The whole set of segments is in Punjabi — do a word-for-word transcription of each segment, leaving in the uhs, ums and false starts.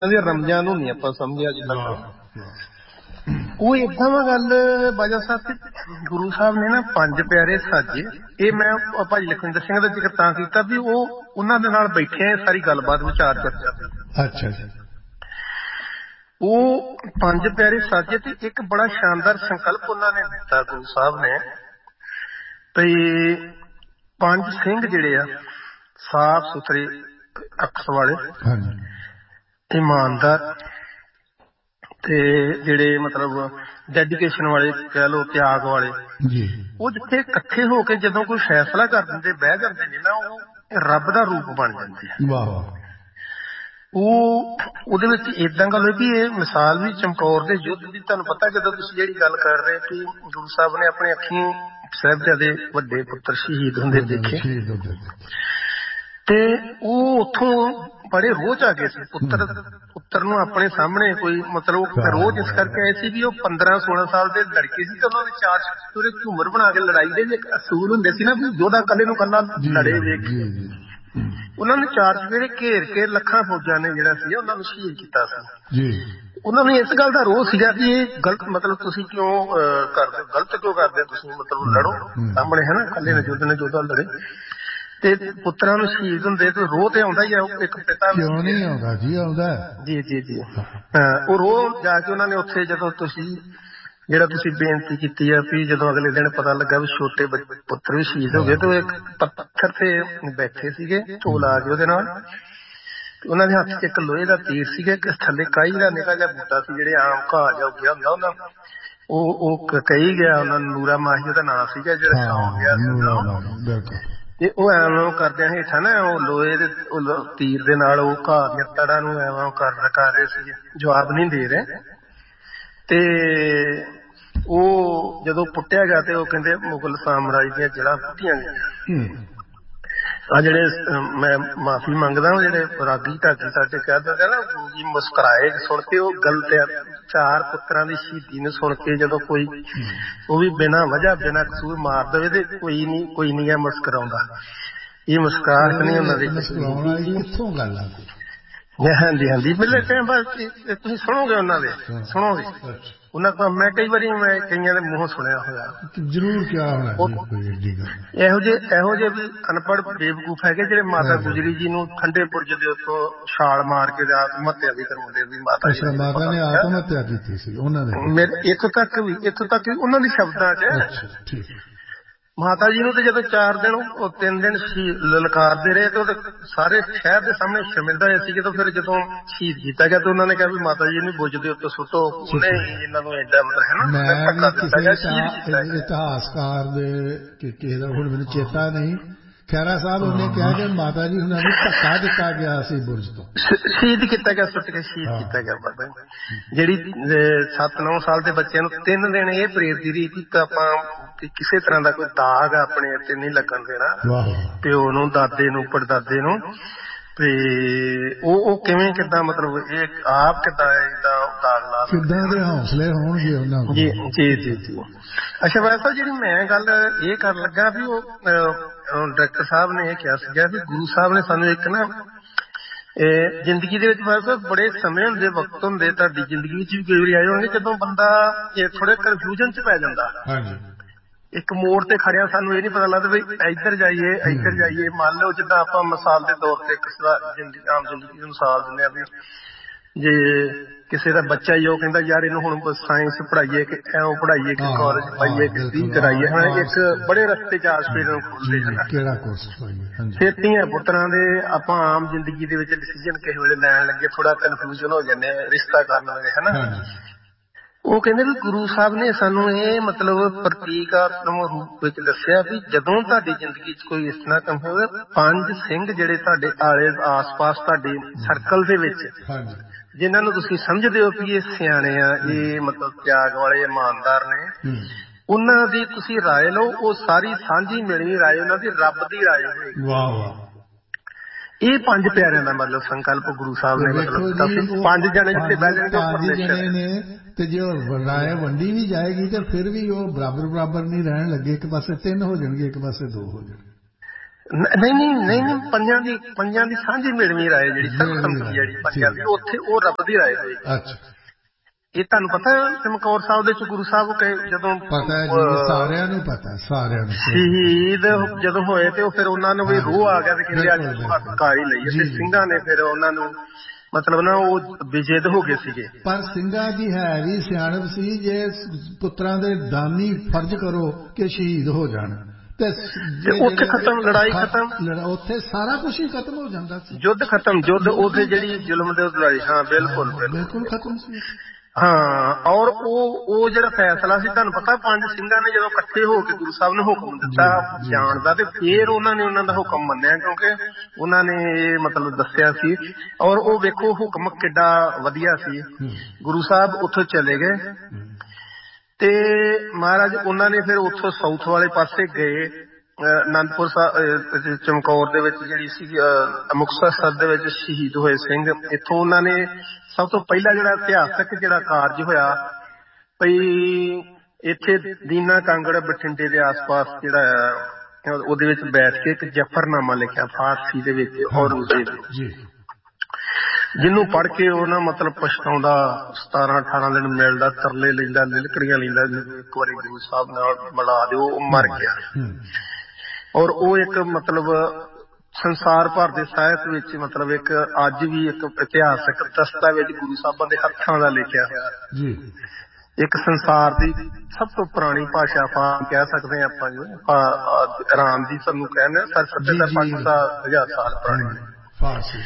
ਦੀਆਂ ਰਮਜ਼ਾਂ ਨੂੰ ਨਹੀਂ ਆਪਾਂ ਸਮਝਿਆ ਅਜੇ ਤੱਕ। ਉਹ ਏਦਾਂ ਵਾ ਗੱਲ ਬਾਜਾ ਸਾਹਿਬ, ਗੁਰੂ ਸਾਹਿਬ ਨੇ ਨਾ ਪੰਜ ਪਿਆਰੇ ਸਾਜੇ। ਇਹ ਮੈਂ ਭਾਜੀ ਲਖਵਿੰਦਰ ਸਿੰਘ ਦਾ ਜ਼ਿਕਰ ਤਾਂ ਕੀਤਾ ਵੀ ਉਹ ਉਹਨਾਂ ਦੇ ਨਾਲ ਬੈਠੇ ਸਾਰੀ ਗੱਲਬਾਤ ਵਿਚਾਰ ਚਰਚਾ ਹੋਈ। ਅੱਛਾ ਜੀ। ਉਹ ਪੰਜ ਪਿਆਰੇ ਸਾਜੇ ਤੇ ਇੱਕ ਬੜਾ ਸ਼ਾਨਦਾਰ ਸੰਕਲਪ ਉਹਨਾਂ ਨੇ ਦਿੱਤਾ ਗੁਰੂ ਸਾਹਿਬ ਨੇ ਵੀ ਪੰਜ ਸਿੰਘ ਜਿਹੜੇ ਆ ਸਾਫ ਸੁਥਰੇ ਅਕਸ ਵਾਲੇ, ਇਮਾਨਦਾਰ ਤੇ ਜਿਹੜੇ ਮਤਲਬ ਡੈਡੀਕੇਸ਼ਨ ਵਾਲੇ ਕਹਿ ਲਓ, ਤਿਆਗ ਵਾਲੇ, ਉਹ ਜਿੱਥੇ ਇਕੱਠੇ ਹੋ ਕੇ ਜਦੋਂ ਕੋਈ ਫੈਸਲਾ ਕਰ ਦਿੰਦੇ, ਬਹਿ ਜਾਂਦੇ ਨੇ ਨਾ, ਉਹ ਰੱਬ ਦਾ ਰੂਪ ਬਣ ਜਾਂਦੇ ਆ। ਉਹ ਉਹਦੇ ਵਿੱਚ ਏਦਾਂ ਗੱਲ ਹੋਈ ਵੀ ਇਹ ਮਿਸਾਲ ਵੀ ਚਮਕੌਰ ਦੇ ਯੁੱਧ ਦੀ ਤੁਹਾਨੂੰ ਪਤਾ, ਜਦੋਂ ਤੁਸੀਂ ਜਿਹੜੀ ਗੱਲ ਕਰ ਰਹੇ ਕਿ ਗੁਰੂ ਸਾਹਿਬ ਨੇ ਆਪਣੇ ਅੱਖੀਂ ਸਾਹਿਬਜ਼ਾਦੇ ਵੱਡੇ ਪੁੱਤਰ ਸ਼ਹੀਦ ਹੁੰਦੇ ਦੇਖੇ ਤੇ ਉਹ ਉੱਥੋਂ ਬੜੇ ਰੋਜ ਆ ਗਏ ਸੀ। ਪੁੱਤਰ ਪੁੱਤਰ ਨੂੰ ਆਪਣੇ ਸਾਹਮਣੇ ਕੋਈ ਮਤਲਬ ਰੋਜ ਇਸ ਕਰਕੇ ਆਏ ਸੀ ਵੀ ਉਹ ਪੰਦਰਾਂ ਸੋਲਾਂ ਸਾਲ ਦੇ ਲੜਕੇ ਸੀ ਤੇ ਉਹਨਾਂ ਦੇ ਚਾਰ ਪੂਰੇ ਝੂਮਰ ਬਣਾ ਕੇ ਲੜਾਈ ਦੇ ਜੇ ਅਸੂਲ ਹੁੰਦੇ ਸੀ ਨਾ ਵੀ ਯੋਧਾ ਕੱਲੇ ਨੂੰ ਕੱਲਾ ਲੜੇ ਵੇਖ ਕੇ ਉਹਨਾਂ ਨੇ ਚਾਰ ਚੁਫੇਰੇ ਘੇਰ ਕੇ ਲੱਖਾਂ ਫੌਜਾਂ ਨੇ ਜਿਹੜਾ ਸੀ ਉਹਨਾਂ ਨੂੰ ਸ਼ਹੀਦ ਕੀਤਾ ਸੀ। ਉਹਨਾਂ ਨੂੰ ਇਸ ਗੱਲ ਦਾ ਰੋਹ ਸੀਗਾ ਕਿ ਇਹ ਗਲਤ, ਮਤਲਬ ਤੁਸੀਂ ਕਿਉਂ ਕਰਦੇ, ਗਲਤ ਕਿਉਂ ਕਰਦੇ ਤੁਸੀਂ, ਮਤਲਬ ਲੜੋ ਸਾਹਮਣੇ ਹੈ ਨਾ, ਕੱਲੇ ਨੇ ਯੋਧੇ ਨੇ ਯੋਧਾ ਲੜੇ ਤੇ ਪੁੱਤਰਾਂ ਨੂੰ ਸ਼ਹੀਦ ਹੁੰਦੇ ਤੇ ਰੋਹ ਤੇ ਆਉਂਦਾ ਹੀ ਆ। ਇੱਕ ਪਿਤਾ ਕਿਉਂ ਨਹੀਂ ਆਉਂਦਾ ਜੀ, ਆਉਂਦਾ ਜੀ ਜੀ ਜੀ। ਉਹ ਰੋਹ ਜਾ ਕੇ ਉਹਨਾਂ ਨੇ ਉੱਥੇ, ਜਦੋਂ ਤੁਸੀਂ ਜਿਹੜਾ ਤੁਸੀਂ ਬੇਨਤੀ ਕੀਤੀ ਆ ਵੀ ਜਦੋਂ ਅਗਲੇ ਦਿਨ ਪਤਾ ਲੱਗਾ ਵੀ ਛੋਟੇ ਪੁੱਤਰ ਵੀ ਸ਼ਹੀਦ ਹੋ ਗਏ ਤੇ ਉਹ ਇੱਕ ਪੱਥਰ ਤੇ ਬੈਠੇ ਸੀਗੇ, ਝੋਲਾ ਆ ਕੇ ਉਹਦੇ ਨਾਲ, ਉਹਨਾਂ ਦੇ ਹੱਥ ਚ ਇੱਕ ਲੋਹੇ ਦਾ ਤੀਰ ਸੀਗਾ, ਇੱਕ ਥੱਲੇ ਕਾਈ ਦਾ ਨਿੱਕਾ ਜਿਹਾ ਬੂਟਾ ਸੀ, ਜਿਹੜੇ ਆਮ ਘਾਹ ਜਾ ਉੱਗਿਆ ਹੁੰਦਾ ਉਹਨਾਂ, ਉਹ ਉਹ ਕਹੀ ਗਿਆ ਉਹਨਾਂ ਨੂੰ, ਨੂਰਾ ਮਾਹੀ ਉਹਦਾ ਨਾਂ ਸੀਗਾ, ਜਿਹੜਾ ਸੌਂ ਗਿਆ ਸੀ। ਤੇ ਉਹ ਐਵੇਂ ਕਰਦਿਆਂ ਹੇਠਾਂ ਨਾ ਉਹ ਲੋਹੇ ਦੇ ਤੀਰ ਦੇ ਨਾਲ ਉਹ ਘਾਹ ਦੀਆਂ ਤੜਾਂ ਨੂੰ ਐਵੇਂ ਕਰ ਕਰ ਰਹੇ ਸੀ, ਜਵਾਬ ਨਹੀਂ ਦੇ ਰਹੇ। ਤੇ ਉਹ ਜਦੋਂ ਪੁੱਟਿਆ ਗਿਆ ਤੇ ਉਹ ਕਹਿੰਦੇ ਮੁਗਲ ਸਾਮਰਾਜ ਦੀਆਂ ਜੜ੍ਹਾਂ ਪੁੱਟੀਆਂ ਗਈਆਂ। ਆ ਜਿਹੜੇ ਮੈਂ ਮਾਫੀ ਮੰਗਦਾ, ਜਿਹੜੇ ਰਾਗੀ ਢਾਕੀ ਸਾਡੇ ਕਹਿ ਦਿੰਦੇ ਨਾ ਗੁਰੂ ਜੀ ਮੁਸਕਰਾਏ ਸੁਣ ਕੇ, ਉਹ ਗੱਲ ਤੇ ਚਾਰ ਪੁੱਤਰਾਂ ਦੀ ਸ਼ਹੀਦੀ ਨੂੰ ਸੁਣ ਕੇ ਜਦੋਂ ਕੋਈ ਉਹ ਵੀ ਬਿਨਾਂ ਵਜ੍ਹਾ ਬਿਨਾਂ ਕਸੂਰ ਮਾਰ ਦੇਵੇ ਤੇ ਕੋਈ ਨੀ ਕੋਈ ਨੀ ਗਾ ਮੁਸਕਰਾਉਂਦਾ। ਇਹ ਮੁਸਕਰਾਹਟ ਨਹੀਂ ਉਹਨਾਂ ਦੀ। ਕਿੱਥੋਂ ਗੱਲ ਆ? ਹਾਂਜੀ ਹਾਂਜੀ, ਪਹਿਲੇ ਟਾਈਮ ਬਾਅਦ ਤੁਸੀਂ ਸੁਣੋਗੇ ਉਹਨਾਂ ਦੇ, ਸੁਣੋਗੇ ਉਹਨਾਂ ਕੋਲ। ਮੈਂ ਕਈ ਵਾਰੀ ਮੈਂ ਕਈਆਂ ਦੇ ਮੂੰਹੋਂ ਸੁਣਿਆ ਹੋਇਆ। ਜ਼ਰੂਰ ਕਿਆ ਹੋਣਾ ਇਹੋ ਜਿਹੇ ਇਹੋ ਜਿਹੇ ਵੀ ਅਨਪੜ੍ਹ ਬੇਵਕੂਫ ਹੈਗੇ ਜਿਹੜੇ ਮਾਤਾ ਗੁਜਰੀ ਜੀ ਨੂੰ ਠੰਡੇ ਬੁਰਜ ਦੇ ਉੱਤੋਂ ਛਾਲ ਮਾਰ ਕੇ ਆਤਮ ਹੱਤਿਆ ਵੀ ਕਰਵਾਉਂਦੇ ਵੀ ਮਾਤਾ ਜੀ ਮਾਤਾ ਨੇ ਆਤਮ ਹੱਤਿਆ ਕੀਤੀ ਸੀ ਉਹਨਾਂ ਨੇ। ਮੇਰੇ ਇੱਥੋਂ ਤੱਕ ਵੀ ਇੱਥੋਂ ਤੱਕ ਵੀ ਉਹਨਾਂ ਦੀ ਸ਼ਬਦਾਂ ਚ ਮਾਤਾ ਜੀ ਨੂੰ ਤੇ ਜਦੋਂ ਚਾਰ ਦਿਨ ਉਹ ਤਿੰਨ ਦਿਨ ਲਲਕਾਰਦੇ ਰਹੇ ਤੇ ਉਹਦੇ ਸਾਰੇ ਸ਼ਹਿਰ ਦੇ ਸਾਹਮਣੇ ਸ਼ਰਮਿੰਦਾ ਹੋਏ ਸੀ। ਜਦੋਂ ਫਿਰ ਜਦੋਂ ਸ਼ਹੀਦ ਕੀਤਾ ਗਿਆ ਤੇ ਉਹਨਾਂ ਨੇ ਕਿਹਾ ਵੀ ਮਾਤਾ ਜੀ ਨੂੰ ਬੁੱਝ ਦੇ ਉੱਤੇ ਸੁੱਟੋ, ਉਹਨੇ ਇਹਨਾਂ ਨੂੰ ਏਡਾ ਮਤਲਬ ਹੈ ਨਾ ਇਤਿਹਾਸਕਾਰ ਦੇ ਕਿਸੇ ਦਾ ਹੁਣ ਮੈਨੂੰ ਚੇਤਾ ਨਹੀਂ, ਖਹਿਰਾ ਸਾਹਿਬ ਉਹਨੇ ਕਿਹਾ ਕਿ ਮਾਤਾ ਜੀ ਉਹਨਾਂ ਨੂੰ ਧੱਕਾ ਦਿੱਤਾ ਗਿਆ ਸੀ ਬੁਰਜ ਤੋਂ, ਸ਼ਹੀਦ ਕੀਤਾ ਗਿਆ, ਸੁੱਟ ਕੇ ਸ਼ਹੀਦ ਕੀਤਾ ਗਿਆ। ਬਾਬਾ ਜਿਹੜੀ ਸੱਤ ਨੌ ਸਾਲ ਦੇ ਬੱਚਿਆਂ ਨੂੰ ਤਿੰਨ ਦਿਨ ਇਹ ਪ੍ਰੇਰਦੀ ਰਹੀ ਕਿ ਆਪਾਂ ਕਿਸੇ ਤਰ੍ਹਾਂ ਦਾ ਕੋਈ ਦਾਗ ਆਪਣੇ ਤੇ ਨਹੀਂ ਲੱਗਣ ਦੇਣਾ, ਪਿਓ ਨੂੰ, ਦਾਦੇ ਨੂੰ, ਪੜਦਾਦੇ ਨੂੰ। ਤੇ ਉਹ ਉਹ ਕਿਵੇਂ ਕਿੱਦਾਂ ਮਤਲਬ ਇਹ ਆਪ ਕਿੱਦਾਂ ਏਦਾਂ ਦਾਗ ਲਾ, ਕਿੱਦਾਂ ਦੇ ਹੌਸਲੇ ਹੋਣਗੇ ਉਹਨਾਂ ਕੋਲ। ਜੀ ਜੀ ਜੀ ਜੀ। ਅੱਛਾ ਵੈਸੇ ਜਿਹੜੀ ਮੈਂ ਗੱਲ ਇਹ ਕਰਨ ਲੱਗਾ ਵੀ ਉਹ ਡਾਇਰੈਕਟਰ ਸਾਹਿਬ ਨੇ ਇਹ ਕਿਹਾ ਸੀਗਾ ਵੀ ਗੁਰੂ ਸਾਹਿਬ ਨੇ ਸਾਨੂੰ ਇੱਕ ਨਾ ਇਹ ਜ਼ਿੰਦਗੀ ਦੇ ਵਿੱਚ ਵੈਸੇ ਬੜੇ ਸਮੇਂ ਹੁੰਦੇ, ਵਕਤ ਹੁੰਦੇ, ਤੁਹਾਡੀ ਜ਼ਿੰਦਗੀ ਵਿੱਚ ਵੀ ਕਈ ਵਾਰੀ ਆਏ ਹੋਣਗੇ ਜਦੋਂ ਬੰਦਾ ਇਹ ਥੋੜੇ ਕਨਫਿਊਜ਼ਨ ਚ ਪੈ ਜਾਂਦਾ। ਇੱਕ ਮੋੜ ਤੇ ਖੜਿਆ ਸਾਨੂੰ ਇਹ ਨੀ ਪਤਾ ਲੱਗਦਾ ਵੀ ਇੱਧਰ ਜਾਈਏ ਇੱਧਰ ਜਾਈਏ। ਮੰਨ ਲਓ ਜਿੱਦਾਂ ਆਪਾਂ ਮਿਸਾਲ ਦੇ ਤੌਰ ਤੇ ਕਿਸੇ ਦਾ ਜ਼ਿੰਦਗੀ ਆਮ ਜ਼ਿੰਦਗੀ ਦੀ ਮਿਸਾਲ ਦਿੰਦੇ ਆ ਵੀ ਜੇ ਕਿਸੇ ਦਾ ਬੱਚਾ ਹੀ ਉਹ ਕਹਿੰਦਾ ਯਾਰ ਇਹਨੂੰ ਹੁਣ ਸਾਇੰਸ ਪੜ੍ਹਾਈਏ ਕਿ ਐਵੇਂ ਪੜ੍ਹਾਈਏ ਕਿ ਕਾਲਜ ਪਾਈਏ ਕਿ ਕੀ ਕਰਾਈਏ, ਹਾਂ ਇੱਕ ਬੜੇ ਰਸਤੇ ਚ ਆਸਪੇਰ ਖੁੱਲਦੇ ਹਨ। ਕਿਹੜਾ ਕੋਰਸ ਪਾਈਏ? ਫਿਰ ਧੀਆਂ ਪੁੱਤਰਾਂ ਦੇ ਆਪਾਂ ਆਮ ਜ਼ਿੰਦਗੀ ਦੇ ਵਿੱਚ ਡਿਸੀਜ਼ਨ ਕਿਸੇ ਵੇਲੇ ਲੈਣ ਲੱਗੇ ਥੋੜਾ ਕਨਫਿਊਜ਼ਨ ਹੋ ਜਾਂਦੇ ਆ ਰਿਸ਼ਤਾ ਕਰਨ ਵੇਲੇ, ਹਨਾ। ਉਹ ਕਹਿੰਦੇ ਵੀ ਗੁਰੂ ਸਾਹਿਬ ਨੇ ਸਾਨੂੰ ਇਹ ਮਤਲਬ ਪ੍ਰਤੀਕਾਤਮਕ ਰੂਪ ਵਿੱਚ ਦੱਸਿਆ ਵੀ ਜਦੋਂ ਤੁਹਾਡੀ ਜ਼ਿੰਦਗੀ ਚ ਕੋਈ ਇਸ ਤਰ੍ਹਾਂ ਕੰਮ ਹੋਵੇ, ਪੰਜ ਸਿੰਘ ਜਿਹੜੇ ਤੁਹਾਡੇ ਆਲੇ ਆਸ ਪਾਸ ਤੁਹਾਡੇ ਸਰਕਲ ਦੇ ਵਿੱਚ ਜਿਨ੍ਹਾਂ ਨੂੰ ਤੁਸੀਂ ਸਮਝਦੇ ਹੋ ਵੀ ਇਹ ਸਿਆਣੇ ਆ, ਇਹ ਮਤਲਬ ਤਿਆਗ ਵਾਲੇ ਇਮਾਨਦਾਰ ਨੇ, ਉਹਨਾਂ ਦੀ ਤੁਸੀਂ ਰਾਏ ਲਓ। ਉਹ ਸਾਰੀ ਸਾਂਝੀ ਮਿਲਵੀਂ ਰਾਏ ਉਹਨਾਂ ਦੀ ਰੱਬ ਦੀ ਰਾਏ ਹੋਏਗੀ। ਵਾਹ ਵਾਹ। ਇਹ ਪੰਜ ਪਿਆਰਿਆਂ ਦਾ ਮਤਲਬ ਸੰਕਲਪ ਗੁਰੂ ਸਾਹਿਬ ਨੇ ਮਤਲਬ ਪੰਜ ਜਣੇ ਜਿੱਥੇ ਬਹਿ ਜਾਣਗੇ ਤੇ ਜੇ ਰਾਏ ਵੰਡੀ ਵੀ ਜਾਏਗੀ ਤੇ ਫਿਰ ਵੀ ਉਹ ਬਰਾਬਰ ਬਰਾਬਰ ਨਹੀਂ ਰਹਿਣ ਲੱਗੇ, ਇੱਕ ਪਾਸੇ ਤਿੰਨ ਹੋ ਜਾਣਗੇ ਇੱਕ ਪਾਸੇ ਦੋ ਹੋ ਜਾਣਗੇ। ਨਹੀਂ ਨਹੀਂ ਨਹੀਂ ਨਹੀਂ ਪੰਜਾਂ ਦੀ ਪੰਜਾਂ ਦੀ ਸਾਂਝੀ ਮਿਲਵੀਂ ਰਾਏ ਜਿਹੜੀ ਸਰਬਸੰਮਤੀ ਜਿਹੜੀ ਪੰਜਾਂ ਦੀ ਉੱਥੇ ਉਹ ਰੱਬ ਦੀ ਰਾਏ ਹੋਈ। ਇਹ ਤੁਹਾਨੂੰ ਪਤਾ ਚਮਕੌਰ ਸਾਹਿਬ ਦੇ ਚ ਗੁਰੂ ਸਾਹਿਬ ਕਹੇ ਜਦੋਂ ਪਤਾ ਜੀ ਸਾਰਿਆਂ ਨੂੰ ਪਤਾ ਸਾਰਿਆਂ ਨੂੰ ਸ਼ਹੀਦ ਜਦੋਂ ਹੋਏ ਤੇ ਉਹ ਫਿਰ ਉਹਨਾਂ ਨੂੰ ਵੀ ਰੂਹ ਆ ਗਿਆ ਤੇ ਕਹਿੰਦੇ ਅੱਜ ਹੱਕ ਹੀ ਲਈ ਤੇ ਸਿੰਘਾਂ ਨੇ ਫਿਰ ਉਹਨਾਂ ਨੂੰ ਮਤਲਬ ਨਾ ਉਹ ਬੇਜਿੱਦ ਹੋ ਗਏ ਸੀਗੇ। ਪਰ ਸਿੰਘਾਂ ਦੀ ਹੈ ਵੀ ਸਿਆਣਪ ਸੀ ਜੇ ਪੁੱਤਰਾਂ ਦੇ ਦਾਨੀ ਫਰਜ਼ ਕਰੋ ਕਿ ਸ਼ਹੀਦ ਹੋ ਜਾਣ ਤੇ ਉੱਥੇ ਖਤਮ ਲੜਾਈ ਖਤਮ ਉੱਥੇ ਸਾਰਾ ਕੁਛ ਹੀ ਖਤਮ ਹੋ ਜਾਂਦਾ ਸੀ। ਯੁੱਧ ਖਤਮ ਯੁੱਧ ਉੱਥੇ ਜਿਹੜੀ ਜ਼ੁਲਮ ਦੇ ਲੜਾਈ ਹਾਂ ਬਿਲਕੁਲ ਬਿਲਕੁਲ ਖਤਮ ਸੀ। ਹਾਂ ਔਰ ਉਹ ਉਹ ਜਿਹੜਾ ਫੈਸਲਾ ਸੀ ਤੁਹਾਨੂੰ ਪਤਾ ਪੰਜ ਸਿੰਘਾਂ ਨੇ ਜਦੋਂ ਇਕੱਠੇ ਹੋ ਕੇ ਗੁਰੂ ਸਾਹਿਬ ਨੇ ਹੁਕਮ ਦਿੱਤਾ ਜਾਣ ਦਾ ਤੇ ਫਿਰ ਉਹਨਾਂ ਨੇ ਉਹਨਾਂ ਦਾ ਹੁਕਮ ਮੰਨਿਆ ਕਿਉਂਕਿ ਉਹਨਾਂ ਨੇ ਇਹ ਮਤਲਬ ਦੱਸਿਆ ਸੀ। ਔਰ ਉਹ ਵੇਖੋ ਹੁਕਮ ਕਿੱਡਾ ਵਧੀਆ ਸੀ। ਗੁਰੂ ਸਾਹਿਬ ਉੱਥੋਂ ਚਲੇ ਗਏ ਤੇ ਮਹਾਰਾਜ ਉਹਨਾਂ ਨੇ ਫਿਰ ਉੱਥੋਂ ਸਾਊਥ ਵਾਲੇ ਪਾਸੇ ਗਏ ਅਨੰਦਪੁਰ ਸਾਹਿਬ ਚਮਕੌਰ ਦੇ ਵਿੱਚ ਜਿਹੜੀ ਸੀ ਮੁਕਤਸਰ ਦੇ ਵਿੱਚ ਸ਼ਹੀਦ ਹੋਏ ਸਿੰਘ ਇੱਥੋਂ ਉਹਨਾਂ ਨੇ ਸਭ ਤੋਂ ਪਹਿਲਾ ਜਿਹੜਾ ਇਤਿਹਾਸਕ ਜਿਹੜਾ ਕਾਰਜ ਹੋਇਆ ਭਈ ਇੱਥੇ ਦੀਨਾ ਕਾਂਗੜ ਬਠਿੰਡੇ ਦੇ ਆਸ ਪਾਸ ਜਿਹੜਾ ਉਹਦੇ ਵਿੱਚ ਬੈਠ ਕੇ ਇੱਕ ਜਫਰਨਾਮਾ ਲਿਖਿਆ ਫਾਰਸੀ ਦੇ ਵਿੱਚ ਔਰੰਗਜ਼ੇਬ ਜਿਹਨੂੰ ਪੜ੍ਹ ਕੇ ਉਹ ਨਾ ਮਤਲਬ ਪਛਤਾਉਂਦਾ ਸਤਾਰਾਂ ਅਠਾਰਾਂ ਦਿਨ ਮਿਲਦਾ ਤਰਲੇ ਲੈਂਦਾ ਲਿਲਕੜੀਆਂ ਲੈਂਦਾ ਇੱਕ ਵਾਰੀ ਗੁਰੂ ਸਾਹਿਬ ਨਾਲ ਮਿਲਾ ਦਿਓ ਉਹ ਮਰ ਗਿਆ। ਔਰ ਉਹ ਇੱਕ ਮਤਲਬ ਸੰਸਾਰ ਭਰ ਦੇ ਸਾਹਿਤ ਵਿੱਚ ਮਤਲਬ ਇੱਕ ਅੱਜ ਵੀ ਇੱਕ ਇਤਿਹਾਸਕ ਦਸਤਾਵੇਜ਼ ਗੁਰੂ ਸਾਹਿਬਾਂ ਦੇ ਹੱਥਾਂ ਦਾ ਲਿਖਿਆ ਹੋਇਆ ਇੱਕ ਸੰਸਾਰ ਦੀ ਸਭ ਤੋਂ ਪੁਰਾਣੀ ਭਾਸ਼ਾ ਆਪਾਂ ਕਹਿ ਸਕਦੇ ਹਾਂ ਆਪਾਂ ਜੀ ਆਰਾਮ ਦੀ ਸਾਨੂੰ ਕਹਿੰਦੇ ਸਰ ਸੱਤਰ ਪੰਜ ਹਜ਼ਾਰ ਸਾਲ ਪੁਰਾਣੀ।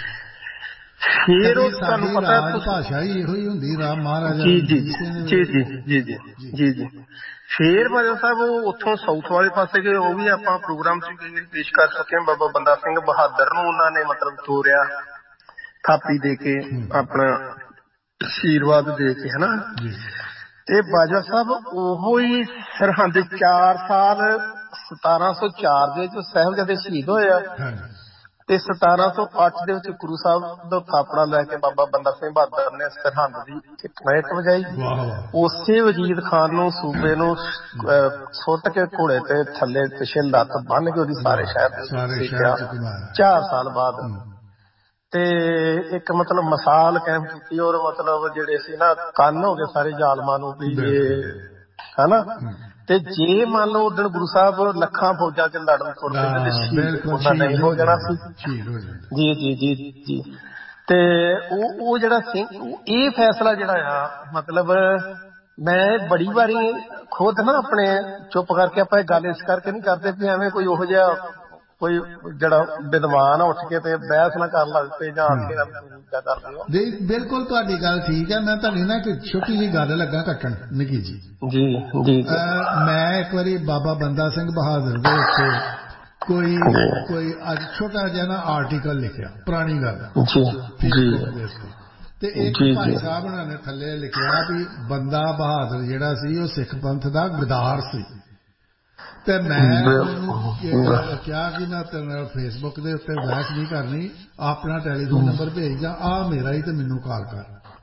ਫਿਰ ਉਹ ਤੁਹਾਨੂੰ ਪਤਾ ਭਾਸ਼ਾ ਹੀ ਇਹੋ ਹੀ ਹੁੰਦੀ ਰਾਮ ਮਹਾਰਾਜਾ ਜੀ ਜੀ ਜੀ ਜੀ ਜੀ ਜੀ ਜੀ ਜੀ। ਫੇਰ ਬਾਜਵਾ ਸਾਹਿਬ ਉਹ ਉੱਥੋਂ ਸਾਊਥ ਵਾਲੇ ਪਾਸੇ ਗਏ ਉਹ ਵੀ ਆਪਾਂ ਪ੍ਰੋਗਰਾਮ ਚ ਕਈ ਵਾਰੀ ਪੇਸ਼ ਕਰ ਸਕੇ। ਬਾਬਾ ਬੰਦਾ ਸਿੰਘ ਬਹਾਦਰ ਨੂੰ ਉਹਨਾਂ ਨੇ ਮਤਲਬ ਤੋਰਿਆ ਥਾਪੀ ਦੇ ਕੇ ਆਪਣਾ ਆਸ਼ੀਰਵਾਦ ਦੇ ਕੇ ਹਨਾ। ਤੇ ਬਾਜਵਾ ਸਾਹਿਬ ਉਹੋ ਹੀ ਸਰਹੰਦ ਚਾਰ ਸਾਲ ਸਤਾਰਾਂ ਸੌ ਚਾਰ ਦੇ ਵਿੱਚ ਸਾਹਿਬਜ਼ਾਦੇ ਸ਼ਹੀਦ ਹੋਏ ਆ ਤੇ ਸਤਾਰਾਂ ਸੌ ਅੱਠ ਦੇ ਵਿੱਚ ਗੁਰੂ ਸਾਹਿਬ ਦਾ ਥਾਪੜਾ ਲੈ ਕੇ ਬਾਬਾ ਬੰਦਾ ਸਿੰਘ ਬਹਾਦਰ ਨੇ ਸਰਹੰਦ ਦੀ ਇੱਕ ਮਹਿਕ ਵਜਾਈ। ਉਸੇ ਵਜੀਦ ਖਾਨ ਨੂੰ ਸੂਬੇ ਨੂੰ ਸੁੱਟ ਕੇ ਘੋੜੇ ਤੇ ਥੱਲੇ ਪਿਛੇ ਲੱਤ ਬੰਨ ਕੇ ਉਹਦੀ ਸਾਰੇ ਸ਼ਹਿਰ ਚਾਰ ਸਾਲ ਬਾਅਦ ਤੇ ਇੱਕ ਮਤਲਬ ਮਿਸਾਲ ਕਾਇਮ ਕੀਤੀ। ਔਰ ਮਤਲਬ ਜਿਹੜੇ ਸੀ ਨਾ ਕੰਨ ਹੋ ਗਏ ਸਾਰੇ ਜ਼ਾਲਮਾਂ ਨੂੰ ਵੀ ਇਹ ਹਨਾ। ਤੇ ਜੇ ਮੰਨ ਲਓ ਉਦਣ ਗੁਰੂ ਸਾਹਿਬ ਲੱਖਾਂ ਫੌਜਾਂ ਚ ਲੜਨ ਤੁਰ ਪੈਂਦੇ ਨਹੀਂ ਹੋ ਜਾਣਾ ਸੀ। ਜੀ ਜੀ ਜੀ ਜੀ। ਤੇ ਉਹ ਉਹ ਜਿਹੜਾ ਸਿੰਘ ਇਹ ਫੈਸਲਾ ਜਿਹੜਾ ਆ ਮਤਲਬ ਮੈਂ ਬੜੀ ਵਾਰੀ ਖੁਦ ਨਾ ਆਪਣੇ ਚੁੱਪ ਕਰਕੇ ਆਪਾਂ ਇਹ ਗੱਲ ਇਸ ਕਰਕੇ ਨਹੀਂ ਕਰਦੇ ਵੀ ਐਵੇਂ ਕੋਈ ਉਹੋ ਜਿਹਾ ਕੋਈ ਜਿਹੜਾ ਵਿਦਵਾਨ ਉੱਠ ਕੇ ਤੇ ਬਹਿਸ ਨਾ ਕਰਨ ਲੱਗ ਪਏ ਜਾਂ ਆ ਕੇ ਕਰਦੇ ਹੋ। ਬਿਲਕੁਲ ਤੁਹਾਡੀ ਗੱਲ ਠੀਕ ਹੈ। ਮੈਂ ਤੁਹਾਨੂੰ ਨਾ ਇੱਕ ਛੋਟੀ ਜਿਹੀ ਗੱਲ ਲੱਗਾ ਕੱਟਣ ਨਿੱਕੀ ਜੀ ਜੀ ਜੀ। ਮੈਂ ਇੱਕ ਵਾਰੀ ਬਾਬਾ ਬੰਦਾ ਸਿੰਘ ਬਹਾਦਰ ਦੇ ਉੱਤੇ ਕੋਈ ਕੋਈ ਅੱਜ ਛੋਟਾ ਜਿਹਾ ਨਾ ਆਰਟੀਕਲ ਲਿਖਿਆ ਪੁਰਾਣੀ ਗੱਲ ਤੇ ਇੱਕ ਭਾਈ ਸਾਹਿਬ ਉਹਨਾਂ ਨੇ ਥੱਲੇ ਲਿਖਿਆ ਵੀ ਬੰਦਾ ਬਹਾਦਰ ਜਿਹੜਾ ਸੀ ਉਹ ਸਿੱਖ ਪੰਥ ਦਾ ਗਦਾਰ ਸੀ। ਤੇ ਮੈਂ ਉਹਨੂੰ ਕਿਹਾ ਕਿ ਮੈਂ ਤੇਰੇ ਨਾਲ ਫੇਸਬੁੱਕ ਦੇ ਉੱਤੇ ਬਹਿਸ ਨਹੀਂ ਕਰਨੀ ਆਪਣਾ ਟੈਲੀਫੋਨ ਨੰਬਰ ਭੇਜ ਜਾਂ ਆਹ ਮੇਰਾ ਹੀ ਤੇ ਮੈਨੂੰ ਕਾਲ ਕਰ।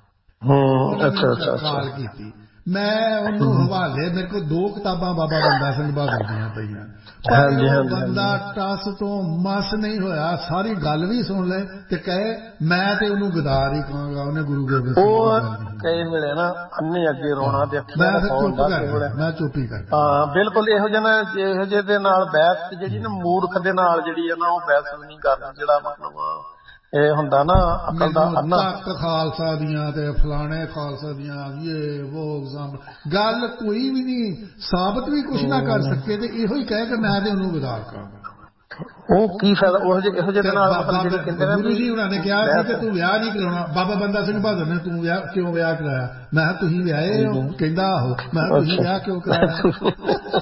ਕਾਲ ਕੀਤੀ ਮੈਂ ਉਹਨੂੰ ਹਵਾਲੇ ਮੇਰੇ ਕੋਲ ਦੋ ਕਿਤਾਬਾਂ ਬਾਬਾ ਬੰਦਾ ਸਿੰਘ ਬਹਾਦਰ ਦੀਆਂ ਪਈਆਂ ਪਰ ਬੰਦਾ ਟਸ ਤੋਂ ਮਸ ਨਹੀਂ ਹੋਇਆ ਸਾਰੀ ਗੱਲ ਵੀ ਸੁਣ ਲੈ ਤੇ ਕਹੇ ਮੈਂ ਤੇ ਉਹਨੂੰ ਗਦਾਰ ਹੀ ਕਹਾਂਗਾ ਉਹਨੇ ਗੁਰੂ ਗੋਬਿੰਦ ਸਿੰਘ ਕਈ ਮਿਲੇ ਨਾ ਅੰਨੇ ਅੱਗੇ ਰੋਣਾ ਤੇ ਮੈਂ ਚੁੱਪ ਹੀ ਕਰ। ਹਾਂ ਬਿਲਕੁਲ ਇਹੋ ਜਿਹੇ ਨਾ ਇਹੋ ਜਿਹੇ ਦੇ ਨਾਲ ਬਹਿਸ ਜਿਹੜੀ ਨਾ ਮੂਰਖ ਦੇ ਨਾਲ ਜਿਹੜੀ ਹੈ ਨਾ ਉਹ ਬਹਿਸ ਨਹੀਂ ਕਰਨੀ ਜਿਹੜਾ ਮਤਲਬ ਇਹ ਹੁੰਦਾ ਨਾ ਅਕਲ ਦਾ ਅੰਨਾ ਖਾਲਸਾ ਦੀਆਂ ਤੇ ਫਲਾਣੇ ਖਾਲਸਾ ਦੀਆਂ ਇਹ ਉਹ ਗੱਲ ਕੋਈ ਵੀ ਨਹੀਂ ਸਾਬਤ ਵੀ ਕੁਛ ਨਾ ਕਰ ਸਕੇ ਤੇ ਇਹੋ ਹੀ ਕਹਿ ਕੇ ਮੈਂ ਤੇ ਉਹਨੂੰ ਗਦਾਰ ਕਰਾਂਗਾ। ਉਹ ਕੀ ਫਾਇਦਾ ਉਹ ਇਹੋ ਜਿਹੇ ਨਾਲ ਗੁਰੂ ਜੀ ਉਹਨਾਂ ਨੇ ਕਿਹਾ ਸੀ ਕਿ ਤੂੰ ਵਿਆਹ ਨਹੀਂ ਕਰਾਉਣਾ। ਬਾਬਾ ਬੰਦਾ ਸਿੰਘ ਬਹਾਦਰ ਨੇ ਤੂੰ ਵਿਆਹ ਕਿਉਂ ਵਿਆਹ ਕਰਾਇਆ? ਮੈਂ ਕਿਹਾ ਤੁਸੀਂ ਵਿਆਹੇ ਹੋ? ਕਹਿੰਦਾ ਆਹੋ। ਮੈਂ ਕਿਹਾ ਤੁਸੀਂ ਵਿਆਹ ਕਿਉਂ ਕਰਾਇਆ?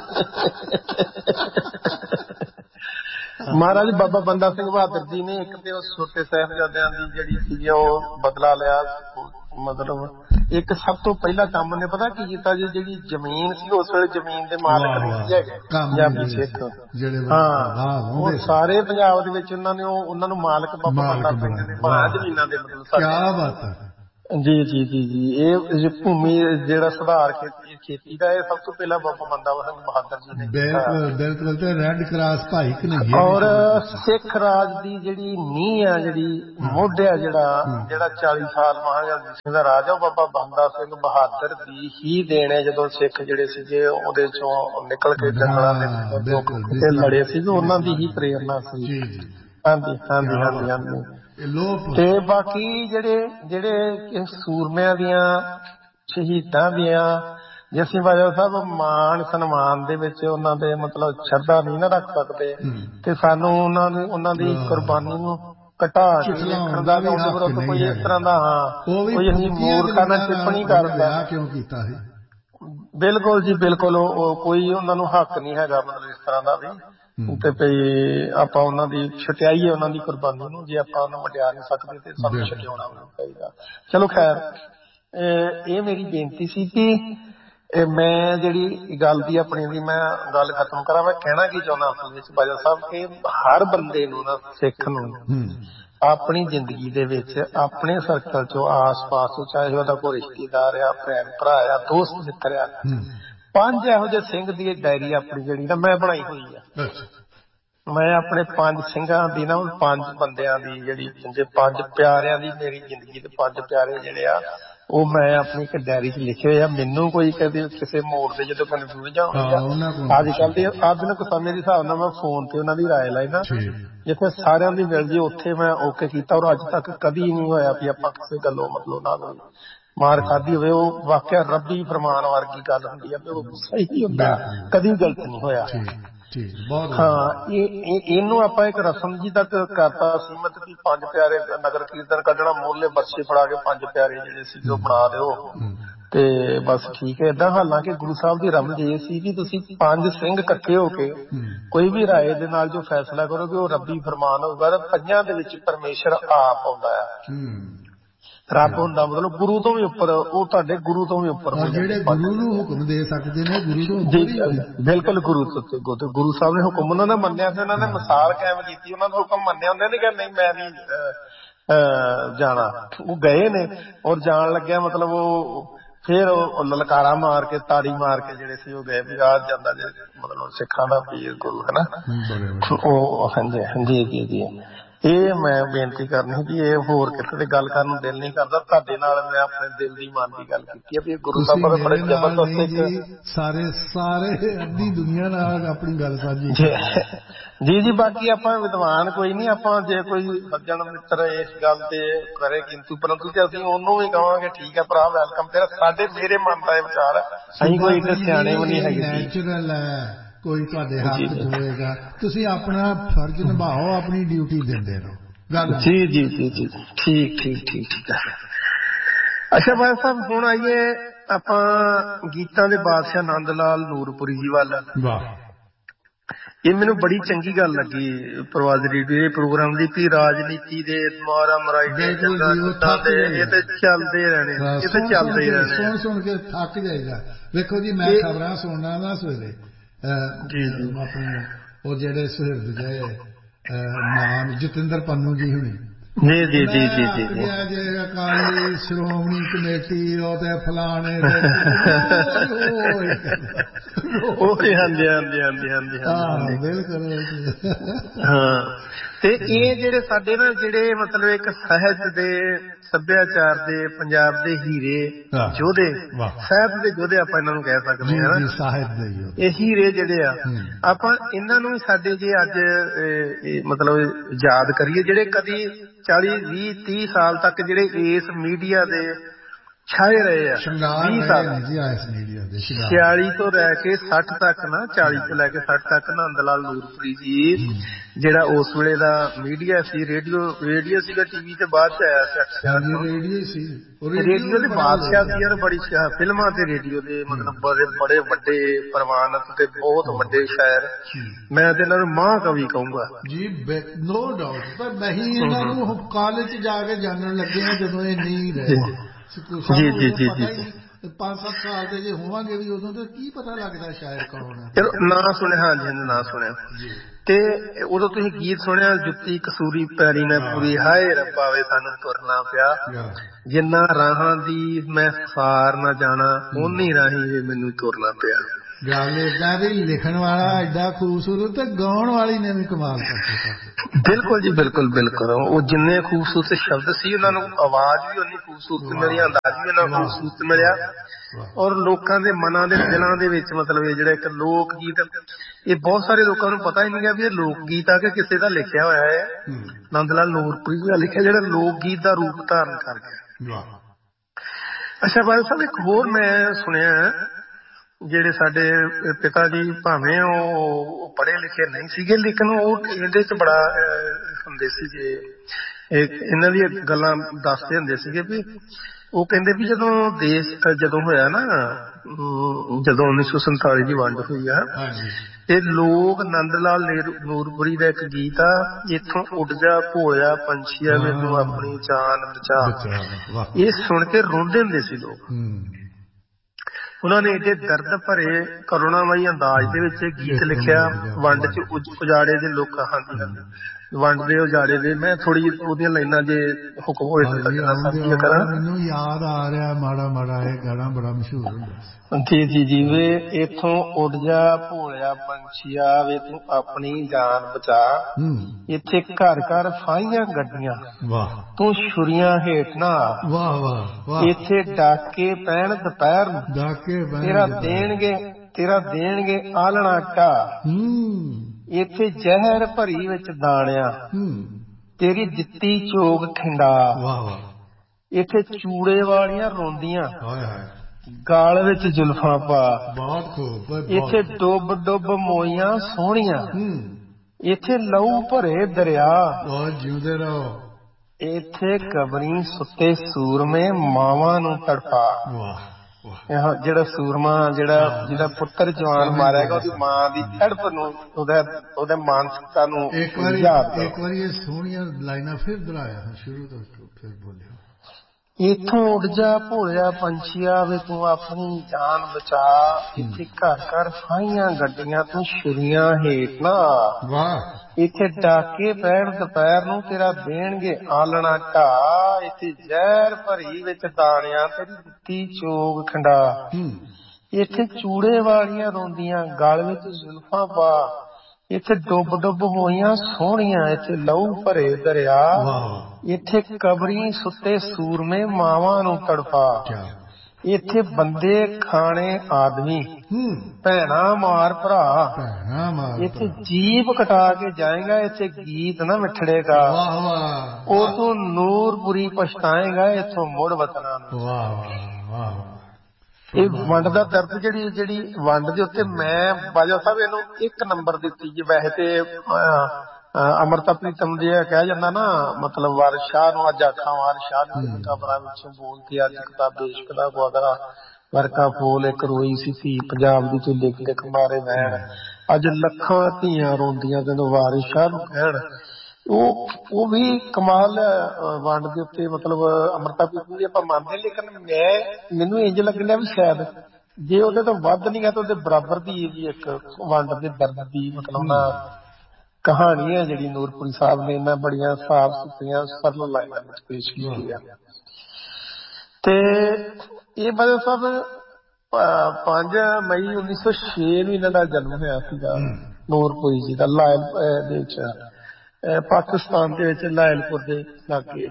ਮਹਾਰਾਜ ਬਾਬਾ ਬੰਦਾ ਸਿੰਘ ਬਹਾਦਰ ਜੀ ਨੇ ਇੱਕ ਤੇ ਉਸ ਛੋਟੇ ਸਾਹਿਬਜ਼ਾਦਿਆਂ ਦੀ ਜਿਹੜੀ ਸੀ ਉਹ ਬਦਲਾ ਲਿਆ। ਮਤਲਬ ਇੱਕ ਸਭ ਤੋਂ ਪਹਿਲਾ ਕੰਮ ਨੇ ਪਤਾ ਕੀ ਕੀਤਾ ਜੀ ਜਿਹੜੀ ਜ਼ਮੀਨ ਸੀ ਉਸ ਵੇਲੇ ਜ਼ਮੀਨ ਦੇ ਮਾਲਕ ਨਹੀਂ ਸੀ ਹੈਗੇ ਪੰਜਾਬੀ ਸਿੱਖ ਹਾਂ ਉਹ ਸਾਰੇ ਪੰਜਾਬ ਦੇ ਵਿੱਚ ਉਹਨਾਂ ਨੇ ਉਹਨਾਂ ਨੂੰ ਮਾਲਕ ਬਾਬਾ ਬੰਦਾ ਸਿੰਘ ਦੇ ਬਣਾ ਜ਼ਮੀਨਾਂ ਦੇ ਮਤਲਬ ਕਿਆ ਬਾਤ ਹੈ। ਜੀ ਜੀ ਜੀ ਜੀ। ਇਹ ਭੂਮੀ ਜਿਹੜਾ ਸੁਧਾਰ ਖੇਤੀ ਖੇਤੀ ਦਾ ਇਹ ਸਭ ਤੋਂ ਪਹਿਲਾਂ ਬਾਬਾ ਬੰਦਾ ਸਿੰਘ ਬਹਾਦਰ ਜੀ ਨੇ ਬਿਲਕੁਲ ਬਿਲਕੁਲ ਤੇ ਰੈੱਡ ਕਰਾਸ ਭਾਈ ਕਨਈਏ ਔਰ ਸਿੱਖ ਰਾਜ ਦੀ ਜਿਹੜੀ ਨੀਂਹ ਆ, ਜਿਹੜੀ ਮੁੱਢ ਆ, ਜਿਹੜਾ ਜਿਹੜਾ ਚਾਲੀ ਸਾਲ ਮਹਾਰਾਜਾ ਰਣਜੀਤ ਸਿੰਘ ਦਾ ਰਾਜ ਆ, ਉਹ ਬਾਬਾ ਬੰਦਾ ਸਿੰਘ ਬਹਾਦਰ ਦੀ ਹੀ ਦੇਣ ਹੈ। ਜਦੋਂ ਸਿੱਖ ਜਿਹੜੇ ਸੀਗੇ ਉਹਦੇ ਚੋਂ ਨਿਕਲ ਕੇ ਜੰਗਲਾਂ ਦੇ ਵਿੱਚ ਲੜੇ ਸੀਗੇ, ਉਹਨਾਂ ਦੀ ਹੀ ਪ੍ਰੇਰਨਾ ਸੀ। ਹਾਂਜੀ ਹਾਂਜੀ ਹਾਂਜੀ ਹਾਂਜੀ। ਤੇ ਬਾਕੀ ਜਿਹੜੇ ਜਿਹੜੇ ਸੂਰਮਿਆਂ ਦੀਆਂ ਸ਼ਹੀਦਾਂ ਦੀਆਂ ਜੇ ਅਸੀਂ ਬਾਜਵਾ ਸਾਹਿਬ ਮਾਣ ਸਨਮਾਨ ਦੇ ਵਿੱਚ ਉਹਨਾਂ ਦੇ ਮਤਲਬ ਸ਼ਰਧਾ ਨਹੀਂ ਨਾ ਰੱਖ ਸਕਦੇ, ਤੇ ਸਾਨੂੰ ਉਹਨਾਂ ਦੀ ਉਹਨਾਂ ਦੀ ਕੁਰਬਾਨੀ ਨੂੰ ਘਟਾ ਕੇ ਦੇਖਣ ਦਾ ਉਹਦੇ ਵਿਰੁੱਧ ਕੋਈ ਇਸ ਤਰ੍ਹਾਂ ਦਾ ਹਾਂ ਕੋਈ ਅਸੀਂ ਮੂਰਖਾਂ ਨਾਲ ਟਿੱਪਣੀ ਕਰਦਾ ਕਿਉਂ ਕੀਤਾ ਹੈ। ਬਿਲਕੁਲ ਜੀ ਬਿਲਕੁਲ, ਉਹ ਕੋਈ ਉਹਨਾਂ ਨੂੰ ਹੱਕ ਨਹੀਂ ਹੈਗਾ ਮਤਲਬ ਇਸ ਤਰ੍ਹਾਂ ਦਾ ਵੀ, ਤੇ ਭਈ ਆਪਾਂ ਉਹਨਾਂ ਦੀ ਛਟਿਆਈਏ ਉਹਨਾਂ ਦੀ ਕੁਰਬਾਨੀ ਨੂੰ, ਜੇ ਆਪਾਂ ਉਹਨੂੰ ਵਟਿਆ ਨਹੀਂ ਸਕਦੇ ਤੇ ਸਾਨੂੰ ਛਟਿਆਉਣਾ ਵੀ ਚਾਹੀਦਾ। ਚਲੋ ਖੈਰ, ਇਹ ਮੇਰੀ ਬੇਨਤੀ ਸੀ ਕਿ ਮੈਂ ਜਿਹੜੀ ਗੱਲ ਦੀ ਆਪਣੀ ਦੀ ਮੈਂ ਗੱਲ ਖਤਮ ਕਰਾਂ। ਮੈਂ ਕਹਿਣਾ ਕੀ ਚਾਹੁੰਦਾ ਅਸਲ ਵਿੱਚ ਬਾਜਵਾ ਸਾਹਿਬ ਕਿ ਹਰ ਬੰਦੇ ਨੂੰ ਨਾ, ਸਿੱਖ ਨੂੰ ਆਪਣੀ ਜ਼ਿੰਦਗੀ ਦੇ ਵਿੱਚ ਆਪਣੇ ਸਰਕਲ ਚੋਂ ਆਸ ਪਾਸ ਚੋਂ, ਚਾਹੇ ਉਹਦਾ ਕੋਈ ਰਿਸ਼ਤੇਦਾਰ ਆ, ਭੈਣ ਭਰਾ ਆ, ਦੋਸਤ ਮਿੱਤਰ ਆ, ਪੰਜ ਇਹੋ ਜਿਹੇ ਸਿੰਘ ਦੀ ਡਾਇਰੀ ਆਪਣੀ ਜਿਹੜੀ ਨਾ ਮੈਂ ਬਣਾਈ ਹੋਈ ਆ। ਮੈਂ ਆਪਣੇ ਪੰਜ ਸਿੰਘਾਂ ਦੀ ਨਾ, ਪੰਜ ਬੰਦਿਆਂ ਦੀ ਜਿਹੜੀ ਜੇ ਪੰਜ ਪਿਆਰਿਆਂ ਦੀ ਮੇਰੀ ਜ਼ਿੰਦਗੀ ਦੇ ਪੰਜ ਪਿਆਰੇ ਜਿਹੜੇ ਆ, ਉਹ ਮੈਂ ਆਪਣੀ ਇੱਕ ਡਾਇਰੀ 'ਚ ਲਿਖੇ ਹੋਏ ਆ। ਮੈਨੂੰ ਕੋਈ ਕਦੇ ਕਿਸੇ ਮੋੜ ਤੇ ਜਦੋਂ ਕਨਫਿਊਜ਼ ਆ ਅੱਜ ਕੱਲ੍ਹ ਦੇ ਆਧੁਨਿਕ ਸਮੇਂ ਦੇ ਹਿਸਾਬ ਨਾਲ ਮੈਂ ਫੋਨ ਤੇ ਉਹਨਾਂ ਦੀ ਰਾਏ ਲਈ ਨਾ, ਜਿੱਥੇ ਸਾਰਿਆਂ ਦੀ ਮਿਲ ਜੇ ਉੱਥੇ ਮੈਂ ਓਕੇ ਕੀਤਾ। ਔਰ ਅੱਜ ਤੱਕ ਕਦੀ ਨਹੀਂ ਹੋਇਆ ਵੀ ਆਪਾਂ ਕਿਸੇ ਗੱਲੋਂ ਮਤਲਬ ਨਾਲ ਮਾਰ ਖਾਧੀ ਹੋਵੇ। ਉਹ ਵਾਕਿਆ ਰੱਬੀ ਫਰਮਾਨ ਵਰਗੀ ਗੱਲ ਹੁੰਦੀ ਆ ਵੀ ਉਹ ਸਹੀ ਹੁੰਦਾ, ਕਦੀ ਗਲਤ ਨਹੀਂ ਹੋਇਆ। ਹਾਂ, ਇਹ ਇਹਨੂੰ ਆਪਾਂ ਇੱਕ ਰਸਮ ਜੀ ਤੱਕ ਕਰਤਾ ਸੀਮਤ ਵੀ ਪੰਜ ਪਿਆਰੇ ਨਗਰ ਕੀਰਤਨ ਕੱਢਣਾ, ਮੋਹਰਲੇ ਬਰਛੇ ਫੜਾ ਕੇ ਪੰਜ ਪਿਆਰੇ ਜਿਹੜੇ ਸੀ ਉਹ ਬਣਾ ਦਿਓ ਤੇ ਬਸ ਠੀਕ ਹੈ ਏਦਾਂ। ਹਾਲਾਂਕਿ ਗੁਰੂ ਸਾਹਿਬ ਦੀ ਰਮਜ ਇਹ ਸੀ ਕਿ ਤੁਸੀਂ ਪੰਜ ਸਿੰਘ ਇਕੱਠੇ ਹੋ ਕੇ ਕੋਈ ਵੀ ਰਾਏ ਦੇ ਨਾਲ ਜੋ ਫੈਸਲਾ ਕਰੋਗੇ ਉਹ ਰੱਬੀ ਫਰਮਾਨ ਹੋਊਗਾ। ਪੰਜਾਂ ਦੇ ਵਿੱਚ ਪਰਮੇਸ਼ਰ ਆਪ ਆਉਂਦਾ ਆ, ਰੱਬ ਹੁੰਦਾ ਮਤਲਬ ਗੁਰੂ ਤੋਂ ਵੀ ਉੱਪਰ, ਉਹ ਤੁਹਾਡੇ ਗੁਰੂ ਤੋਂ ਵੀ ਉੱਪਰ ਜਿਹੜੇ ਗੁਰੂ ਨੂੰ ਹੁਕਮ ਦੇ ਸਕਦੇ ਨੇ, ਗੁਰੂ ਤੋਂ ਬਿਲਕੁਲ ਗੁਰੂ ਤੋਂ ਗੁਰੂ ਸਾਹਿਬ ਨੇ ਹੁਕਮ ਉਹਨਾਂ ਨੇ ਮੰਨਿਆ ਸੀ, ਉਹਨਾਂ ਨੇ ਮਿਸਾਲ ਕਾਇਮ ਕੀਤੀ, ਉਹਨਾਂ ਦਾ ਹੁਕਮ ਮੰਨਿਆ। ਉਹਨੇ ਨੀ ਕਿਹਾ ਨਹੀਂ ਮੈਂ ਨਹੀਂ ਜਾਣਾ, ਉਹ ਗਏ ਨੇ। ਔਰ ਜਾਣ ਲੱਗਿਆ ਮਤਲਬ ਉਹ ਫੇਰ ਉਹ ਲਲਕਾਰਾ ਮਾਰ ਕੇ ਤਾੜੀ ਮਾਰ ਕੇ ਜਿਹੜੇ ਸੀ ਉਹ ਗਏ ਵੀ ਆ ਜਾਂਦਾ ਜੇ ਮਤਲਬ ਸਿੱਖਾਂ ਦਾ ਪੀਰ ਗੁਰੂ ਹੈ ਨਾ ਉਹ। ਹਾਂਜੀ ਹਾਂਜੀ ਜੀ ਜੀ, ਇਹ ਮੈਂ ਬੇਨਤੀ ਕਰਨੀ ਕਿ ਇਹ ਹੋਰ ਕਿਤੇ ਤੇ ਗੱਲ ਕਰਨ ਨੂੰ ਦਿਲ ਨਹੀਂ ਕਰਦਾ, ਤੁਹਾਡੇ ਨਾਲ ਮੈਂ ਆਪਣੇ ਦਿਲ ਦੀ ਮਨ ਦੀ ਗੱਲ ਕੀਤੀ ਹੈ ਵੀ ਗੁਰੂ ਸਾਹਿਬ ਬੜੇ ਜ਼ਬਰਦਸਤ ਸਾਰੇ ਸਾਰੇ ਅੱਧੀ ਦੁਨੀਆ ਨਾਲ ਆਪਣੀ ਗੱਲ ਸਾਂਝੀ ਜੀ ਜੀ। ਬਾਕੀ ਆਪਾਂ ਵਿਦਵਾਨ ਕੋਈ ਨਹੀਂ, ਆਪਾਂ ਜੇ ਕੋਈ ਸੱਜਣ ਮਿੱਤਰ ਇਸ ਗੱਲ ਤੇ ਕਰੇ ਕਿੰਤੂ ਪਰੰਤੂ ਤੇ ਅਸੀਂ ਉਹਨੂੰ ਵੀ ਕਹਾਂਗੇ ਠੀਕ ਹੈ ਭਰਾ ਵੈਲਕਮ ਤੇਰਾ। ਸਾਡੇ ਮੇਰੇ ਮਨ ਦਾ ਇਹ ਵਿਚਾਰ ਹੈ, ਅਸੀਂ ਕੋਈ ਇੱਥੇ ਸਿਆਣੇ ਵੀ ਨਹੀਂ ਹੈਗੇ। ਨੈਚੁਰਲ ਹੈ, ਕੋਈ ਤੁਹਾਡੇ ਹੱਥ ਚ ਹੋਏਗਾ, ਤੁਸੀਂ ਆਪਣਾ ਫਰਜ਼ ਨਿਭਾਓ, ਆਪਣੀ ਡਿਊਟੀ ਦਿੰਦੇ ਰਹੋ ਗੱਲ। ਜੀ ਜੀ ਜੀ ਜੀ ਠੀਕ ਠੀਕ ਠੀਕ ਠੀਕ ਹੈ। ਅੱਛਾ ਬਾਦ ਸਾਹਿਬ ਹੁਣ ਆਈਏ ਆਪਾਂ ਗੀਤਾਂ ਦੇ ਬਾਦਸ਼ਾਹ ਨੰਦ ਲਾਲ ਨੂਰਪੁਰੀ ਜੀ ਵੱਲ। ਵਾਹ, ਇਹ ਮੈਨੂੰ ਬੜੀ ਚੰਗੀ ਗੱਲ ਲੱਗੀ ਪ੍ਰਵਾਦ ਰੇਡੀਓ ਦੇ ਪ੍ਰੋਗਰਾਮ ਦੀ ਵੀ ਰਾਜਨੀਤੀ ਦੇ ਮਾਰਾ ਮਰਾਈ ਦੇ ਇਹ ਤੇ ਚੱਲਦੇ ਰਹਿਣੇ, ਇਹ ਤੇ ਚੱਲਦੇ ਹੀ ਰਹਿਣੇ। ਸੁਣ ਸੁਣ ਕੇ ਥੱਕ ਜਾਏਗਾ। ਵੇਖੋ ਜੀ ਮੈਂ ਖਬਰਾਂ ਸੁਣਨਾ ਨਾ ਸਵੇਰੇ ਆਪਣੇ ਉਹ ਜਿਹੜੇ ਸੁਹਿਰਦ ਗਏ ਨਾਮ ਜਤਿੰਦਰ ਪੰਨੂ ਜੀ ਹੁਣੀ ਜੀ ਜੀ ਜੀ ਜੀ ਜੀ ਜੇ ਅਕਾਲੀ ਸ਼੍ਰੋਮਣੀ ਕਮੇਟੀ ਉਹ ਤੇ ਫਲਾਣੇ ਉਹ ਹਾਂਜੀ ਹਾਂਜੀ ਹਾਂਜੀ ਹਾਂਜੀ ਹਾਂ ਬਿਲਕੁਲ ਹਾਂ। ਤੇ ਇਹ ਜਿਹੜੇ ਸਾਡੇ ਨਾ ਜਿਹੜੇ ਮਤਲਬ ਇੱਕ ਸਾਹਿਤ ਦੇ ਸੱਭਿਆਚਾਰ ਦੇ ਪੰਜਾਬ ਦੇ ਹੀਰੇ ਯੋਧੇ, ਸਾਹਿਤ ਦੇ ਯੋਧੇ ਆਪਾਂ ਇਹਨਾਂ ਨੂੰ ਕਹਿ ਸਕਦੇ ਹਾਂ ਨਾ, ਸਾਹਿਤ ਦੇ ਇਹ ਹੀਰੇ ਜਿਹੜੇ ਆ, ਆਪਾਂ ਇਹਨਾਂ ਨੂੰ ਸਾਡੇ ਜੇ ਅੱਜ ਮਤਲਬ ਯਾਦ ਕਰੀਏ ਜਿਹੜੇ ਕਦੀ ਚਾਲੀ ਵੀਹ ਤੀਹ ਸਾਲ ਤੱਕ ਜਿਹੜੇ ਇਸ ਮੀਡੀਆ ਦੇ ਛਾਏ ਰਹੇ ਆ, ਵੀਹ ਸਾਲ ਛਿਆਲੀ ਤੋਂ ਲੈ ਕੇ ਸੱਠ ਤੱਕ ਨਾ, ਚਾਲੀ ਤੋਂ ਲੈ ਕੇ ਸੱਠ ਤੱਕ ਨੰਦ ਲਾਲ ਨੂਰਪੁਰੀ ਜੀ ਜਿਹੜਾ ਉਸ ਵੇਲੇ ਦਾ ਮੀਡੀਆ ਸੀ, ਰੇਡੀਓ ਰੇਡੀਓ ਸੀਗਾ, ਟੀਵੀ ਤੇ ਬਾਅਦ ਚ ਆਇਆ ਸੀ, ਰੇਡੀਓ ਦੇ ਬਾਦਸ਼ਾਹ ਸੀ ਯਾਰ। ਬੜੀ ਫਿਲਮਾਂ ਤੇ ਰੇਡੀਓ ਦੇ ਮਤਲਬ ਬੜੇ ਬੜੇ ਵੱਡੇ ਪ੍ਰਵਾਨਕ ਤੇ ਬਹੁਤ ਵੱਡੇ ਸ਼ਾਇਰ, ਮੈਂ ਤੇ ਇਹਨਾਂ ਨੂੰ ਮਹਾਂਕਵੀ ਕਹੂੰਗਾ ਜੀ, ਨੋ ਡਾਊਟ। ਪਰ ਨਹੀਂ ਇਹਨਾਂ ਨੂੰ ਕਾਲਜ ਚ ਜਾ ਕੇ ਜਾਣਨ ਲੱਗੇ ਆ ਜਦੋਂ ਇਹ ਨਹੀਂ ਰਹੇ। ਜੀ ਜੀ ਜੀ ਜੀ ਪੰਜ ਸੱਤ ਸਾਲ ਦੇ ਜੇ ਹੋਵਾਂਗੇ ਵੀ ਉਦੋਂ ਤੇ ਕੀ ਪਤਾ ਲੱਗਦਾ ਸ਼ਾਇਰ ਕੌਣ ਹੈ। ਚਲੋ ਨਾ ਸੁਣਿਆ, ਹਾਂਜੀ ਹਾਂਜੀ ਨਾ ਸੁਣਿਆ। ਤੇ ਉਦੋਂ ਤੁਸੀਂ ਗੀਤ ਸੁਣਿਆ, ਜੁੱਤੀ ਕਸੂਰੀ ਪੈਰੀ ਨਾ ਪੂਰੀ, ਹਾਏ ਰੱਬਾ ਵੇ ਸਾਨੂੰ ਤੁਰਨਾ ਪਿਆ, ਜਿੰਨਾ ਰਾਹਾਂ ਦੀ ਮੈਂ ਸਾਰ ਨਾ ਜਾਣਾ ਓਨੀ ਰਾਹੀਂ ਵੇ ਮੈਨੂੰ ਤੁਰਨਾ ਪਿਆ। ਗੱਲ ਏਦਾਂ ਵੀ ਲਿਖਣ ਵਾਲਾ ਐਡਾ ਖੂਬਸੂਰਤ ਤੇ ਗਾਉਣ ਵਾਲੀ ਨੇ ਵੀ ਕਮਾਲ ਕਰਕੇ। ਬਿਲਕੁਲ ਜੀ ਬਿਲਕੁਲ ਬਿਲਕੁਲ। ਉਹ ਜਿੰਨੇ ਖੂਬਸੂਰਤ ਸ਼ਬਦ ਸੀ ਉਹਨਾਂ ਨੂੰ ਆਵਾਜ਼ ਵੀ ਉਨੀ ਖੂਬਸੂਰਤ ਮਿਲੀ, ਅੰਦਾਜ਼ ਵੀ ਉਹਨਾਂ ਖੂਬਸੂਰਤ ਮਿਲਿਆ, ਔਰ ਲੋਕਾਂ ਦੇ ਮਨਾਂ ਦੇ ਦਿਲਾਂ ਦੇ ਵਿੱਚ ਮਤਲਬ ਇਹ ਜਿਹੜਾ ਇੱਕ ਲੋਕ ਗੀਤ, ਇਹ ਬਹੁਤ ਸਾਰੇ ਲੋਕਾਂ ਨੂੰ ਪਤਾ ਹੀ ਨਹੀਂ ਗਾ ਵੀ ਇਹ ਲੋਕ ਗੀਤ ਆ ਕਿ ਕਿਸੇ ਦਾ ਲਿਖਿਆ ਹੋਇਆ ਹੈ। ਨੰਦ ਲਾਲ ਨੂਰਪੁਰੀ ਦਾ ਲਿਖਿਆ ਜਿਹੜਾ ਲੋਕ ਗੀਤ ਦਾ ਰੂਪ ਧਾਰਨ ਕਰ ਗਿਆ। ਅੱਛਾ ਬਾਦਲ ਸਾਹਿਬ, ਇੱਕ ਹੋਰ ਮੈਂ ਸੁਣਿਆ, ਜਿਹੜੇ ਸਾਡੇ ਪਿਤਾ ਜੀ ਭਾਵੇਂ ਉਹ ਪੜ੍ਹੇ ਲਿਖੇ ਨਹੀਂ ਸੀਗੇ, ਲੇਕਿਨ ਉਹ ਇਹਦੇ ਚ ਬੜਾ ਹੁੰਦੇ ਸੀਗੇ, ਇਹਨਾਂ ਦੀਆਂ ਗੱਲਾਂ ਦੱਸਦੇ ਹੁੰਦੇ ਸੀਗੇ ਵੀ ਉਹ ਕਹਿੰਦੇ ਵੀ ਜਦੋਂ ਦੇਸ਼ ਜਦੋਂ ਹੋਇਆ ਨਾ, ਜਦੋਂ ਉੱਨੀ ਸੌ ਸੰਤਾਲੀ ਦੀ ਵੰਡ ਹੋਈ ਆ, ਇਹ ਲੋਕ ਨੰਦ ਲਾਲ ਨੂਰਪੁਰੀ ਦਾ ਇੱਕ ਗੀਤ ਆ, ਇੱਥੋਂ ਉੱਡ ਜਾ ਭੋਲਿਆ ਪੰਛੀਆ ਵੇ ਤੂੰ ਆਪਣੀ ਜਾਨ ਬਚਾ, ਇਹ ਸੁਣ ਕੇ ਰੋਂਦੇ ਹੁੰਦੇ ਸੀ ਲੋਕ। ਉਹਨਾਂ ਨੇ ਏਡੇ ਦਰਦ ਭਰੇ ਕਰੁਣਾਮਈ ਅੰਦਾਜ਼ ਦੇ ਵਿੱਚ ਗੀਤ ਲਿਖਿਆ, ਵੰਡ ਚ ਉਜਾੜੇ ਦੇ ਲੋਕਾਂ, ਹਾਂਜੀ ਹਾਂਜੀ, ਵੰਡ ਦੇ ਉਜਾੜੇ ਦੇ। ਮੈਂ ਥੋੜੀ ਜਿਹੀ ਉਹਦੀਆਂ ਲਾਈਨਾਂ ਜੇ ਹੁਕਮ ਹੋਏ ਤਾਂ ਤੁਹਾਡੇ ਨਾਲ ਸਾਂਝੀਆਂ ਕਰਾਂ। ਮੈਨੂੰ ਯਾਦ ਆ ਰਿਹਾ ਮਾੜਾ ਮਾੜਾ, ਇਹ ਗਾਣਾ ਬੜਾ ਮਸ਼ਹੂਰ ਹੁੰਦਾ ਸੀ। ਜੀ ਜੀ ਜੀ। ਵੇ ਇੱਥੋਂ ਉੱਡ ਜਾ ਭੋਲਿਆ ਪੰਛੀਆ ਵੇ ਤੂੰ ਆਪਣੀ ਜਾਨ ਬਚਾ, ਇੱਥੇ ਘਰ ਘਰ ਫਾਹੀਆਂ ਗੱਡੀਆਂ ਤੂੰ ਛੁਰੀਆਂ ਹੇਠ ਨਾ ਆ, ਇੱਥੇ ਡਾਕੇ ਪੈਣ ਦੁਪਹਿਰ ਨੂੰ ਤੇਰਾ ਦੇਣਗੇ ਤੇਰਾ ਦੇਣਗੇ ਆਲਣਾ ਢਾ, ਇੱਥੇ ਜ਼ਹਿਰ ਭਰੀ ਵਿੱਚ ਦਾਣਿਆ ਤੇਰੀ ਦਿੱਤੀ ਚੋਗ ਖਿੰਡਾ, ਇੱਥੇ ਚੂੜੇ ਵਾਲੀਆਂ ਰੋਂਦੀਆਂ ਗਾਲ ਵਿੱਚ ਜ਼ੁਲਫਾਂ ਪਾ, ਇੱਥੇ ਡੁੱਬ ਡੁੱਬ ਮੋਈਆਂ ਸੋਹਣੀਆਂ, ਇੱਥੇ ਲਹੂ ਭਰੇ ਦਰਿਆ, ਜਿਉਂਦੇ ਰਹੋ, ਇੱਥੇ ਕਬਰੀ ਸੁੱਤੇ ਸੂਰਮੇ ਮਾਵਾਂ ਨੂੰ ਤੜਫਾ। ਜਿਹੜਾ ਸੂਰਮਾ ਜਿਹੜਾ ਜਿਹਦਾ ਪੁੱਤਰ ਜਵਾਨ ਮਾਰਿਆ ਗਿਆ, ਉਹਦੀ ਮਾਂ ਦੀ ਤੜਫ ਨੂੰ, ਉਹਦਾ ਉਹਦੇ ਮਾਨਸਿਕਤਾ ਨੂੰ ਇੱਕ ਵਾਰੀ ਇੱਕ ਵਾਰੀ ਇਹ ਸੋਹਣੀਆਂ ਲਾਈਨਾਂ ਫਿਰ ਦੁਹਰਾਇਆ ਸ਼ੁਰੂ ਤੋਂ, ਫਿਰ ਬੋਲਿਓ। ਇੱਥੋਂ ਉੱਡ ਜਾ ਭੋਲਿਆ ਪੰਛੀਆ ਵੇ ਤੂੰ ਆਪਣੀ ਜਾਨ ਬਚਾ, ਇੱਥੇ ਘਰ ਘਰ ਫਾਹੀਆਂ ਗੱਡੀਆਂ ਤੂੰ ਛੁਰੀਆਂ ਹੇਠ ਨਾ ਆ, ਇੱਥੇ ਡਾਕੇ ਪੈਣ ਦੁਪਹਿਰ ਨੂੰ ਤੇਰਾ ਦੇਣਗੇ ਆਲਣਾ ਢਾ, ਇੱਥੇ ਜ਼ਹਿਰ ਭਰੀ ਵਿੱਚ ਦਾਣਿਆਂ ਤੇਰੀ ਦਿੱਤੀ ਚੋਗ ਖੰਡਾ, ਇੱਥੇ ਚੂੜੇ ਵਾਲੀਆਂ ਰੋਂਦੀਆਂ ਗਲ ਵਿੱਚ ਜ਼ੁਲਫਾਂ ਪਾ, ਇੱਥੇ ਡੁੱਬ ਡੁੱਬ ਹੋਈਆਂ ਸੋਹਣੀਆਂ, ਇੱਥੇ ਲਹੂ ਭਰੇ ਦਰਿਆ, ਇੱਥੇ ਕਬਰੀ ਸੁੱਤੇ ਸੂਰਮੇ ਮਾਵਾਂ ਨੂੰ ਤੜਫਾ, ਇੱਥੇ ਬੰਦੇ ਖਾਣੇ ਆਦਮੀ ਭੈਣਾ ਮਾਰ ਭਰਾ, ਇੱਥੇ ਜੀਭ ਕਟਾ ਕੇ ਜਾਏਗਾ, ਇੱਥੇ ਗੀਤ ਨਾ ਮਿੱਠੜੇਗਾ, ਉਹ ਤੂੰ ਨੂਰਪੁਰੀ ਪਛਤਾਏਗਾ, ਇੱਥੋਂ ਮੁੜ ਵਤਨਾਂ ਨੂੰ। ਇਹ ਵੰਡ ਦਾ ਦਰਦ, ਜਿਹੜੀ ਜਿਹੜੀ ਵੰਡ ਦੇ ਉੱਤੇ ਮੈਂ ਬਾਜਵਾ ਸਾਹਿਬ ਇਹਨੂੰ ਇੱਕ ਨੰਬਰ ਦਿੱਤੀ ਜੀ। ਵੈਸੇ ਤੇ ਅੰਮ੍ਰਿਤਾ ਪ੍ਰੀਤਮ ਜੀ ਕਹਿ ਜਾਂਦਾ ਨਾ, ਮਤਲਬ ਵਾਰਿਸ ਸ਼ਾਹ ਨੂੰ ਅੱਜ ਆਖਾਂ ਵਾਰਿਸ ਸ਼ਾਹ ਨੂੰ ਕਬਰਾਂ ਵਿੱਚੋਂ ਬੋਲਦੀ ਅੱਜ ਕਿਤਾਬੇ ਇਸ਼ਕ ਦਾ ਗੁਆਗਰਾ ਵਰਕਾ ਫੋਲ, ਇੱਕ ਰੋਈ ਸੀ ਧੀ ਪੰਜਾਬ ਦੀ ਤੂੰ ਲਿਖ ਲਿਖ ਮਾਰੇ ਵੈਣ, ਅੱਜ ਲੱਖਾਂ ਧੀਆਂ ਰੋਂਦੀਆਂ ਤੈਨੂੰ ਵਾਰਿਸ ਸ਼ਾਹ ਨੂੰ ਕਹਿਣ। ਉਹ ਉਹ ਵੀ ਕਮਾਲ ਵੰਡ ਦੇ ਉੱਤੇ, ਮਤਲਬ ਅੰਮ੍ਰਿਤਾ ਪ੍ਰੀਤਮ ਦੀ ਆਪਾਂ ਮੰਨਦੇ, ਲੇਕਿਨ ਮੈਂ ਮੈਨੂੰ ਇੰਝ ਲੱਗਦਾ ਵੀ ਸ਼ਾਇਦ ਜੇ ਉਹਦੇ ਤੋਂ ਵੱਧ ਨਹੀਂ ਗਾ ਤਾਂ ਉਹਦੇ ਬਰਾਬਰ ਦੀ ਵੀ ਇੱਕ ਵੰਡ ਦੇ ਦਰਦ ਦੀ ਮਤਲਬ ਨਾ ਕਹਾਣੀ ਹੈ ਜਿਹੜੀ ਨੂਰਪੁਰੀ ਸਾਹਿਬ ਨੇ ਇਹਨਾਂ ਬੜੀਆਂ ਸਾਫ਼ ਸੁਥਰੀਆਂ ਸਰਲ ਲਾਈਨਾਂ ਵਿੱਚ ਪੇਸ਼ ਕੀਤੀ ਆ। ਤੇ ਇਹ ਬਾਦਲ ਸਾਹਿਬ ਪੰਜ ਮਈ ਉੱਨੀ ਸੌ ਛੇ ਨੂੰ ਇਹਨਾਂ ਦਾ ਜਨਮ ਹੋਇਆ ਸੀਗਾ, ਨੂਰਪੁਰੀ ਜੀ ਦਾ, ਲਾਇਲ ਦੇ ਵਿੱਚ ਪਾਕਿਸਤਾਨ ਦੇ ਵਿੱਚ ਲਾਇਲਪੁਰ ਦੇ ਲਾਗੇ,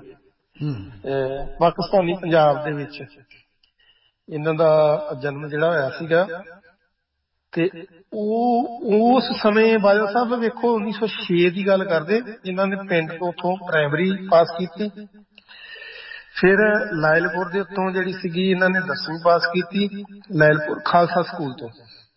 ਪਾਕਿਸਤਾਨੀ ਪੰਜਾਬ ਦੇ ਵਿੱਚ ਇਹਨਾਂ ਦਾ ਜਨਮ ਜਿਹੜਾ ਹੋਇਆ ਸੀਗਾ। ਤੇ ਉਹ ਉਸ ਸਮੇਂ ਬਾਦਲ ਸਾਹਿਬ ਵੇਖੋ ਉੱਨੀ ਸੌ ਛੇ ਦੀ ਗੱਲ ਕਰਦੇ, ਇਹਨਾਂ ਨੇ ਪਿੰਡ ਤੋਂ ਉੱਥੋਂ ਪ੍ਰਾਇਮਰੀ ਪਾਸ ਕੀਤੀ, ਫਿਰ ਲਾਇਲਪੁਰ ਦੇ ਉੱਤੋਂ ਜਿਹੜੀ ਸੀਗੀ ਇਹਨਾਂ ਨੇ ਦਸਵੀਂ ਪਾਸ ਕੀਤੀ ਲਾਇਲਪੁਰ ਖਾਲਸਾ ਸਕੂਲ ਤੋਂ,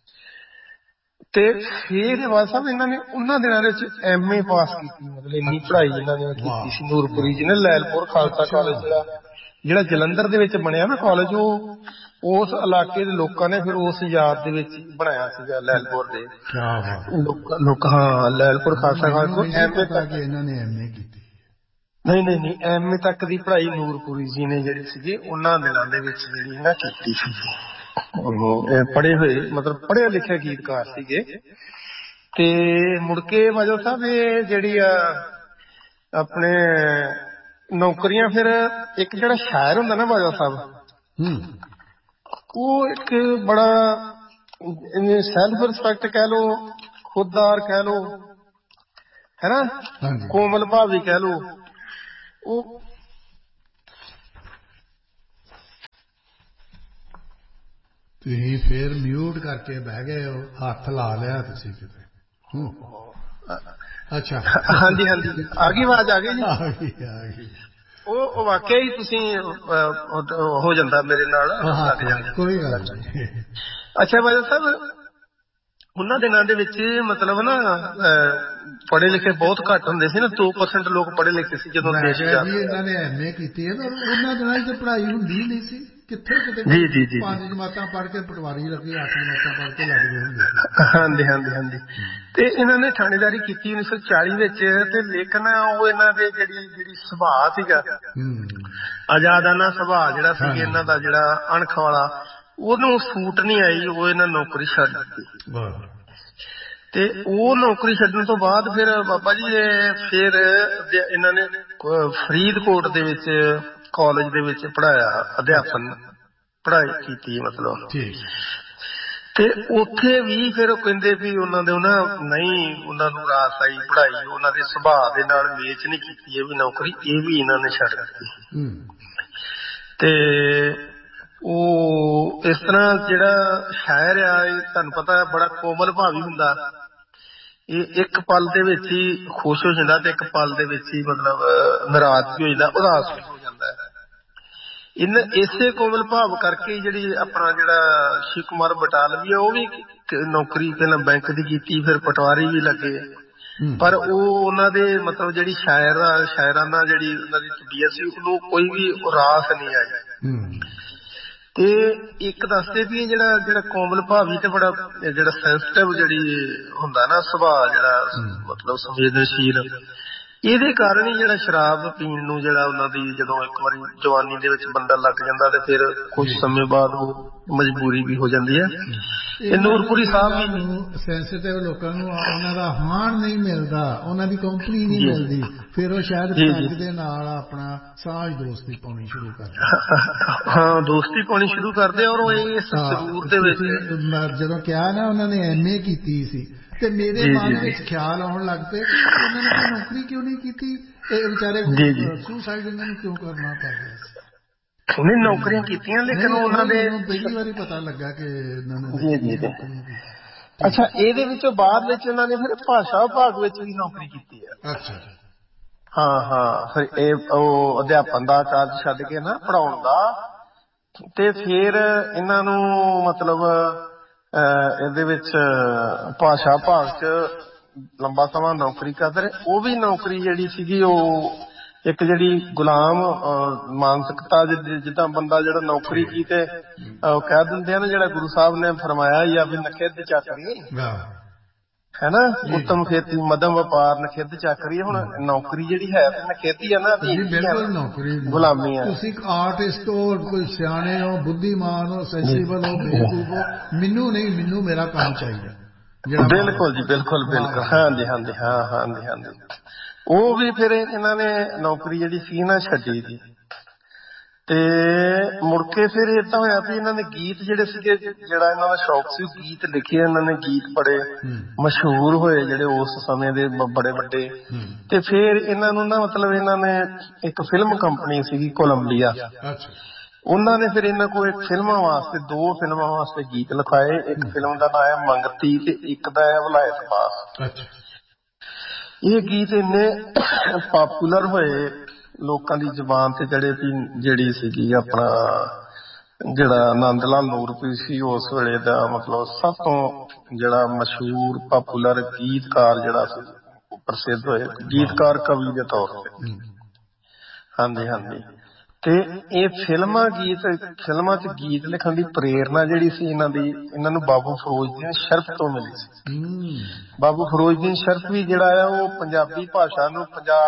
ਤੇ ਫਿਰ ਬਾਦਲ ਸਾਹਿਬ ਇਹਨਾਂ ਨੇ ਉਹਨਾਂ ਦਿਨਾਂ ਵਿੱਚ ਐਮ ਏ ਪਾਸ ਕੀਤੀ, ਮਤਲਬ ਇੰਨੀ ਪੜ੍ਹਾਈ ਇਹਨਾਂ ਨੇ ਕੀਤੀ ਸੀ ਨੂਰਪੁਰੀ ਜੀ ਨੇ। ਲਾਇਲਪੁਰ ਖਾਲਸਾ ਕਾਲਜ ਜਿਹੜਾ ਜਿਹੜਾ ਜਲੰਧਰ ਦੇ ਵਿੱਚ ਬਣਿਆ ਨਾ ਕਾਲਜ, ਉਹ ਉਸ ਇਲਾਕੇ ਦੇ ਲੋਕਾਂ ਨੇ ਫਿਰ ਉਸ ਯਾਦ ਦੇ ਵਿੱਚ ਬਣਾਇਆ ਸੀਗਾ ਲਾਇਲਪੁਰ ਦੇ ਲੋਕ। ਹਾਂ, ਲਾਇਲਪੁਰ ਖਾਲਸਾ ਕਾਲਜ ਤੋਂ ਐਮ ਏ ਇਹਨਾਂ ਨੇ ਐਮ ਏ ਕੀਤੀ। ਨਹੀਂ ਨਹੀਂ ਨਹੀਂ ਐਮ ਏ ਤੱਕ ਦੀ ਪੜ੍ਹਾਈ ਨੂਰਪੁਰੀ ਜੀ ਨੇ ਜਿਹੜੀ ਸੀਗੀ ਉਹਨਾਂ ਦਿਨਾਂ ਦੇ ਵਿੱਚ ਜਿਹੜੀ ਨਾ ਕੀਤੀ ਸੀ। ਪੜ੍ਹੇ ਹੋਏ ਮਤਲਬ ਪੜ੍ਹਿਆ ਲਿਖਿਆ ਗੀਤਕਾਰ ਸੀਗੇ। ਤੇ ਮੁੜ ਕੇ ਬਾਜਵਾ ਸਾਹਿਬ ਇਹ ਜਿਹੜੀ ਆ ਆਪਣੇ ਨੌਕਰੀਆਂ ਫਿਰ ਇੱਕ ਜਿਹੜਾ ਸ਼ਾਇਰ ਹੁੰਦਾ ਨਾ ਬਾਜਵਾ ਸਾਹਿਬ ਉਹ ਇੱਕ ਬੜਾ ਸੈਲਫ ਰਿਸਪੈਕਟ ਕਹਿ ਲੋ, ਖੁਦਦਾਰ ਕਹਿ ਲੋ, ਹੈ ਨਾ, ਕੋਮਲ ਭਾਵੀ ਕਹਿ ਲੋ। ਉਹ ਤੁਸੀਂ ਫੇਰ ਮਿਊਟ ਕਰਕੇ ਬਹਿ ਗਏ ਹੋ, ਹੱਥ ਲਾ ਲਿਆ ਤੁਸੀਂ ਕਿਤੇ। ਅੱਛਾ ਹਾਂਜੀ ਹਾਂਜੀ ਆ ਗਈ ਆਵਾਜ਼ ਆ ਗਈ ਜੀ। ਆ ਗਈ ਆ ਗਈ। ਉਹ ਵਾਕਿਆ ਹੀ ਤੁਸੀਂ ਹੋ ਜਾਂਦਾ ਮੇਰੇ ਨਾਲ ਲੱਗ ਜਾਂਦਾ। ਕੋਈ ਗੱਲ ਨਹੀਂ। ਅੱਛਾ ਬਾਜਵਾ ਸਾਹਿਬ ਉਹਨਾਂ ਦਿਨਾਂ ਦੇ ਵਿੱਚ ਮਤਲਬ ਨਾ ਪੜ੍ਹੇ ਲਿਖੇ ਬਹੁਤ ਘੱਟ ਹੁੰਦੇ ਸੀ ਨਾ, ਦੋ ਪਰਸੈਂਟ ਲੋਕ ਪੜ੍ਹੇ ਲਿਖੇ ਸੀ ਜਦੋਂ ਦੇਸ਼ ਜੀ। ਇਹਨਾਂ ਨੇ ਐਮ ਏ ਕੀਤੀ ਹੈ, ਉਹਨਾਂ ਦਿਨਾਂ ਚ ਪੜ੍ਹਾਈ ਹੁੰਦੀ ਨਹੀਂ ਸੀ ਕਿੱਥੇ ਕਿਤੇ। ਜੀ ਜੀ ਜੀ ਪੰਜ ਜਮਾਤਾਂ ਪੜ੍ਹ ਕੇ ਪਟਵਾਰੀ ਲੱਗੇ, ਅੱਠ ਜਮਾਤਾਂ ਪੜ੍ਹ ਕੇ ਲੱਗਦੇ ਹੁੰਦੇ। ਹਾਂਜੀ ਹਾਂਜੀ ਹਾਂਜੀ। ਤੇ ਇਹਨਾਂ ਨੇ ਥਾਣੇਦਾਰੀ ਕੀਤੀ ਉੱਨੀ ਸੌ ਚਾਲੀ ਵਿੱਚ। ਤੇ ਲੇਕਿਨ ਉਹ ਇਹਨਾਂ ਦੇ ਜਿਹੜੀ ਜਿਹੜੀ ਸੁਭਾਅ ਸੀਗਾ ਆਜ਼ਾਦਾਨਾ ਸੁਭਾਅ ਜਿਹੜਾ ਸੀ ਇਹਨਾਂ ਦਾ, ਜਿਹੜਾ ਅਣਖ ਵਾਲਾ, ਉਹਨੂੰ ਸੂਟ ਨਹੀਂ ਆਈ। ਉਹ ਇਹਨਾਂ ਨੌਕਰੀ ਛੱਡ ਦਿੱਤੀ। ਤੇ ਉਹ ਨੌਕਰੀ ਛੱਡਣ ਤੋਂ ਬਾਅਦ ਫਿਰ ਬਾਬਾ ਜੀ ਇਹ ਫਿਰ ਇਹਨਾਂ ਨੇ ਫਰੀਦਕੋਟ ਦੇ ਵਿੱਚ ਕਾਲਜ ਦੇ ਵਿੱਚ ਪੜ੍ਹਾਇਆ, ਅਧਿਆਪਨ ਪੜ੍ਹਾਈ ਕੀਤੀ ਮਤਲਬ। ਤੇ ਉੱਥੇ ਵੀ ਫਿਰ ਕਹਿੰਦੇ ਵੀ ਉਹਨਾਂ ਦੇ ਉਹਨਾਂ ਨਹੀਂ ਉਹਨਾਂ ਨੂੰ ਰਾਸ ਆਈ ਪੜ੍ਹਾਈ, ਉਹਨਾਂ ਦੇ ਸੁਭਾਅ ਦੇ ਨਾਲ ਮੇਚ ਨਹੀਂ ਕੀਤੀ ਇਹ ਵੀ ਨੌਕਰੀ, ਇਹ ਵੀ ਇਹਨਾਂ ਨੇ ਛੱਡ ਦਿੱਤੀ। ਤੇ ਉਹ ਇਸ ਤਰ੍ਹਾਂ ਜਿਹੜਾ ਸ਼ਾਇਰ ਆ ਇਹ ਤੁਹਾਨੂੰ ਪਤਾ ਬੜਾ ਕੋਮਲ ਭਾਵੀ ਹੁੰਦਾ। ਇਹ ਇੱਕ ਪਲ ਦੇ ਵਿੱਚ ਹੀ ਖੁਸ਼ ਹੋ ਜਾਂਦਾ ਤੇ ਇੱਕ ਪਲ ਦੇ ਵਿੱਚ ਹੀ ਮਤਲਬ ਨਾਰਾਜ਼ ਵੀ ਹੋ ਜਾਂਦਾ, ਉਦਾਸ ਵੀ ਹੋ ਜਾਂਦਾ ਹੈ। ਇਹਨਾਂ ਇਸੇ ਕੋਮਲ ਭਾਵ ਕਰਕੇ ਜਿਹੜੀ ਆਪਣਾ ਜਿਹੜਾ ਸ਼ਿਵ ਕੁਮਾਰ ਬਟਾਲਵੀ ਆ ਉਹ ਵੀ ਨੌਕਰੀ ਪਹਿਲਾਂ ਬੈਂਕ ਦੀ ਕੀਤੀ, ਫਿਰ ਪਟਵਾਰੀ ਵੀ ਲੱਗੇ। ਪਰ ਉਹ ਉਹਨਾਂ ਦੇ ਮਤਲਬ ਜਿਹੜੀ ਸ਼ਾਇਰ ਸ਼ਾਇਰਾਨਾ ਜਿਹੜੀ ਉਹਨਾਂ ਦੀ ਤਬੀਅਤ ਸੀ ਉਹਨੂੰ ਕੋਈ ਵੀ ਰਾਸ ਨਹੀਂ ਆਈ। ਤੇ ਇੱਕ ਦੱਸਦੇ ਵੀ ਜਿਹੜਾ ਜਿਹੜਾ ਕੋਮਲ ਭਾਵੀ ਤੇ ਬੜਾ ਜਿਹੜਾ ਸੈਂਸਿਟਿਵ ਜਿਹੜੀ ਹੁੰਦਾ ਨਾ ਸੁਭਾਅ, ਜਿਹੜਾ ਮਤਲਬ ਸੰਵੇਦਨਸ਼ੀਲ, ਇਹਦੇ ਕਾਰਨ ਹੀ ਜਿਹੜਾ ਸ਼ਰਾਬ ਪੀਣ ਨੂੰ ਜਿਹੜਾ ਉਹਨਾਂ ਦੀ ਜਦੋਂ ਇੱਕ ਵਾਰੀ ਜਵਾਨੀ ਦੇ ਵਿੱਚ ਬੰਦਾ ਲੱਗ ਜਾਂਦਾ ਤੇ ਫਿਰ ਕੁਝ ਸਮੇਂ ਬਾਅਦ ਉਹ ਮਜਬੂਰੀ ਵੀ ਹੋ ਜਾਂਦੀ ਹੈ। ਇਹ ਨੂਰਪੁਰੀ ਸਾਹਿਬ ਵੀ ਸੈਂਸਿਟਿਵ ਲੋਕਾਂ ਨੂੰ ਉਹਨਾਂ ਦਾ ਹਾਣ ਨਹੀਂ ਮਿਲਦਾ, ਉਹਨਾਂ ਦੀ ਕੰਪਨੀ ਨਹੀਂ ਮਿਲਦੀ, ਫਿਰ ਉਹ ਸ਼ਾਇਦ ਪੈਗ ਦੇ ਨਾਲ ਆਪਣਾ ਸਾਂਝ ਦੋਸਤੀ ਪਾਉਣੀ ਸ਼ੁਰੂ ਕਰਦੇ। ਹਾਂ ਦੋਸਤੀ ਪਾਉਣੀ ਸ਼ੁਰੂ ਕਰਦੇ। ਔਰ ਉਹ ਇਸ ਸਰੂਰ ਦੇ ਵਿੱਚ ਜਦੋਂ ਕਿਹਾ ਨਾ ਉਹਨਾਂ ਨੇ ਐਮ ਏ ਕੀਤੀ ਸੀ ਤੇ ਮੇਰੇ ਮਨ ਵਿੱਚ ਖਿਆਲ ਆਉਣ ਲੱਗ ਪਏ ਕਿ ਉਹਨਾਂ ਨੇ ਕੋਈ ਨੌਕਰੀ ਕਿਉਂ ਨਹੀਂ ਕੀਤੀ, ਇਹ ਵਿਚਾਰੇ ਸੁਸਾਈਡ ਇਹਨਾਂ ਨੂੰ ਕਿਉਂ ਕਰਨਾ ਪੈ ਗਿਆ ਸੀ। ਉਹਨੇ ਨੌਕਰੀਆਂ ਕੀਤੀਆਂ ਲੇਕਿਨ ਉਹਨਾਂ ਦੇ ਪਹਿਲੀ ਵਾਰੀ ਪਤਾ ਲੱਗਾ ਕਿ ਇਹਨਾਂ ਨੇ। ਜੀ ਜੀ ਜੀ। ਅੱਛਾ ਇਹਦੇ ਵਿੱਚੋਂ ਬਾਅਦ ਵਿੱਚ ਉਹਨਾਂ ਨੇ ਫਿਰ ਭਾਸ਼ਾ ਵਿਭਾਗ ਵਿੱਚ ਵੀ ਨੌਕਰੀ ਕੀਤੀ ਹੈ। ਅੱਛਾ ਹਾਂ ਹਾਂ। ਫਿਰ ਇਹ ਉਹ ਅਧਿਆਪਨ ਦਾ ਕਾਰਜ ਛੱਡ ਕੇ ਨਾ ਪੜ੍ਹਾਉਣ ਦਾ, ਤੇ ਫਿਰ ਇਹਨਾਂ ਨੂੰ ਮਤਲਬ ਇਹਦੇ ਵਿੱਚ ਭਾਸ਼ਾ ਵਿਭਾਗ ਚ ਲੰਬਾ ਸਮਾਂ ਨੌਕਰੀ ਕਰਦੇ ਰਹੇ। ਉਹ ਵੀ ਨੌਕਰੀ ਜਿਹੜੀ ਸੀਗੀ ਉਹ ਇੱਕ ਜਿਹੜੀ ਗੁਲਾਮ ਮਾਨਸਿਕਤਾ, ਜਿੱਦਾਂ ਬੰਦਾ ਜਿਹੜਾ ਨੌਕਰੀ ਕੀ ਤੇ ਕਹਿ ਦਿੰਦੇ ਆ ਨਾ, ਜਿਹੜਾ ਗੁਰੂ ਸਾਹਿਬ ਨੇ ਫਰਮਾਇਆ ਹੀ ਆ ਵੀ ਨਖਿੱਧ ਚਾਕਰੀ ਹੈ ਨਾ, ਉੱਤਮ ਖੇਤੀ ਮੱਧਮ ਵਪਾਰ ਨਖਿੱਧ ਚਾਕਰੀ। ਹੁਣ ਨੌਕਰੀ ਜਿਹੜੀ ਹੈ ਤੇ ਨਖਿੱਧ ਆ ਨਾ, ਬਿਲਕੁਲ ਨੌਕਰੀ ਗੁਲਾਮੀ ਆ। ਤੁਸੀਂ ਆਰਟਿਸਟ ਹੋ, ਕੋਈ ਸਿਆਣੇ ਹੋ, ਬੁੱਧੀਮਾਨ ਹੋ, ਸੈਂਸੀਬਲ ਹੋ, ਬੇਵਕੂਫ ਹੋ, ਮੈਨੂੰ ਨਹੀਂ, ਮੈਨੂੰ ਮੇਰਾ ਕੰਮ ਚਾਹੀਦਾ। ਬਿਲਕੁਲ ਜੀ ਬਿਲਕੁਲ ਬਿਲਕੁਲ। ਹਾਂਜੀ ਹਾਂਜੀ ਹਾਂ ਹਾਂਜੀ ਹਾਂਜੀ। ਉਹ ਵੀ ਫਿਰ ਇਹਨਾਂ ਨੇ ਨੌਕਰੀ ਜਿਹੜੀ ਸੀ ਨਾ ਛੱਡੀ ਜੀ। ਤੇ ਮੁੜ ਕੇ ਫਿਰ ਏਦਾਂ ਹੋਇਆ ਵੀ ਇਹਨਾਂ ਨੇ ਗੀਤ ਜਿਹੜੇ ਸੀਗੇ, ਜਿਹੜਾ ਇਹਨਾਂ ਦਾ ਸ਼ੌਕ ਸੀ ਗੀਤ ਲਿਖੇ, ਇਹਨਾਂ ਨੇ ਗੀਤ ਬੜੇ ਮਸ਼ਹੂਰ ਹੋਏ ਜਿਹੜੇ ਉਸ ਸਮੇਂ ਦੇ ਬੜੇ ਵੱਡੇ। ਤੇ ਫਿਰ ਇਹਨਾਂ ਨੂੰ ਨਾ ਮਤਲਬ ਇਹਨਾਂ ਨੇ ਇੱਕ ਫਿਲਮ ਕੰਪਨੀ ਸੀਗੀ ਕੋਲੰਬੀਆ, ਉਹਨਾਂ ਨੇ ਫਿਰ ਇਹਨਾਂ ਕੋਲ ਇੱਕ ਫਿਲਮਾਂ ਵਾਸਤੇ ਦੋ ਫਿਲਮਾਂ ਵਾਸਤੇ ਗੀਤ ਲਿਖਾਏ। ਇੱਕ ਫਿਲਮ ਦਾ ਨਾਮ ਹੈ ਮੰਗਤੀ ਤੇ ਇੱਕ ਦਾ ਹੈ ਵਲਾਇਤ ਪਾਸ। ਇਹ ਗੀਤ ਇੰਨੇ ਪਾਪੂਲਰ ਹੋਏ ਲੋਕਾਂ ਦੀ ਜ਼ੁਬਾਨ ਤੇ ਜਿਹੜੇ ਵੀ ਜਿਹੜੀ ਸੀਗੀ ਆਪਣਾ ਜਿਹੜਾ ਨੰਦ ਲਾਲ ਨੂਰਪੁਰੀ ਸੀ ਉਸ ਵੇਲੇ ਦਾ ਮਤਲਬ ਸਭ ਤੋਂ ਜਿਹੜਾ ਮਸ਼ਹੂਰ ਪਾਪੂਲਰ ਗੀਤਕਾਰ ਜਿਹੜਾ ਸੀ ਪ੍ਰਸਿੱਧ ਹੋਏ, ਗੀਤਕਾਰ ਕਵੀ ਦੇ ਤੌਰ ਤੇ। ਹਾਂਜੀ ਹਾਂਜੀ। ਤੇ ਇਹ ਫਿਲਮਾਂ ਗੀਤ ਫਿਲਮਾਂ ਚ ਗੀਤ ਲਿਖਣ ਦੀ ਪ੍ਰੇਰਨਾ ਜਿਹੜੀ ਸੀ ਇਹਨਾਂ ਦੀ, ਇਹਨਾਂ ਨੂੰ ਬਾਬੂ ਫਿਰੋਜ਼ਦੀਨ ਸ਼ਰਫ ਤੋਂ ਮਿਲੀ ਸੀ। ਬਾਬੂ ਫਿਰੋਜ਼ਦੀਨ ਸ਼ਰਫ ਵੀ ਜਿਹੜਾ ਆ ਉਹ ਪੰਜਾਬੀ ਭਾਸ਼ਾ ਨੂੰ, ਪੰਜਾਬ ਨੂੰ